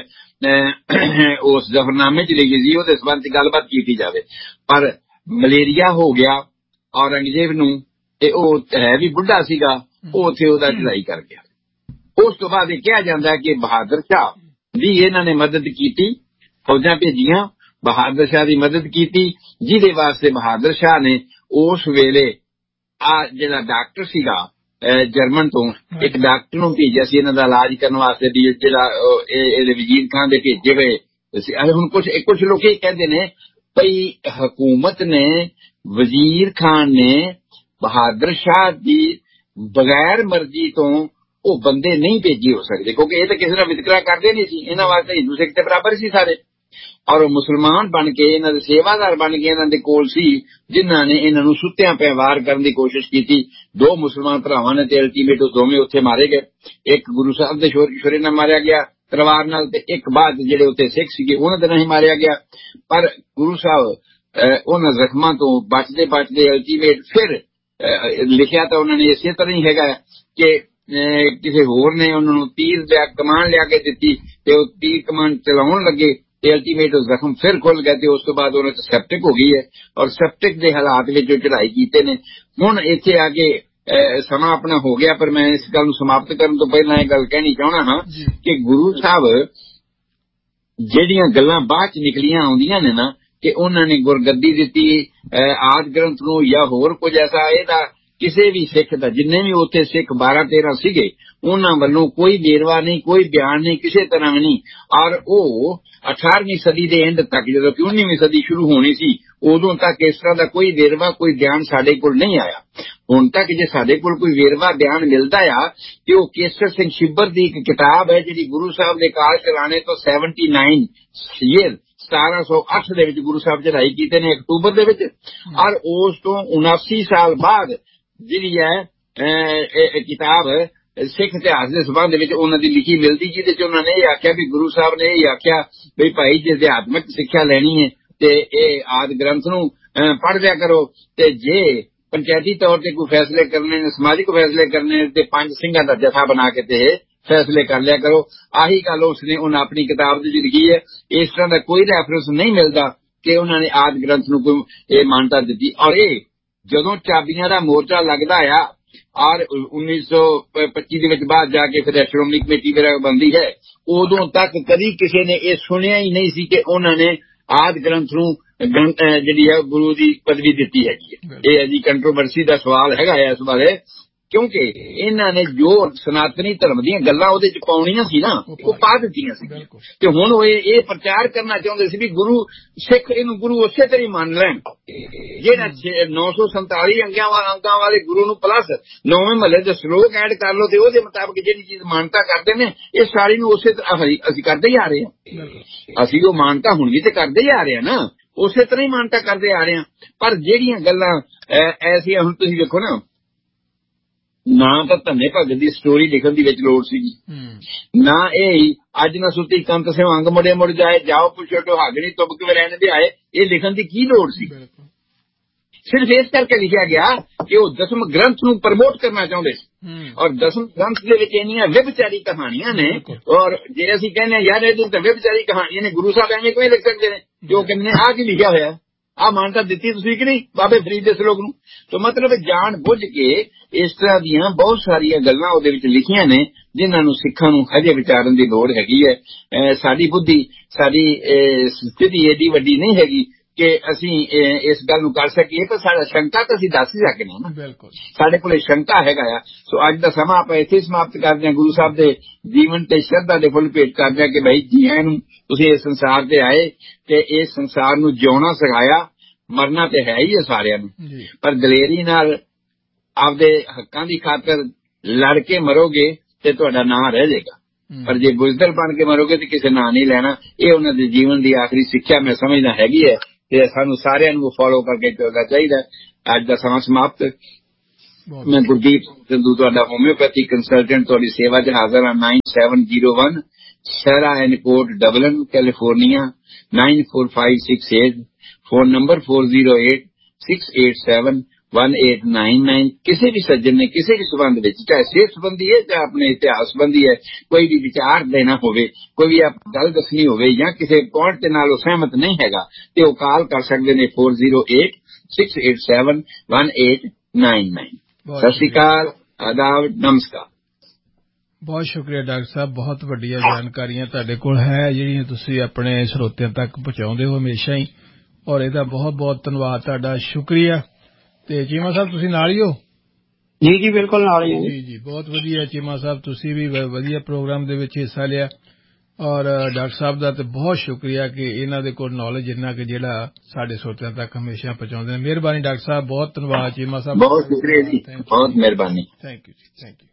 ਉਸ ਜ਼ਫਰਨਾਮੇ 'ਚ ਲਿਖੀ ਸੀ, ਉਹਦੇ ਸੰਬੰਧ 'ਚ ਗੱਲਬਾਤ ਕੀਤੀ ਜਾਵੇ। ਪਰ ਮਲੇਰੀਆ ਹੋ ਗਿਆ ਔਰੰਗਜ਼ੇਬ ਨੂੰ ਤੇ ਉਹ ਹੈ ਵੀ ਬੁੱਢਾ ਸੀਗਾ, ਉਹ ਉੱਥੇ ਉਹਦਾ ਚੜਾਈ ਕਰ ਗਿਆ। ਉਸ ਤੋਂ ਬਾਅਦ ਇਹ ਕਿਹਾ ਜਾਂਦਾ ਕਿ ਬਹਾਦਰ ਸ਼ਾਹ ਦੀ ਇਹਨਾਂ ਨੇ ਮਦਦ ਕੀਤੀ, ਫੌਜਾਂ ਭੇਜੀਆਂ, ਬਹਾਦਰ ਸ਼ਾਹ ਦੀ ਮਦਦ ਕੀਤੀ, ਜਿਹਦੇ ਵਾਸਤੇ ਬਹਾਦਰ ਸ਼ਾਹ ਨੇ ਉਸ ਵੇਲੇ ਆ ਜਿਹੜਾ ਡਾਕਟਰ ਸੀਗਾ ਜਰਮਨ ਤੋਂ ਇੱਕ ਡਾਕਟਰ ਨੂੰ ਭੇਜਿਆ ਸੀ ਇਹਨਾਂ ਦਾ ਇਲਾਜ ਕਰਨ ਵਾਸਤੇ, ਜਿਹੜਾ ਇਹਦੇ ਵਜ਼ੀਰ ਖਾਨ ਦੇ ਭੇਜੇ ਹੋਏ। ਹੁਣ ਕੁਛ ਕੁਛ ਲੋਕ ਇਹ ਕਹਿੰਦੇ ਨੇ ਭਈ ਹਕੂਮਤ ਨੇ ਵਜ਼ੀਰ ਖਾਨ ਨੇ ਬਹਾਦਰ ਸ਼ਾਹ ਦੀ ਬਗੈਰ ਮਰਜ਼ੀ ਤੋਂ ਉਹ ਬੰਦੇ ਨਹੀਂ ਭੇਜੇ ਹੋ ਸਕਦੇ, ਕਿਉਂਕਿ ਇਹ ਤਾਂ ਕਿਸੇ ਨਾਲ ਵਿਤਕਰਾ ਕਰਦੇ ਨਹੀਂ ਸੀ। ਇਹਨਾਂ ਵਾਸਤੇ ਹਿੰਦੂ ਸਿੱਖ ਤੇ ਬਰਾਬਰ ਸੀ ਸਾਰੇ, ਔਰ ਉਹ ਮੁਸਲਮਾਨ ਬਣ ਕੇ ਇਹਨਾਂ ਦੇ ਸੇਵਾਦਾਰ ਬਣ ਕੇ ਇਹਨਾਂ ਦੇ ਕੋਲ ਸੀ, ਜਿਨ੍ਹਾਂ ਨੇ ਇਹਨਾਂ ਨੂੰ ਸੁੱਤਿਆਂ ਪੈ ਵਾਰ ਕਰਨ ਦੀ ਕੋਸ਼ਿਸ਼ ਕੀਤੀ। ਦੋ ਮੁਸਲਮਾਨ ਭਰਾਵਾਂ ਨੇ ਤੇ ਅਲਟੀਮੇਟ ਉਹ ਦੋਵੇਂ ਉੱਥੇ ਮਾਰੇ ਗਏ। ਇੱਕ ਗੁਰੂ ਸਾਹਿਬ ਦੇ ਸ਼ੋਰੇ ਨਾਲ ਮਾਰਿਆ ਗਿਆ ਤਲਵਾਰ ਨਾਲ, ਤੇ ਇੱਕ ਬਾਅਦ ਜਿਹੜੇ ਉੱਥੇ ਸਿੱਖ ਸੀਗੇ ਉਹਨਾਂ ਦੇ ਨਾਲ ਹੀ ਮਾਰਿਆ ਗਿਆ। ਪਰ ਗੁਰੂ ਸਾਹਿਬ ਉਹਨਾਂ ਜ਼ਖਮਾਂ ਤੋਂ ਬਚਦੇ ਬਚਦੇ ਅਲਟੀਮੇਟ ਫਿਰ ਲਿਖਿਆ ਤਾਂ ਉਹਨਾਂ ਨੇ ਇਸੇ ਤਰ੍ਹਾਂ ਹੀ ਹੈਗਾ ਕਿ ਕਿਸੇ ਹੋਰ ਨੇ ਉਹਨਾਂ ਨੂੰ ਤੀਰ ਲਿਆ ਕਮਾਨ ਲਿਆ ਕੇ ਦਿੱਤੀ ਤੇ ਉਹ ਤੀਰ ਕਮਾਨ ਚਲਾਉਣ ਲੱਗੇ ਤੇ ਅਲਟੀਮੇਟ ਜ਼ਖਮ ਫਿਰ ਖੁੱਲ ਗਏ ਤੇ ਉਸ ਤੋਂ ਬਾਅਦ ਉਹਨਾਂ 'ਚ ਸੈਪਟਿਕ ਹੋ ਗਈ ਹੈ, ਔਰ ਸੈਪਟਿਕ ਦੇ ਹਾਲਾਤ ਵਿੱਚ ਉਹ ਚੜਾਈ ਕੀਤੇ ਨੇ। ਹੁਣ ਇੱਥੇ ਆ ਕੇ ਸਮਾਂ ਆਪਣਾ ਹੋ ਗਿਆ, ਪਰ ਮੈਂ ਇਸ ਗੱਲ ਨੂੰ ਸਮਾਪਤ ਕਰਨ ਤੋਂ ਪਹਿਲਾਂ ਇਹ ਗੱਲ ਕਹਿਣੀ ਚਾਹੁੰਦਾ ਹਾਂ ਕਿ ਗੁਰੂ ਸਾਹਿਬ ਜਿਹੜੀਆਂ ਗੱਲਾਂ ਬਾਅਦ 'ਚ ਨਿਕਲੀਆਂ ਆਉਂਦੀਆਂ ਨੇ ਨਾ ਕਿ ਉਹਨਾਂ ਨੇ ਗੁਰਗੱਦੀ ਦਿੱਤੀ ਆਦ ਗ੍ਰੰਥ ਨੂੰ ਜਾਂ ਹੋਰ ਕੁਝ ਐਸਾ, ਇਹਦਾ ਕਿਸੇ ਵੀ ਸਿੱਖ ਦਾ, ਜਿੰਨੇ ਵੀ ਉੱਥੇ ਸਿੱਖ ਬਾਰਾਂ ਤੇਰਾਂ ਸੀਗੇ, ਉਹਨਾਂ ਵੱਲੋਂ ਕੋਈ ਵੇਰਵਾ ਨਹੀਂ, ਕੋਈ ਬਿਆਨ ਨਹੀਂ, ਕਿਸੇ ਤਰ੍ਹਾਂ ਨਹੀਂ। ਔਰ ਉਹ ਅਠਾਰਵੀਂ ਸਦੀ ਦੇ ਐਂਡ ਤੱਕ, ਜਦੋਂ ਕਿ ਉੱਨੀਵੀਂ ਸਦੀ ਸ਼ੁਰੂ ਹੋਣੀ ਸੀ, ਉਦੋਂ ਤੱਕ ਇਸ ਤਰ੍ਹਾਂ ਦਾ ਕੋਈ ਵੇਰਵਾ ਕੋਈ ਬਿਆਨ ਸਾਡੇ ਕੋਲ ਨਹੀਂ ਆਇਆ। ਹੁਣ ਤੱਕ ਜੇ ਸਾਡੇ ਕੋਲ ਕੋਈ ਵੇਰਵਾ ਬਿਆਨ ਮਿਲਦਾ ਆ ਕਿ ਉਹ ਕੇਸਰ ਸਿੰਘ ਛਿੱਬਰ ਦੀ ਇੱਕ ਕਿਤਾਬ ਹੈ ਜਿਹੜੀ ਗੁਰੂ ਸਾਹਿਬ ਦੇ ਕਾਲ ਚਲਾਣੇ ਤੋਂ ਸੈਵਨਟੀ ਨਾਈਨ ਈਅਰ ਸਤਾਰਾਂ ਸੌ ਅੱਠ ਦੇ ਵਿੱਚ ਗੁਰੂ ਸਾਹਿਬ ਚੜਾਈ ਕੀਤੇ ਨੇ ਅਕਤੂਬਰ ਦੇ ਵਿੱਚ, ਔਰ ਉਸ ਤੋਂ ਉਨਾਸੀ ਸਾਲ ਬਾਅਦ ਜਿਹੜੀ ਹੈ ਕਿਤਾਬ ਸਿੱਖ ਇਤਿਹਾਸ ਦੇ ਸੰਬੰਧ ਵਿੱਚ ਉਹਨਾਂ ਦੀ ਲਿਖੀ ਮਿਲਦੀ, ਜਿਹਦੇ ਚ ਉਹਨਾਂ ਨੇ ਇਹ ਆਖਿਆ ਵੀ ਗੁਰੂ ਸਾਹਿਬ ਨੇ ਇਹ ਆਖਿਆ ਵੀ ਭਾਈ ਜੇ ਅਧਿਆਤਮਿਕ ਸਿੱਖਿਆ ਲੈਣੀ ਹੈ ਤੇ ਇਹ ਆਦਿ ਗ੍ਰੰਥ ਨੂੰ ਪੜ੍ਹ ਲਿਆ ਕਰੋ, ਤੇ ਜੇ ਪੰਚਾਇਤੀ ਤੌਰ ਤੇ ਕੋਈ ਫੈਸਲੇ ਕਰਨੇ ਨੇ, ਸਮਾਜਿਕ ਫੈਸਲੇ ਕਰਨੇ ਤੇ ਪੰਜ ਸਿੰਘਾਂ ਦਾ ਜਥਾ ਬਣਾ ਕੇ ਤੇ ਫੈਸਲੇ ਕਰ ਲਿਆ ਕਰੋ। ਆਹੀ ਗੱਲ ਉਸਨੇ ਉਹਨਾਂ ਆਪਣੀ ਕਿਤਾਬ ਦੇ ਵਿੱਚ ਲਿਖੀ ਹੈ। ਇਸ ਤਰ੍ਹਾਂ ਦਾ ਕੋਈ ਰੈਫਰੈਂਸ ਨਹੀਂ ਮਿਲਦਾ ਕਿ ਉਹਨਾਂ ਨੇ ਆਦਿ ਗ੍ਰੰਥ ਨੂੰ ਕੋਈ ਇਹ ਮਾਨਤਾ ਦਿੱਤੀ। ਔਰ ਇਹ ਜਦੋਂ ਚਾਬੀਆਂ ਦਾ ਮੋਰਚਾ ਲੱਗਦਾ ਆ ਔਰ ਉੱਨੀ ਸੌ ਪੱਚੀ ਦੇ ਵਿੱਚ ਬਾਅਦ ਜਾ ਕੇ ਫਿਰ ਸ਼੍ਰੋਮਣੀ ਕਮੇਟੀ ਵਗੈਰਾ ਬਣਦੀ ਹੈ, ਉਦੋਂ ਤੱਕ ਕਦੀ ਕਿਸੇ ਨੇ ਇਹ ਸੁਣਿਆ ਹੀ ਨਹੀਂ ਸੀ ਕਿ ਉਹਨਾਂ ਨੇ ਆਦਿ ਗ੍ਰੰਥ ਨੂੰ ਜਿਹੜੀ ਹੈ ਗੁਰੂ ਦੀ ਪਦਵੀ ਦਿੱਤੀ ਹੈਗੀ ਹੈ। ਇਹ ਹੈ ਜੀ ਕੰਟਰੋਵਰਸੀ ਦਾ ਸਵਾਲ ਹੈਗਾ ਇਸ ਬਾਰੇ, ਕਿਉਂਕਿ ਇਹਨਾਂ ਨੇ ਜੋ ਸਨਾਤਨੀ ਧਰਮ ਦੀਆਂ ਗੱਲਾਂ ਉਹਦੇ ਚ ਪਾਉਣੀਆਂ ਸੀ ਨਾ ਉਹ ਪਾ ਦਿੱਤੀਆਂ ਸੀ, ਤੇ ਹੁਣ ਉਹ ਇਹ ਪ੍ਰਚਾਰ ਕਰਨਾ ਚਾਹੁੰਦੇ ਸੀ ਵੀ ਗੁਰੂ ਸਿੱਖ ਇਹਨੂੰ ਗੁਰੂ ਉਸੇ ਤਰ੍ਹਾਂ ਹੀ ਮੰਨ ਲੈਣ, ਜਿਹੜਾ ਨੌ ਸੌ ਸੰਤਾਲੀ ਅੰਗਾਂ ਅੰਗਾਂ ਵਾਲੇ ਗੁਰੂ ਨੂੰ ਪਲੱਸ ਨੌਵੇਂ ਮਹੱਲੇ ਦੇ ਸ਼ਲੋਕ ਐਡ ਕਰ ਲਓ ਤੇ ਉਹਦੇ ਮੁਤਾਬਕ ਜਿਹੜੀ ਚੀਜ਼ ਮਾਨਤਾ ਕਰਦੇ ਨੇ ਇਹ ਸਾਰੀ ਨੂੰ ਉਸੇ ਤਰ੍ਹਾਂ ਅਸੀਂ ਕਰਦੇ ਹੀ ਆ ਰਹੇ ਹਾਂ। ਅਸੀਂ ਉਹ ਮਾਨਤਾ ਹੁਣ ਵੀ ਤੇ ਕਰਦੇ ਹੀ ਆ ਰਹੇ ਹਾਂ ਨਾ, ਉਸੇ ਤਰ੍ਹਾਂ ਹੀ ਮਾਨਤਾ ਕਰਦੇ ਆ ਰਹੇ ਹਾਂ। ਪਰ ਜਿਹੜੀਆਂ ਗੱਲਾਂ ਐਸੀਆਂ, ਹੁਣ ਤੁਸੀਂ ਦੇਖੋ ਨਾ, ਨਾ ਤਾਂ ਧੰਨੇ ਭਗਤ ਦੀ ਸਟੋਰੀ ਲਿਖਣ ਦੀ ਵਿੱਚ ਲੋੜ ਸੀਗੀ, ਨਾ ਇਹ ਅੱਜ ਨਾ ਸੁੱਤੀ ਕੰਤ ਸੇ ਅੰਗ ਮੁੜੇ ਮੁੜ ਜਾਏ, ਜਾਓ ਪੁੱਛੋ ਢੋਹਾਗਣੀ ਤੁਬਕ ਵੀ ਰਹਿਣ ਦੇ ਆਏ, ਇਹ ਲਿਖਣ ਦੀ ਕੀ ਲੋੜ ਸੀ। ਸਿਰਫ ਇਸ ਕਰਕੇ ਲਿਖਿਆ ਗਿਆ ਕਿ ਉਹ ਦਸਮ ਗ੍ਰੰਥ ਨੂੰ ਪ੍ਰਮੋਟ ਕਰਨਾ ਚਾਹੁੰਦੇ ਸੀ, ਔਰ ਦਸਮ ਗ੍ਰੰਥ ਦੇ ਵਿੱਚ ਇੰਨੀਆਂ ਵਿਭਚਾਰੀ ਕਹਾਣੀਆਂ ਨੇ, ਔਰ ਜੇ ਅਸੀਂ ਕਹਿੰਦੇ ਯਾਰ ਇਹਦੇ ਤਾਂ ਵਿਭਚਾਰੀ ਕਹਾਣੀਆਂ ਨੇ, ਗੁਰੂ ਸਾਹਿਬ ਐਵੇਂ ਕਿਵੇਂ ਲਿਖ ਸਕਦੇ ਨੇ, ਜੋ ਕਹਿੰਦੇ ਨੇ ਆਹ ਕੀ ਲਿਖਿਆ ਹੋਇਆ, ਆਹ ਮਾਨਤਾ ਦਿੱਤੀ ਤੁਸੀਂ ਕਿ ਨਹੀਂ ਬਾਬੇ ਫਰੀਦ ਦੇ ਸਲੋਕ ਨੂੰ। ਤਾਂ ਮਤਲਬ ਜਾਣ ਬੁੱਝ ਕੇ ਇਸ ਤਰ੍ਹਾਂ ਦੀਆਂ ਬਹੁਤ ਸਾਰੀਆਂ ਗੱਲਾਂ ਉਹਦੇ ਵਿੱਚ ਲਿਖੀਆਂ ਨੇ ਜਿਨ੍ਹਾਂ ਨੂੰ ਸਿੱਖਾਂ ਨੂੰ ਹਜੇ ਵਿਚਾਰਨ ਦੀ ਲੋੜ ਹੈਗੀ ਹੈ। ਸਾਡੀ ਬੁੱਧੀ, ਸਾਡੀ ਸਥਿਤੀ ਏਡੀ ਵੱਡੀ ਨਹੀਂ ਹੈਗੀ ਕਿ ਅਸੀਂ ਇਸ ਗੱਲ ਨੂੰ ਕਰ ਸਕੀਏ, ਪਰ ਸਾਡਾ ਸ਼ੰਕਾ ਤਾਂ ਅਸੀਂ ਦੱਸ ਹੀ ਸਕਦੇ ਹਾਂ ਨਾ, ਬਿਲਕੁਲ ਸਾਡੇ ਕੋਲ ਸ਼ੰਕਾ ਹੈਗਾ ਆ। ਸੋ ਅੱਜ ਦਾ ਸਮਾਂ ਆਪਾਂ ਇੱਥੇ ਸਮਾਪਤ ਕਰਦੇ ਹਾਂ, ਗੁਰੂ ਸਾਹਿਬ ਦੇ ਜੀਵਨ ਤੇ ਸ਼ਰਧਾ ਦੇ ਫੁੱਲ ਭੇਟ ਕਰਦੇ ਹਾਂ ਕਿ ਭਾਈ ਜੀਆਂ ਨੂੰ ਤੁਸੀਂ ਇਸ ਸੰਸਾਰ ਤੇ ਆਏ ਤੇ ਇਸ ਸੰਸਾਰ ਨੂੰ ਜਿਉਣਾ ਸਿਖਾਇਆ, ਮਰਨਾ ਤੇ ਹੈ ਹੀ ਹੈ ਸਾਰਿਆਂ ਨੂੰ, ਪਰ ਦਲੇਰੀ ਨਾਲ ਆਪਦੇ ਹੱਕਾਂ ਦੀ ਖਾਤਰ ਲੜ ਕੇ ਮਰੋਗੇ ਤੇ ਤੁਹਾਡਾ ਨਾਂ ਰਹਿ ਜਾਏਗਾ। ਪਰ ਜੇ ਬੁਜ਼ਦਲ ਬਣ ਕੇ ਮਰੋਗੇ ਤੇ ਕਿਸੇ ਨਾਂ ਨਹੀਂ ਲੈਣਾ। ਇਹ ਉਹਨਾਂ ਦੇ ਜੀਵਨ ਦੀ ਆਖਰੀ ਸਿੱਖਿਆ ਮੈਂ ਸਮਝਦਾ ਹੈਗੀ ਹੈ ਤੇ ਸਾਨੂੰ ਸਾਰਿਆਂ ਨੂੰ ਫੋਲੋ ਕਰਕੇ ਚੱਲਣਾ ਚਾਹੀਦਾ। ਅੱਜ ਦਾ ਸਮਾਂ ਸਮਾਪਤ। ਮੈਂ ਗੁਰਦੀਪ ਸੰਧੂ ਤੁਹਾਡਾ ਹੋਮਿਓਪੈਥੀ ਕੰਸਲਟੈਂਟ ਤੁਹਾਡੀ ਸੇਵਾ 'ਚ ਹਾਜ਼ਰ ਹਾਂ। Nine seven zero one Shehra and coat ਡਬਲਨ California nine four five six eight. Phone number four zero eight six eight seven one eight nine nine. ਕਿਸੇ ਵੀ ਸੱਜਣ ਨੇ ਕਿਸੇ ਵੀ ਸੰਬੰਧ ਵਿੱਚ, ਚਾਹੇ ਸਿਹਤ ਸੰਬੰਧੀ ਹੈ ਚਾਹੇ ਆਪਣੇ ਇਤਿਹਾਸ ਸੰਬੰਧੀ ਹੈ, ਕੋਈ ਵੀ ਵਿਚਾਰ ਦੇਣਾ ਹੋਵੇ, ਕੋਈ ਵੀ ਗੱਲ ਦੱਸਣੀ ਹੋਵੇ ਜਾਂ ਕਿਸੇ ਪੁਆਇੰਟ ਦੇ ਨਾਲ ਉਹ ਸਹਿਮਤ ਨਹੀਂ ਹੈਗਾ ਤੇ ਉਹ ਕਾਲ ਕਰ ਸਕਦੇ ਨੇ four zero eight six eight seven one eight nine nine. ਸਤਿ ਸ਼੍ਰੀ ਅਕਾਲ, ਆਦਾਬ, ਨਮਸਕਾਰ। ਬਹੁਤ ਸ਼ੁਕਰੀਆ ਡਾਕਟਰ ਸਾਹਿਬ। ਬਹੁਤ ਵੱਡੀਆਂ ਜਾਣਕਾਰੀਆਂ ਤੁਹਾਡੇ ਕੋਲ ਹੈ ਜਿਹੜੀਆਂ ਤੁਸੀਂ ਆਪਣੇ ਸਰੋਤਿਆਂ ਤੱਕ ਪਹੁੰਚਾਉਂਦੇ ਹੋ ਹਮੇਸ਼ਾ ਹੀ, ਔਰ ਇਹਦਾ ਬਹੁਤ ਬਹੁਤ ਧੰਨਵਾਦ ਤੁਹਾਡਾ, ਸ਼ੁਕਰੀਆ। ਤੇ ਚੀਮਾ ਸਾਹਿਬ ਤੁਸੀਂ ਨਾਲ ਹੀ ਹੋ? ਜੀ ਜੀ ਬਿਲਕੁਲ ਨਾਲ ਹੀ। ਜੀ ਜੀ ਬਹੁਤ ਵਧੀਆ ਚੀਮਾ ਸਾਹਿਬ, ਤੁਸੀਂ ਵੀ ਵਧੀਆ ਪ੍ਰੋਗਰਾਮ ਦੇ ਵਿੱਚ ਹਿੱਸਾ ਲਿਆ, ਔਰ ਡਾਕਟਰ ਸਾਹਿਬ ਦਾ ਤੇ ਬਹੁਤ ਸ਼ੁਕਰੀਆ ਕਿ ਇਹਨਾਂ ਦੇ ਕੋਲ ਨੌਲੇਜ ਇੰਨਾ ਕਿ ਜਿਹੜਾ ਸਾਡੇ ਸਰੋਤਿਆਂ ਤੱਕ ਹਮੇਸ਼ਾ ਪਹੁੰਚਾਉਂਦੇ ਨੇ। ਮਿਹਰਬਾਨੀ ਡਾਕਟਰ ਸਾਹਿਬ, ਬਹੁਤ ਧੰਨਵਾਦ। ਚੀਮਾ ਸਾਹਿਬ ਬਹੁਤ ਸ਼ੁਕਰੀਆ ਜੀ, ਬਹੁਤ ਮਿਹਰਬਾਨੀ। ਥੈਂਕ ਯੂ ਜੀ, ਥੈਂਕ ਯੂ।